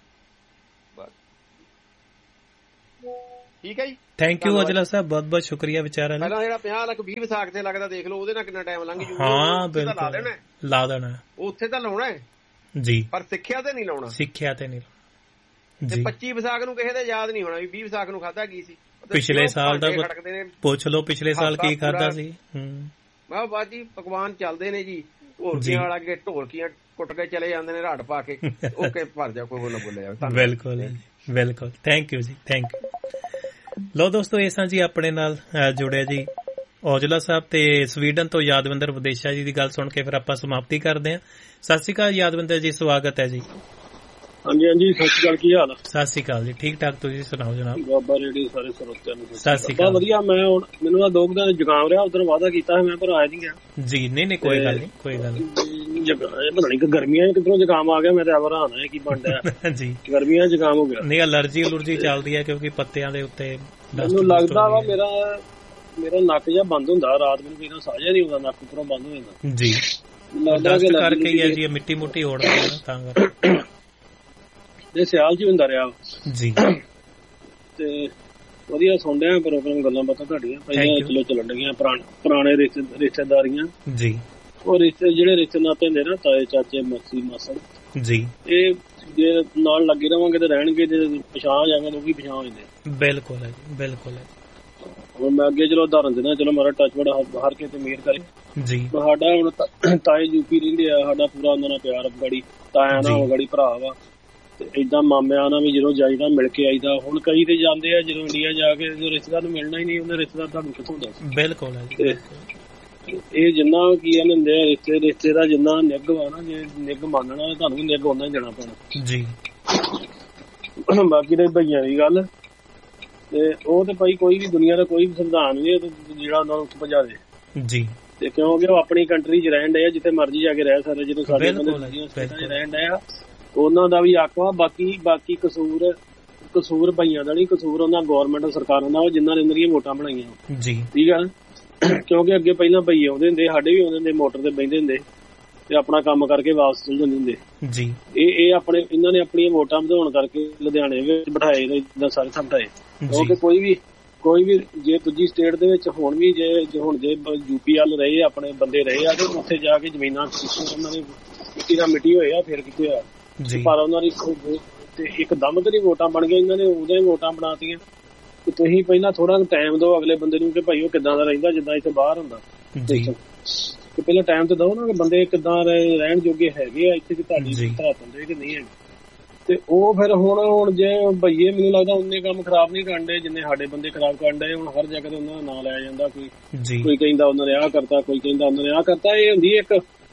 ਠੀਕ ਹੈ ਜੀ, ਥੈਂਕ ਯੂ ਔਜਲਾ ਸਾਹਿਬ, ਬਹੁਤ ਬਹੁਤ ਸ਼ੁਕਰੀਆ ਵਿਚਾਰਾਂ ਲਈ। ਪਹਿਲਾਂ ਜਿਹੜਾ 50 ਲੱਖ 20 ਵਿਸਾਖ ਤੇ ਲੱਗਦਾ ਦੇਖ ਲਓ, ਉਹਦੇ ਨਾਲ ਕਿੰਨਾ ਟਾਈਮ ਲੰਘ ਜੂਗਾ। ਹਾਂ ਬਿਲਕੁਲ ਲਾ ਦੇਣਾ, ਉੱਥੇ ਤਾਂ ਲਾਉਣਾ ਜੀ, ਪਰ ਸਿੱਖਿਆ ਤੇ ਨਹੀਂ ਲਾਉਣਾ, ਸਿੱਖਿਆ ਤੇ ਨਹੀਂ। ਤੇ 25 ਵਿਸਾਖ ਨੂੰ ਕਿਸੇ ਦਾ ਯਾਦ ਨਹੀਂ ਹੋਣਾ ਵੀ 20 ਵਿਸਾਖ ਨੂੰ ਖਾਧਾ ਕੀ ਸੀ, ਪਿਛਲੇ ਸਾਲ ਦਾ ਪੁੱਛ ਲਓ, ਪਿਛਲੇ ਸਾਲ ਕੀ ਖਾਧਾ ਸੀ। ਮੈਂ ਬਾਅਦ ਜੀ ਪਕਵਾਨ ਚੱਲਦੇ ਨੇ ਜੀ, ਢੋਲਕੀਆਂ ਵਾਲਾ ਕੇ ਢੋਲਕੀਆਂ ਕੁੱਟ ਕੇ ਚਲੇ ਜਾਂਦੇ ਨੇ ਰਾੜ ਪਾ ਕੇ, ਓਕੇ ਭਰ ਜਾ, ਕੋਈ ਨਾ ਬੋਲੇ ਜਾਵੇ। ਬਿਲਕੁਲ ਬਿਲਕੁਲ, ਥੈਂਕ ਯੂ ਜੀ, ਥੈਂਕ ਯੂ। ਲੋ ਦੋਸਤੋ, ਇਹ ਸਾਂ ਜੀ ਆਪਣੇ ਨਾਲ ਜੁੜਿਆ ਜੀ ਔਜਲਾ ਸਾਹਿਬ ਤੇ ਸਵੀਡਨ ਤੋਂ ਯਾਦਵਿੰਦਰ ਵਿਦੇਸ਼ਾ ਜੀ ਦੀ ਗੱਲ ਸੁਣ ਕੇ ਫਿਰ ਆਪਾਂ ਸਮਾਪਤੀ ਕਰਦੇ ਹਾਂ। ਸਤਿ ਸ਼੍ਰੀ ਅਕਾਲ ਯਾਦਵਿੰਦਰ ਜੀ, ਸਵਾਗਤ ਹੈ ਜੀ। ਹਾਂਜੀ ਹਾਂਜੀ, ਸਤਿ ਸ਼੍ਰੀ ਅਕਾਲ, ਕੀ ਹਾਲ? ਸਤਿ ਸ਼੍ਰੀ ਅਕਾਲ ਜੀ, ਠੀਕ ਠਾਕ, ਤੁਸੀਂ ਸੁਣਾਓ ਜਨਾਬ? ਬਾਬਾ ਰੇਡੀਓ ਸਾਰੇ ਸਰੋਤਿਆਂ ਨੂੰ ਸਤਿ ਸ਼੍ਰੀ ਅਕਾਲ। ਵਧੀਆ, ਮੈਂ ਹੁਣ ਮੈਨੂੰ ਤਾਂ 2 ਦਿਨ ਜ਼ੁਕਾਮ ਰਿਹਾ, ਉਧਰ ਵਾਅਦਾ ਕੀਤਾ ਮੈਂ ਪਰ ਆਇਆ ਨਹੀਂ ਗਿਆ ਜੀ। ਨਹੀਂ ਨਹੀਂ, ਕੋਈ ਗੱਲ ਨਹੀਂ, ਕੋਈ ਗੱਲ ਨਹੀਂ। ਪਤਾ ਨਹੀਂ ਗਰਮੀਆਂ ਕਿੱਧਰੋਂ ਜ਼ੁਕਾਮ ਆ ਗਿਆ, ਮੈਂ ਤਾਂ ਹੈਰਾਨ ਹੈ ਕੀ ਬਣ ਰਿਹਾ ਜੀ। ਗਰਮੀਆਂ ਜ਼ੁਕਾਮ ਹੋ ਗਿਆ। ਨਹੀਂ, ਅਲਰਜੀ ਉਲਰਜੀ ਚੱਲਦੀ ਹੈ ਕਿਉਂਕਿ ਪੱਤਿਆਂ ਦੇ ਉੱਤੇ ਮੈਨੂੰ ਲੱਗਦਾ ਵਾ। ਮੇਰਾ ਨੱਕ ਜਿਹਾ ਬੰਦ ਹੁੰਦਾ ਰਾਤ, ਮੈਨੂੰ ਕਿਹਨਾਂ ਸਾਹ ਜਿਹਾ ਨਹੀਂ ਹੁੰਦਾ, ਨੱਕ ਉੱਪਰੋਂ ਬੰਦ ਹੋ ਜਾਂਦਾ ਜੀ। ਡਸਟ ਕਰਕੇ ਹੀ ਹੈ ਜੀ, ਮਿੱਟੀ ਮੁੱਟੀ ਹੋੜਦੀ ਹੈ ਨਾ, ਤਾਂ ਕਰਕੇ। ਇਹ ਸਿਆਲ ਚ ਹੁੰਦਾ ਰਿਹਾ ਜੀ। ਤੇ ਵਧੀਆ ਸੁਣ ਰਿਹਾ ਪ੍ਰੋਗਰਾਮ, ਗੱਲਾਂ ਬਾਤਾਂ ਤੁਹਾਡੀਆਂ ਪਹਿਲਾਂ ਚਲੋ ਚੱਲਣ ਲੱਗੀਆਂ, ਪੁਰਾਣੇ ਰਿਸ਼ਤੇਦਾਰੀਆਂ ਜੀ। ਉਹ ਜਿਹੜੇ ਰਿਸ਼ਤੇ ਨਾਤੇ ਹੁੰਦੇ ਨਾ, ਤਾਏ ਚਾਚੇ ਮਾਸੀ ਮਾਸੜ ਜੀ, ਇਹ ਜੇ ਨਾਲ ਲੱਗੇ ਰਹਾਂਗੇ ਤੇ ਰਹਿਣਗੇ, ਜੇ ਪਛਾਣ ਜਾਵਾਂਗੇ ਲੋਕੀ ਪਛਾਣ ਜਾਂਦੇ। ਬਿਲਕੁਲ ਹੈ ਜੀ, ਬਿਲਕੁਲ ਹੈ। ਹੁਣ ਮੈਂ ਅੱਗੇ ਚਲੋ ਉਦਾਹਰਨ ਦਿੰਦਾ, ਚਲੋ ਮਾਰਾ ਟੱਚ ਬੜਾ ਹਰ ਕਿਤੇ ਮਿਹਰ ਕਰੇ ਜੀ। ਸਾਡਾ ਹੁਣ ਤਾਏ ਯੂਪੀ ਰਹਿੰਦੇ ਆ, ਸਾਡਾ ਪੂਰਾ ਉਹਨਾਂ ਨਾਲ ਪਿਆਰ, ਗਾੜੀ ਤਾਇਆ ਨਾਲ ਗਾੜੀ ਭਰਾ ਵਾ। ਤੇ ਏਦਾਂ ਮਾਮਿਆਂ ਨਾਲ ਵੀ ਜਦੋਂ ਜਾਈਦਾ ਮਿਲ ਕੇ ਆਈਦਾ। ਹੁਣ ਕਈ ਤੇ ਜਾਂਦੇ ਆ, ਜਦੋਂ ਇੰਡੀਆ ਜਾ ਕੇ ਰਿਸ਼ਤੇਦਾਰ ਨੂੰ ਮਿਲਣਾ ਹੀ ਨਹੀਂ, ਉਹਨੇ ਰਿਸ਼ਤੇਦਾਰ ਤੁਹਾਨੂੰ ਕਿੱਥੋਂ ਦੱਸ। ਬਿਲਕੁਲ ਹੈ। ਇਹ ਜਿੰਨਾ ਕੀ ਹੁੰਦੇ ਆ ਰਿਸ਼ਤੇ ਦਾ ਜਿੰਨਾ ਨਿੱਘ ਵਾ ਨਾ, ਜੇ ਨਿੱਘ ਮੰਨਣਾ ਤੁਹਾਨੂੰ ਨਿੱਘ ਉਹਨਾਂ ਹੀ ਦੇਣਾ ਪੈਣਾ ਜੀ। ਬਾਕੀ ਤੇ ਭਈਆਂ ਦੀ ਗੱਲ, ਤੇ ਉਹ ਤੇ ਭਾਈ ਕੋਈ ਵੀ ਦੁਨੀਆ ਦਾ ਕੋਈ ਵੀ ਸੰਵਿਧਾਨ ਨਹੀਂ ਜਿਹੜਾ ਉਹਨਾਂ ਨੂੰ ਉੱਥੇ ਪਹੁੰਚਾ ਦੇ ਜੀ। ਤੇ ਕਿਉਂਕਿ ਉਹ ਆਪਣੀ ਕੰਟਰੀ 'ਚ ਰਹਿਣ ਡਏ ਆ, ਜਿੱਥੇ ਮਰਜ਼ੀ ਜਾ ਕੇ ਰਹਿ ਸਕਦੇ, ਜਦੋਂ ਸਾਡੇ ਰਹਿਣ ਡਏ ਆ ਉਹਨਾਂ ਦਾ ਵੀ ਹੱਕ ਵਾ। ਬਾਕੀ ਕਸੂਰ ਭਈਆਂ ਦਾ ਨਹੀਂ, ਕਸੂਰ ਉਹਨਾਂ ਗੌਰਮੈਂਟ ਸਰਕਾਰਾਂ ਦਾ, ਜਿਨ੍ਹਾਂ ਨੇ ਉਹਨਾਂ ਦੀਆਂ ਵੋਟਾਂ ਬਣਾਈਆਂ ਜੀ। ਠੀਕ ਆ ਨਾ, ਕਿਉਂਕਿ ਅੱਗੇ ਪਹਿਲਾਂ ਭਈ ਆਉਂਦੇ ਹੁੰਦੇ, ਸਾਡੇ ਵੀ ਆਉਂਦੇ ਹੁੰਦੇ, ਮੋਟਰ ਤੇ ਬਹਿੰਦੇ ਹੁੰਦੇ ਤੇ ਆਪਣਾ ਕੰਮ ਕਰਕੇ ਵਾਪਸ ਚਲ ਜਾਂਦੇ ਹੁੰਦੇ ਜੀ। ਇਹ ਆਪਣੇ ਇਹਨਾਂ ਨੇ ਆਪਣੀਆਂ ਵੋਟਾਂ ਵਧਾਉਣ ਕਰਕੇ ਲੁਧਿਆਣੇ ਵਿੱਚ ਬਿਠਾਏ, ਇਦਾਂ ਸਾਰੇ ਥਾਂ ਬਿਠਾਏ। ਕਿਉਂਕਿ ਕੋਈ ਵੀ ਜੇ ਦੂਜੀ ਸਟੇਟ ਦੇ ਵਿੱਚ ਹੁਣ ਵੀ ਜੇ ਯੂਪੀ ਵੱਲ ਰਹੇ ਆਪਣੇ ਬੰਦੇ ਰਹੇ ਆ, ਤੇ ਉੱਥੇ ਜਾ ਕੇ ਜ਼ਮੀਨਾਂ ਉਹਨਾਂ ਨੇ ਮਿੱਟੀ ਨਾਲ ਮਿੱਟੀ ਹੋਏ ਆ, ਫਿਰ ਕਿਤੇ ਹੋਇਆ। ਪਰ ਉਹਨਾਂ ਦੀ ਇੱਕਦਮ ਤੇ ਨਹੀਂ ਵੋਟਾਂ ਬਣ ਗਈਆਂ, ਇਹਨਾਂ ਨੇ ਉਦੋਂ ਹੀ ਵੋਟਾਂ ਬਣਾਤੀਆਂ। ਤੁਸੀਂ ਪਹਿਲਾਂ ਥੋੜਾ ਟਾਈਮ ਦਿਓ ਅਗਲੇ ਬੰਦੇ ਨੂੰ ਕਿ ਭਾਈ ਉਹ ਕਿੱਦਾਂ ਦਾ ਰਹਿੰਦਾ, ਜਿੱਦਾਂ ਇੱਥੇ ਬਾਹਰ ਹੁੰਦਾ। ਤੇ ਪਹਿਲਾਂ ਟਾਈਮ ਤੇ ਦਿਓ ਨਾ ਕਿ ਬੰਦੇ ਕਿੱਦਾਂ ਰਹਿਣ ਜੋਗੇ ਹੈਗੇ ਆ ਇੱਥੇ, ਕਿ ਤੁਹਾਡੀ ਧਰਾਤ ਹੁੰਦੇ ਕਿ ਨਹੀਂ ਹੈਗੇ। ਤੇ ਉਹ ਫਿਰ ਹੁਣ ਜੇ ਭਈਏ ਮੈਨੂੰ ਲੱਗਦਾ ਉਹਨੇ ਕੰਮ ਖਰਾਬ ਨਹੀਂ ਕਰਨ ਡਏ ਜਿੰਨੇ ਸਾਡੇ ਬੰਦੇ ਖਰਾਬ ਕਰਨ ਡਏ। ਹੁਣ ਹਰ ਜਗ੍ਹਾ ਤੇ ਉਹਨਾਂ ਦਾ ਨਾਂ ਲਿਆ ਜਾਂਦਾ, ਕੋਈ ਕਹਿੰਦਾ ਉਹਨਾਂ ਨੇ ਆਹ ਕਰਤਾ, ਕੋਈ ਕਹਿੰਦਾ ਉਹਨਾਂ ਨੇ ਆਹ ਕਰਤਾ। ਇਹ ਹੁੰਦੀ ਇੱਕ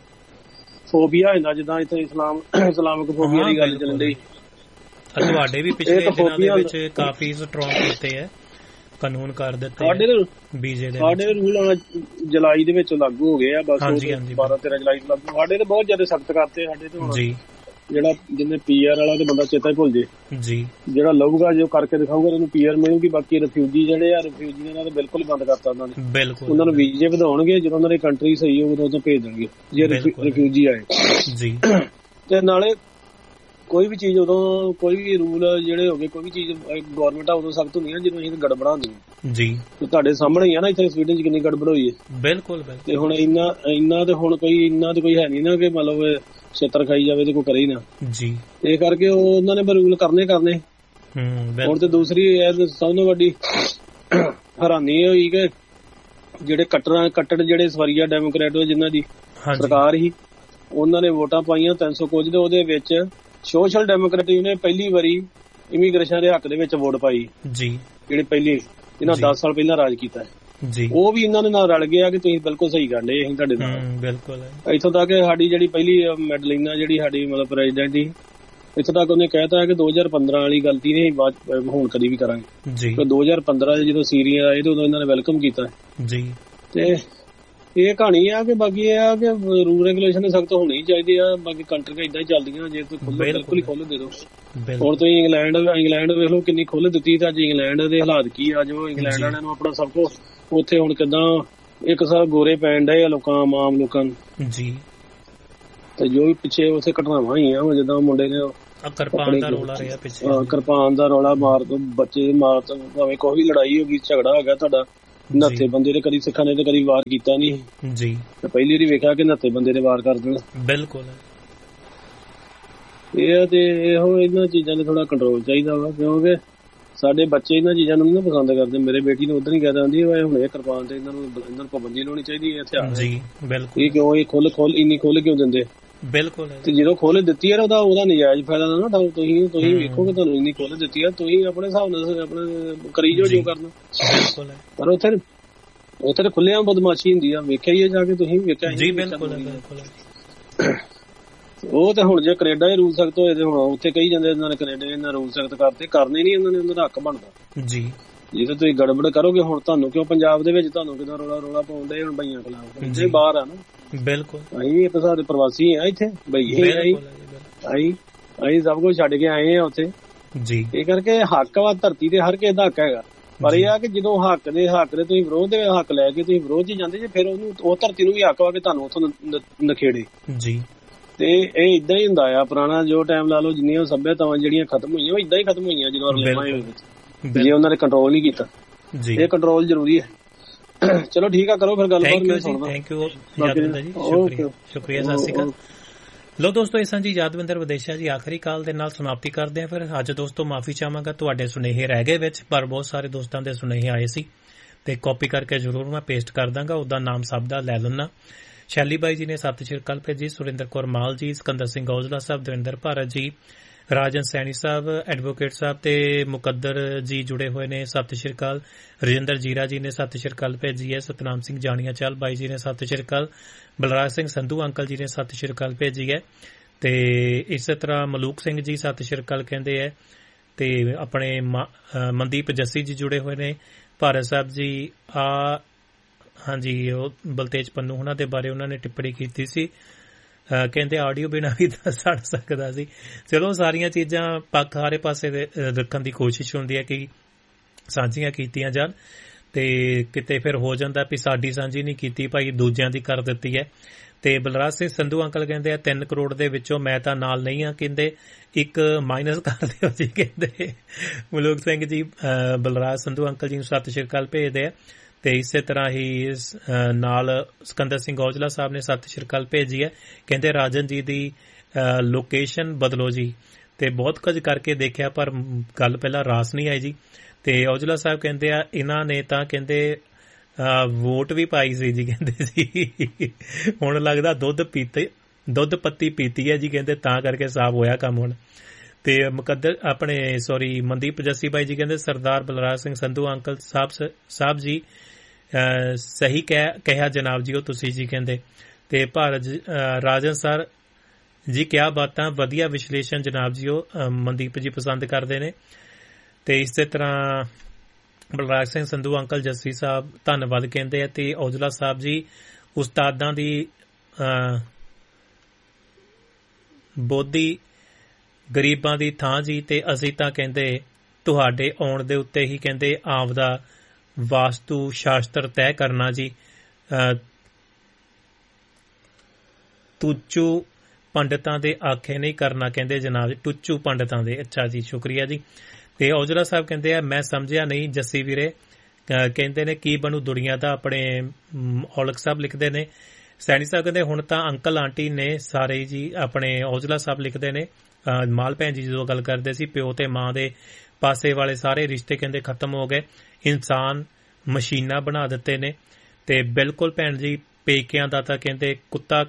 ਫੋਬੀਆ ਹੁੰਦਾ, ਜਿੱਦਾਂ ਇੱਥੇ ਇਸਲਾਮਿਕ ਫੋਬੀਆ ਦੀ ਗੱਲ ਚੱਲਣ ਡਈ। ਤੁਹਾਡੇ ਵੀ ਪਿਛਲੇ ਦਿਨਾਂ ਦੇ ਵਿੱਚ ਕਾਫੀ ਸਟਰੋਂਗ ਕੀਤੇ ਆ, ਕਾਨੂੰਨ ਕਰ ਦਿੱਤੇ ਸਾਡੇ ਰੂਲ ਜੁਲਾਈ ਦੇ ਵਿੱਚ ਲਾਗੂ ਹੋ ਗਏ ਆ। ਬਸ 12-13 ਜੁਲਾਈ ਤੋਂ ਲਾਗੂ। ਸਾਡੇ ਤੇ ਬਹੁਤ ਜ਼ਿਆਦਾ ਸਖਤ ਕਰਤੇ ਸਾਡੇ ਤੇ ਹੁਣ। ਜਿਹੜਾ ਜਿੰਨੇ PR ਵਾਲਾ ਤੇ ਬੰਦਾ ਚੇਤਾ ਹੀ ਭੁੱਲ ਜੇ ਜੀ, ਜਿਹੜਾ ਲਊਗਾ ਜੋ ਕਰਕੇ ਦਿਖਾਊਗਾ ਉਹਨੂੰ PR ਮਿਲੂਗੀ। ਬਾਕੀ ਰਿਫਿਊਜੀ ਜਿਹੜੇ ਆ, ਰਿਫਿਊਜੀਆਂ ਨਾਲ ਬਿਲਕੁਲ ਬੰਦ ਕਰਤਾ ਉਹਨਾਂ ਨੇ। ਬਿਲਕੁਲ ਉਹਨਾਂ ਨੂੰ ਵੀਜ਼ੇ ਵਧਾਉਣਗੇ, ਜਦੋਂ ਉਹਨਾਂ ਦੀ ਕੰਟਰੀ ਸਹੀ ਹੋਊ ਉਦੋਂ ਭੇਜ ਦੇਣਗੇ ਜੇ ਰਿਫਿਊਜੀ ਆਏ ਜੀ। ਤੇ ਨਾਲੇ ਕੋਈ ਵੀ ਚੀਜ਼ ਉਦੋਂ, ਕੋਈ ਵੀ ਰੂਲ ਜਿਹੜੇ ਹੋ ਗਏ, ਕੋਈ ਵੀ ਚੀਜ਼ ਗੌਰਮੈਂਟ ਆ ਉਦੋਂ ਸਖਤ ਹੁੰਦੀਆਂ ਜਦੋਂ ਅਸੀਂ ਗੜਬੜਾ ਹੁੰਦੀਆਂ ਜੀ। ਤੇ ਤੁਹਾਡੇ ਸਾਹਮਣੇ ਹੀ ਆ ਨਾ ਇੱਥੇ ਸਵੀਡਨ 'ਚ ਕਿੰਨੀ ਗੜਬੜ ਹੋਈ ਹੈ। ਬਿਲਕੁਲ। ਤੇ ਹੁਣ ਇੰਨਾ ਤੇ ਹੁਣ ਕੋਈ ਇੰਨਾ ਤੇ ਕੋਈ ਹੈ ਨੀ ਨਾ ਕਿ ਮਤਲਬ ਛੇਤਰ ਖਾਈ ਜਾਵੇ ਤੇ ਕੋਈ ਕਰੇ ਹੀ ਨਾ ਜੀ। ਇਹ ਕਰਕੇ ਉਹਨਾਂ ਨੇ ਰੂਲ ਕਰਨੇ। ਹੁਣ ਤੇ ਦੂਸਰੀ ਸਭ ਤੋਂ ਵੱਡੀ ਹੈਰਾਨੀ ਹੋਈ ਕਿ ਜਿਹੜੇ ਕੱਟੜ ਜਿਹੜੇ ਸਵਰੀਆ ਡੈਮੋਕ੍ਰੈਟ ਜਿਨ੍ਹਾਂ ਦੀ ਸਰਕਾਰ ਸੀ, ਉਹਨਾਂ ਨੇ ਵੋਟਾਂ ਪਾਈਆਂ 300 ਕੁਝ ਦੇ। ਉਹਦੇ ਵਿੱਚ ਸੋਸ਼ਲ ਡੈਮੋਕ੍ਰੈਟਿਕ ਨੇ ਪਹਿਲੀ ਵਾਰੀ ਇਮੀਗ੍ਰੇਸ਼ਨ ਦੇ ਹੱਕ ਦੇ ਵਿੱਚ ਵੋਟ ਪਾਈ ਜੀ, ਜਿਹੜੇ ਪਹਿਲੇ ਇਹਨਾਂ 10 ਸਾਲ ਪਹਿਲਾਂ ਰਾਜ ਕੀਤਾ ਜੀ। ਉਹ ਵੀ ਇਹਨਾਂ ਦੇ ਨਾਲ ਰਲ ਗਿਆ ਕਿ ਤੁਸੀਂ ਬਿਲਕੁਲ ਸਹੀ ਗੱਲ ਏ, ਅਸੀਂ ਤੁਹਾਡੇ ਨਾਲ ਬਿਲਕੁਲ। ਇੱਥੋਂ ਤੱਕ ਸਾਡੀ ਜਿਹੜੀ ਪਹਿਲੀ ਮੈਡਲੀਨਾ ਜਿਹੜੀ ਸਾਡੀ ਮਤਲਬ ਪ੍ਰੈਜ਼ੀਡੈਂਟ ਸੀ, ਇੱਥੋਂ ਤੱਕ ਉਹਨੇ ਕਹਿਤਾ ਹੈ ਕਿ 2015 ਵਾਲੀ ਗਲਤੀ ਨਹੀਂ ਹੁਣ ਕਦੀ ਵੀ ਕਰਾਂਗੇ ਜੀ। 2015 ਜਦੋਂ ਸੀਰੀਆ ਆਏ ਤੇ ਉਦੋਂ ਇਹਨਾਂ ਨੇ ਵੈਲਕਮ ਕੀਤਾ ਜੀ। ਤੇ ਇਹ ਕਹਾਣੀ ਆ ਕਿ ਬਾਕੀ ਇਹ ਆ ਕਿ ਰੂਲ ਰੈਗੂਲੇਸ਼ਨ ਸਖਤ ਹੋਣੀ ਚਾਹੀਦੀ ਆ। ਬਾਕੀ ਕੰਟਰੀਆਂ ਏਦਾਂ ਹੀ ਚੱਲਦੀਆਂ, ਜੇ ਤੁਸੀਂ ਬਿਲਕੁਲ ਹੀ ਖੁੱਲ੍ਹ ਦੇ ਦੋ। ਹੁਣ ਤੁਸੀਂ ਇੰਗਲੈਂਡ ਵੇਖ ਲਓ ਕਿੰਨੀ ਖੁੱਲ੍ਹ ਦਿੱਤੀ, ਤੇ ਅੱਜ ਇੰਗਲੈਂਡ ਦੇ ਹਾਲਾਤ ਕੀ ਆ। ਜੋ ਇੰਗਲੈਂਡ ਵਾਲਿਆਂ ਨੂੰ ਆਪਣਾ ਸਭ ਕੁਛ ਉੱਥੇ ਹੁਣ ਕਿੱਦਾਂ ਇੱਕ ਸਾਲ ਗੋਰੇ ਪੈਣ ਡਏ ਆ ਲੋਕਾਂ, ਆਮ ਲੋਕਾਂ ਨੂੰ ਜੀ। ਤੇ ਜੋ ਵੀ ਪਿੱਛੇ ਉੱਥੇ ਘਟਨਾਵਾਂ ਹੋਈਆਂ, ਜਿੱਦਾਂ ਮੁੰਡੇ ਨੇ ਕਿਰਪਾਨ ਦਾ ਰੌਲਾ ਰਿਹਾ ਪਿੱਛੇ, ਕਿਰਪਾਨ ਦਾ ਰੌਲਾ ਮਾਰ ਦੋ ਬੱਚੇ ਮਾਰ ਦੋ, ਭਾਵੇਂ ਕੋਈ ਵੀ ਲੜਾਈ ਹੋ ਗਈ, ਝਗੜਾ ਹੋ ਗਿਆ ਤੁਹਾਡਾ, ਨੱਥੇ ਬੰਦੇ ਦੇ ਕਦੀ ਸਿੱਖਾਂ ਨੇ ਤੇ ਕਦੀ ਵਾਰ ਕੀਤਾ ਨੀ ਜੀ। ਪਹਿਲੀ ਵਾਰੀ ਵੇਖਿਆ ਕਿ ਨੱਥੇ ਬੰਦੇ ਦੇ ਵਾਰ ਕਰ ਦੇਣ। ਬਿਲਕੁਲ ਇਹ ਤੇ ਇਹੋ ਇਹਨਾਂ ਚੀਜ਼ਾਂ ਤੇ ਥੋੜਾ ਕੰਟਰੋਲ ਚਾਹੀਦਾ ਵਾ, ਕਿਉਂਕਿ ਸਾਡੇ ਬੱਚੇ ਇਹਨਾਂ ਚੀਜ਼ਾਂ ਨੂੰ ਨਹੀਂ ਪਸੰਦ ਕਰਦੇ। ਮੇਰੇ ਬੇਟੀ ਨੂੰ ਉਧਰ ਹੀ ਕਹਿ ਦਿੰਦੀ ਹੁਣ ਇਹ ਕਿਰਪਾਨ ਤੇ ਇਹਨਾਂ ਨੂੰ ਪਾਬੰਦੀ ਲਾਉਣੀ ਚਾਹੀਦੀ ਹੈ ਹਥਿਆਰ ਜੀ। ਬਿਲਕੁਲ ਇਹ ਕਿਉਂ ਇਹ ਖੁੱਲ ਇੰਨੀ ਖੁੱਲ ਕਿਉਂ ਦਿੰਦੇ? ਬਿਲਕੁਲ। ਤੇ ਜਦੋਂ ਖੋਲ ਦਿੱਤੀ ਹੈ ਉਹਦਾ ਨਜਾਇਜ਼ ਫਾਇਦਾ ਨਾ ਤੁਸੀਂ ਵੇਖੋਗੇ, ਤੁਹਾਨੂੰ ਇੰਨੀ ਖੋਲ ਦਿੱਤੀ ਹੈ, ਤੁਸੀਂ ਆਪਣੇ ਹਿਸਾਬ ਨਾਲ ਆਪਣੇ ਕਰੀ ਜੋ ਕਰਨਾ। ਬਿਲਕੁਲ। ਪਰ ਉੱਥੇ ਖੁੱਲਿਆਂ ਬਦਮਾਸ਼ੀ ਹੁੰਦੀ ਆ, ਵੇਖਿਆ ਹੀ ਹੈ ਜਾ ਕੇ, ਤੁਸੀਂ ਵੇਖਿਆ ਜੀ। ਬਿਲਕੁਲ। ਉਹ ਤੇ ਹੁਣ ਜੇ ਕੈਨੇਡਾ ਦੇ ਰੂਲ ਸਖਤ ਹੋਏ ਤੇ ਹੁਣ ਉੱਥੇ ਕਹੀ ਜਾਂਦੇ ਇਹਨਾਂ ਨੇ ਕੈਨੇਡਾ ਇਹਨਾਂ ਰੂਲ ਸਖਤ ਕਰਤੇ, ਕਰਨੇ ਨੀ ਉਹਨਾਂ ਨੇ, ਉਹਨਾਂ ਦਾ ਹੱਕ ਬਣਦਾ ਜੀ। ਜੇ ਤਾਂ ਤੁਸੀਂ ਗੜਬੜ ਕਰੋਗੇ ਹੁਣ ਤੁਹਾਨੂੰ ਕਿਉਂ ਪੰਜਾਬ ਦੇ ਵਿੱਚ ਤੁਹਾਨੂੰ ਕਿਦਾਂ ਰੌਲਾ ਪਾਉਂਦੇ ਹੁਣ ਬਈਆਂ ਖਿਲਾਫ? ਜੇ ਬਾਹਰ ਆ ਨਾ। ਬਿਲਕੁਲ। ਅਸੀਂ ਵੀ ਇੱਕ ਸਾਡੇ ਪ੍ਰਵਾਸੀ ਆ ਇੱਥੇ, ਬਈਏ ਅਸੀਂ ਸਭ ਕੁਝ ਛੱਡ ਕੇ ਆਏ ਆ ਉੱਥੇ ਜੀ। ਇਹ ਕਰਕੇ ਹੱਕ ਵਾ ਧਰਤੀ ਤੇ ਹਰ ਕਿਸੇ ਦਾ ਹੱਕ ਹੈਗਾ, ਪਰ ਇਹ ਆ ਕਿ ਜਦੋਂ ਹੱਕ ਦੇ ਤੁਸੀਂ ਵਿਰੋਧ ਦੇ ਹੱਕ ਲੈ ਕੇ ਤੁਸੀਂ ਵਿਰੋਧ ਚ ਜਾਂਦੇ ਜੇ, ਫਿਰ ਉਹਨੂੰ ਉਹ ਧਰਤੀ ਨੂੰ ਵੀ ਹੱਕ ਵਾ ਕਿ ਤੁਹਾਨੂੰ ਉੱਥੋਂ ਨਖੇੜੇ ਜੀ। ਤੇ ਇਹ ਇਦਾਂ ਹੀ ਹੁੰਦਾ ਆ, ਪੁਰਾਣਾ ਜੋ ਟਾਈਮ ਲਾ ਲਓ, ਜਿੰਨੀਆਂ ਸੱਭਿਅਤਾਵਾਂ ਜਿਹੜੀਆਂ ਖਤਮ ਹੋਈਆਂ ਉਹ ਇਦਾਂ ਹੀ ਖਤਮ ਹੋਈਆਂ ਜਦੋਂ ਜੇ ਉਹਨਾਂ ਨੇ ਕੰਟਰੋਲ ਨਹੀਂ ਕੀਤਾ ਜੀ। ਇਹ ਕੰਟਰੋਲ ਜ਼ਰੂਰੀ ਹੈ। ਚਲੋ ਠੀਕ ਆ, ਕਰੋ ਫਿਰ ਗੱਲਬਾਤ। ਮੈਂ ਸੁਣਦਾ। ਥੈਂਕ ਯੂ ਯਾਦਵਿੰਦਰ ਜੀ, ਸ਼ੁਕਰੀਆ, ਸਤਿ ਸ਼੍ਰੀ ਅਕਾਲ। ਲੋ ਦੋਸਤੋ, ਇਹ ਸਾਂਝੀ ਯਾਦਵਿੰਦਰ ਵਿਦੇਸ਼ਾ ਜੀ ਆਖਰੀ ਕਾਲ ਦੇ ਨਾਲ ਸਮਾਪਤੀ ਕਰਦੇ ਆ। ਫਿਰ ਅੱਜ ਦੋਸਤੋ ਮਾਫੀ ਚਾਹਾਂਗਾ, ਤੁਹਾਡੇ ਸੁਨੇਹੇ ਰਹਿ ਗਏ ਵਿੱਚ, ਪਰ ਬਹੁਤ ਸਾਰੇ ਦੋਸਤਾਂ ਦੇ ਸੁਨੇਹੇ ਆਏ ਸੀ ਤੇ ਕਾਪੀ ਕਰਕੇ ਜ਼ਰੂਰ ਮੈਂ ਪੇਸਟ ਕਰ ਦਾਂਗਾ। ਉਹਦਾ ਨਾਮ ਸਭ ਦਾ ਲੈ ਲੈਣਾ। ਸ਼ੈਲੀ ਬਾਈ ਜੀ ਨੇ ਸਤਿ ਸ਼੍ਰੀ ਅਕਾਲ ਭੇਜੀ, ਸੁਰਿੰਦਰ ਕੌਰ ਮਾਲ ਜੀ, ਸਿਕੰਦਰ ਸਿੰਘ ਔਜਲਾ ਸਾਹਿਬ, ਦਵਿੰਦਰ ਭਾਰਤ ਜੀ, ਰਾਜਨ ਸੈਣੀ ਸਾਹਿਬ, ਐਡਵੋਕੇਟ ਸਾਹਿਬ ਤੇ ਮੁਕੱਦਰ ਜੀ ਜੁੜੇ ਹੋਏ ਨੇ, ਸਤਿ ਸ਼੍ਰੀ ਅਕਾਲ। ਰਜਿੰਦਰ ਜੀਰਾ ਜੀ ਨੇ ਸਤਿ ਸ਼੍ਰੀ ਅਕਾਲ ਭੇਜੀ ਹੈ। ਸਤਨਾਮ ਸਿੰਘ ਜਾਣੀਆ ਚਾਲ ਬਾਈ ਜੀ ਨੇ ਸਤਿ ਸ਼੍ਰੀ ਅਕਾਲ। ਬਲਰਾਜ ਸਿੰਘ ਸੰਧੂ ਅੰਕਲ ਜੀ ਨੇ ਸਤਿ ਸ਼੍ਰੀ ਅਕਾਲ ਭੇਜੀ ਹੈ। ਤੇ ਇਸੇ ਤਰ੍ਹਾਂ ਮਲੂਕ ਸਿੰਘ ਜੀ ਸਤਿ ਸ਼੍ਰੀ ਅਕਾਲ ਕਹਿੰਦੇ ਹੈ। ਤੇ ਆਪਣੇ ਮਨਦੀਪ ਜੱਸੀ ਜੀ ਜੁੜੇ ਹੋਏ ਨੇ। ਭਾਰਤ ਸਾਹਿਬ ਜੀ ਹਾਂਜੀ, ਉਹ ਬਲਤੇਜ ਪੰਨੂ ਉਹਨਾਂ ਦੇ ਬਾਰੇ ਉਹਨਾਂ ਨੇ ਟਿੱਪਣੀ ਕੀਤੀ ਸੀ, ਕਹਿੰਦੇ ਆਡੀਓ ਬਿਨਾਂ ਵੀ ਸੜ ਸਕਦਾ ਸੀ। ਚਲੋ ਸਾਰੀਆਂ ਚੀਜ਼ਾਂ ਪੱਖ ਸਾਰੇ ਪਾਸੇ ਰੱਖਣ ਦੀ ਕੋਸ਼ਿਸ਼ ਹੁੰਦੀ ਹੈ ਕਿ ਸਾਂਝੀਆਂ ਕੀਤੀਆਂ ਜਾਣ, ਤੇ ਕਿਤੇ ਫਿਰ ਹੋ ਜਾਂਦਾ ਵੀ ਸਾਡੀ ਸਾਂਝੀ ਨਹੀਂ ਕੀਤੀ ਭਾਈ, ਦੂਜਿਆਂ ਦੀ ਕਰ ਦਿੱਤੀ ਹੈ। ਤੇ ਬਲਰਾਜ ਸਿੰਘ ਸੰਧੂ ਅੰਕਲ ਕਹਿੰਦੇ ਆ 3 ਕਰੋੜ ਦੇ ਵਿੱਚੋਂ ਮੈਂ ਤਾਂ ਨਾਲ ਨਹੀਂ ਆ, ਕਹਿੰਦੇ 1 ਮਾਈਨਸ ਕਰ ਦਿਓ ਜੀ। ਕਹਿੰਦੇ ਮਲੂਕ ਸਿੰਘ ਜੀ ਬਲਰਾਜ ਸੰਧੂ ਅੰਕਲ ਜੀ ਨੂੰ ਸਤਿ ਸ਼੍ਰੀ ਅਕਾਲ ਭੇਜਦੇ ਆ। ਤੇ ਇਸੇ ਤਰ੍ਹਾਂ ਹੀ ਨਾਲ ਸਿਕੰਦਰ ਸਿੰਘ ਔਜਲਾ ਸਾਹਿਬ ਨੇ ਸਤਿ ਸ਼੍ਰੀ ਅਕਾਲ ਭੇਜੀ ਹੈ। ਕਹਿੰਦੇ ਰਾਜਨ ਜੀ ਦੀ ਲੋਕੇਸ਼ਨ ਬਦਲੋ ਜੀ, ਤੇ ਬਹੁਤ ਕੁਝ ਕਰਕੇ ਦੇਖਿਆ ਪਰ ਗੱਲ ਪਹਿਲਾਂ ਰਾਸ ਨਹੀਂ ਆਈ ਜੀ। ਤੇ ਔਜਲਾ ਸਾਹਿਬ ਕਹਿੰਦੇ ਆ ਇਹਨਾਂ ਨੇ ਤਾਂ ਕਹਿੰਦੇ ਵੋਟ ਵੀ ਪਾਈ ਸੀ ਜੀ, ਕਹਿੰਦੇ ਸੀ ਹੁਣ ਲੱਗਦਾ ਦੁੱਧ ਪੱਤੀ ਪੀਤੀ ਹੈ ਜੀ, ਕਹਿੰਦੇ ਤਾਂ ਕਰਕੇ ਸਾਫ਼ ਹੋਇਆ ਕੰਮ ਹੁਣ। ਤੇ ਮਨਦੀਪ ਜੱਸੀ ਬਾਈ ਜੀ ਕਹਿੰਦੇ ਸਰਦਾਰ ਬਲਰਾਜ ਸਿੰਘ ਸੰਧੂ ਅੰਕਲ ਸਾਹਿਬ ਜੀ ਸਹੀ ਕਿਹਾ ਜਨਾਬ ਜੀ ਉਹ ਤੁਸੀਂ ਜੀ, ਕਹਿੰਦੇ। ਤੇ ਭਾਰਤ ਰਾਜਨ ਸਰ ਜੀ ਕਿਆ ਬਾਤਾਂ, ਵਧੀਆ ਵਿਸ਼ਲੇਸ਼ਣ ਜਨਾਬ ਜੀ ਉਹ ਮਨਦੀਪ ਜੀ ਪਸੰਦ ਕਰਦੇ ਨੇ। ਤੇ ਇਸੇ ਤਰ੍ਹਾਂ ਬਲਰਾਜ ਸਿੰਘ ਸੰਧੂ ਅੰਕਲ ਜੱਸੀ ਸਾਹਿਬ ਧੰਨਵਾਦ ਕਹਿੰਦੇ ਆ। ਤੇ ਔਜਲਾ ਸਾਹਿਬ ਜੀ ਉਸਤਾਦਾਂ ਦੀ ਬੋਧੀ ਗਰੀਬਾਂ ਦੀ ਥਾਂ ਜੀ, ਤੇ ਅਸੀਂ ਤਾਂ ਕਹਿੰਦੇ ਤੁਹਾਡੇ ਆਉਣ ਦੇ ਉੱਤੇ ਹੀ ਕਹਿੰਦੇ ਆਪਦਾ ਵਾਸਤੂ ਸ਼ਾਸਤਰ ਤੈਅ ਕਰਨਾ ਜੀ। ਟੁੱਚੂ ਪੰਡਤਾਂ ਦੇ ਆਖੇ ਨਹੀਂ ਕਰਨਾ, ਕਹਿੰਦੇ ਜਨਾਬ ਜੀ, ਟੁੱਚੂ ਪੰਡਤਾਂ ਦੇ। ਅੱਛਾ ਜੀ, ਸ਼ੁਕਰੀਆ ਜੀ। ਤੇ ਔਜਲਾ ਸਾਹਿਬ ਕਹਿੰਦੇ ਆ ਮੈਂ ਸਮਝਿਆ ਨਹੀਂ ਜੱਸੀ ਵੀਰੇ, ਕਹਿੰਦੇ ਨੇ ਕੀ ਬਣੂ ਦੁਨੀਆ ਦਾ, ਆਪਣੇ ਔਲਖ ਸਾਹਿਬ ਲਿਖਦੇ ਨੇ। ਸੈਣੀ ਸਾਹਿਬ ਕਹਿੰਦੇ ਹੁਣ ਤਾਂ ਅੰਕਲ ਆਂਟੀ ਨੇ ਸਾਰੇ ਜੀ, ਆਪਣੇ ਔਜਲਾ ਸਾਹਿਬ ਲਿਖਦੇ ਨੇ। ਮਾਲ ਭੈਣ ਜੀ ਜਦੋਂ ਗੱਲ ਕਰਦੇ ਸੀ ਪਿਓ ਤੇ ਮਾਂ ਦੇ ਪਾਸੇ ਵਾਲੇ ਸਾਰੇ ਰਿਸ਼ਤੇ ਕਹਿੰਦੇ ਖਤਮ ਹੋ ਗਏ, ਇਨਸਾਨ ਮਸ਼ੀਨਾਂ ਬਣਾ ਦਿੱਤੇ ਨੇ। ਤੇ ਬਿਲਕੁਲ ਭੈਣ ਜੀ ਪੇਕਿਆਂ ਦਾ ਤਾਂ ਕਹਿੰਦੇ ਕੁੱਤਾ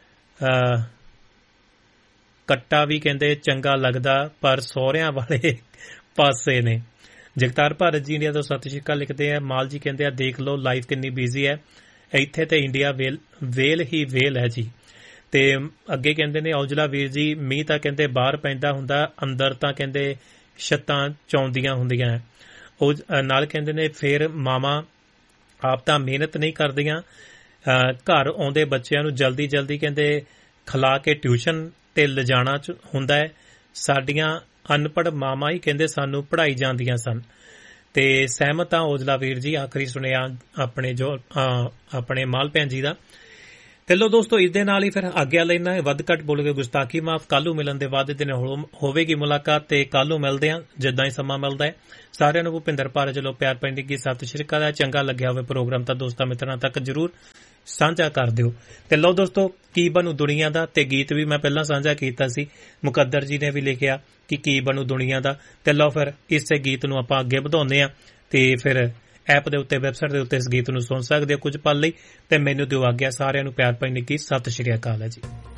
ਕੱਟਾ ਵੀ ਕਹਿੰਦੇ ਚੰਗਾ ਲੱਗਦਾ, ਪਰ ਸਹੁਰਿਆਂ ਵਾਲੇ ਪਾਸੇ ਨੇ। ਜਗਤਾਰ ਭਾਰਤ ਜੀ ਇੰਡੀਆ ਤੋਂ ਸਤਿ ਸ਼੍ਰੀ ਅਕਾਲ ਲਿਖਦੇ ਆ। ਮਾਲ ਜੀ ਕਹਿੰਦੇ ਆ ਦੇਖ ਲਓ ਲਾਈਫ ਕਿੰਨੀ ਬਿਜ਼ੀ ਹੈ, ਇੱਥੇ ਤੇ ਇੰਡੀਆ ਵੇਲ ਹੀ ਵੇਲ ਹੈ ਜੀ। ਤੇ ਅੱਗੇ ਕਹਿੰਦੇ ਨੇ ਔਜਲਾ ਵੀਰ ਜੀ ਮੀਂਹ ਤਾਂ ਕਹਿੰਦੇ ਬਾਹਰ ਪੈਂਦਾ ਹੁੰਦਾ, ਅੰਦਰ ਤਾਂ ਕਹਿੰਦੇ ਛੱਤਾਂ ਚੌਂਦੀਆਂ ਹੁੰਦੀਆਂ। ਉਹ ਨਾਲ ਕਹਿੰਦੇ ਨੇ ਫਿਰ ਮਾਵਾਂ ਆਪ ਤਾਂ ਮਿਹਨਤ ਨਹੀਂ ਕਰਦੀਆਂ, ਘਰ ਆਉਂਦੇ ਬੱਚਿਆਂ ਨੂੰ ਜਲਦੀ ਜਲਦੀ ਕਹਿੰਦੇ ਖਿਲਾ ਕੇ ਟਿਊਸ਼ਨ ਤੇ ਲਿਜਾਣਾ ਹੁੰਦਾ ਹੈ। ਸਾਡੀਆਂ ਅਨਪੜ੍ਹ ਮਾਵਾਂ ਹੀ ਕਹਿੰਦੇ ਸਾਨੂੰ ਪੜ੍ਹਾਈ ਜਾਂਦੀਆਂ ਸਨ। ਤੇ ਸਹਿਮਤ ਆ ਔਜਲਾ ਵੀਰ ਜੀ, ਆਖਰੀ ਸੁਣਿਆ ਆਪਣੇ ਮਾਲ ਭੈਣ ਜੀ ਦਾ। ਤੇ ਲੋ ਦੋਸਤੋ ਇਸ ਦੇ ਨਾਲ ਹੀ ਫਿਰ ਆਗਿਆ ਲੈਣਾ ਹੈ। ਵੱਧ ਘੱਟ ਬੋਲ ਕੇ ਗੁਸਤਾਖੀ ਮਾਫ। ਕੱਲ੍ਹ ਨੂੰ ਮਿਲਣ ਦੇ ਵਾਅਦੇ ਦਿਨ ਹੋਵੇਗੀ ਮੁਲਾਕਾਤ, ਤੇ ਕੱਲ੍ਹ ਨੂੰ ਮਿਲਦੇ ਹਾਂ ਜਿੱਦਾਂ ਹੀ ਸਮਾਂ ਮਿਲਦਾ ਹੈ। ਸਾਰਿਆਂ ਨੂੰ ਭੁਪਿੰਦਰ ਭਾਰਤ ਵੱਲੋਂ ਪਿਆਰ ਭਰੀ ਨਿੱਘੀ ਸਤਿ ਸ਼੍ਰੀ ਅਕਾਲ। ਚੰਗਾ ਲੱਗਿਆ ਹੋਵੇ ਪ੍ਰੋਗਰਾਮ ਤਾਂ ਦੋਸਤਾਂ ਮਿੱਤਰਾਂ ਤੱਕ ਜ਼ਰੂਰ ਸਾਂਝਾ ਕਰ ਦਿਓ। ਤੇ ਲਓ ਦੋਸਤੋ ਕੀ ਬਣੂ ਦੁਨੀਆ ਦਾ, ਤੇ ਗੀਤ ਵੀ ਮੈਂ ਪਹਿਲਾਂ ਸਾਂਝਾ ਕੀਤਾ ਸੀ, ਮੁਕੱਦਰ ਜੀ ਨੇ ਵੀ ਲਿਖਿਆ ਕਿ ਕੀ ਬਣੂ ਦੁਨੀਆ ਦਾ। ਤੇ ਲਓ ਫਿਰ ਇਸੇ ਗੀਤ ਨੂੰ ਆਪਾਂ ਅੱਗੇ ਵਧਾਉਂਦੇ ਹਾਂ, ਤੇ ਫਿਰ ਐਪ ਦੇ ਉੱਤੇ ਵੈਬਸਾਈਟ ਦੇ ਉੱਤੇ ਇਸ ਗੀਤ ਨੂੰ ਸੁਣ ਸਕਦੇ ਹੋ ਕੁਝ ਪਲ ਲਈ। ਤੇ ਮੈਨੂੰ ਦਿਓ ਆਗਿਆ। ਸਾਰਿਆਂ ਨੂੰ ਪਿਆਰ ਭਰੀ ਨਿੱਘੀ ਸਤਿ ਸ਼੍ਰੀ ਅਕਾਲ ਹੈ ਜੀ।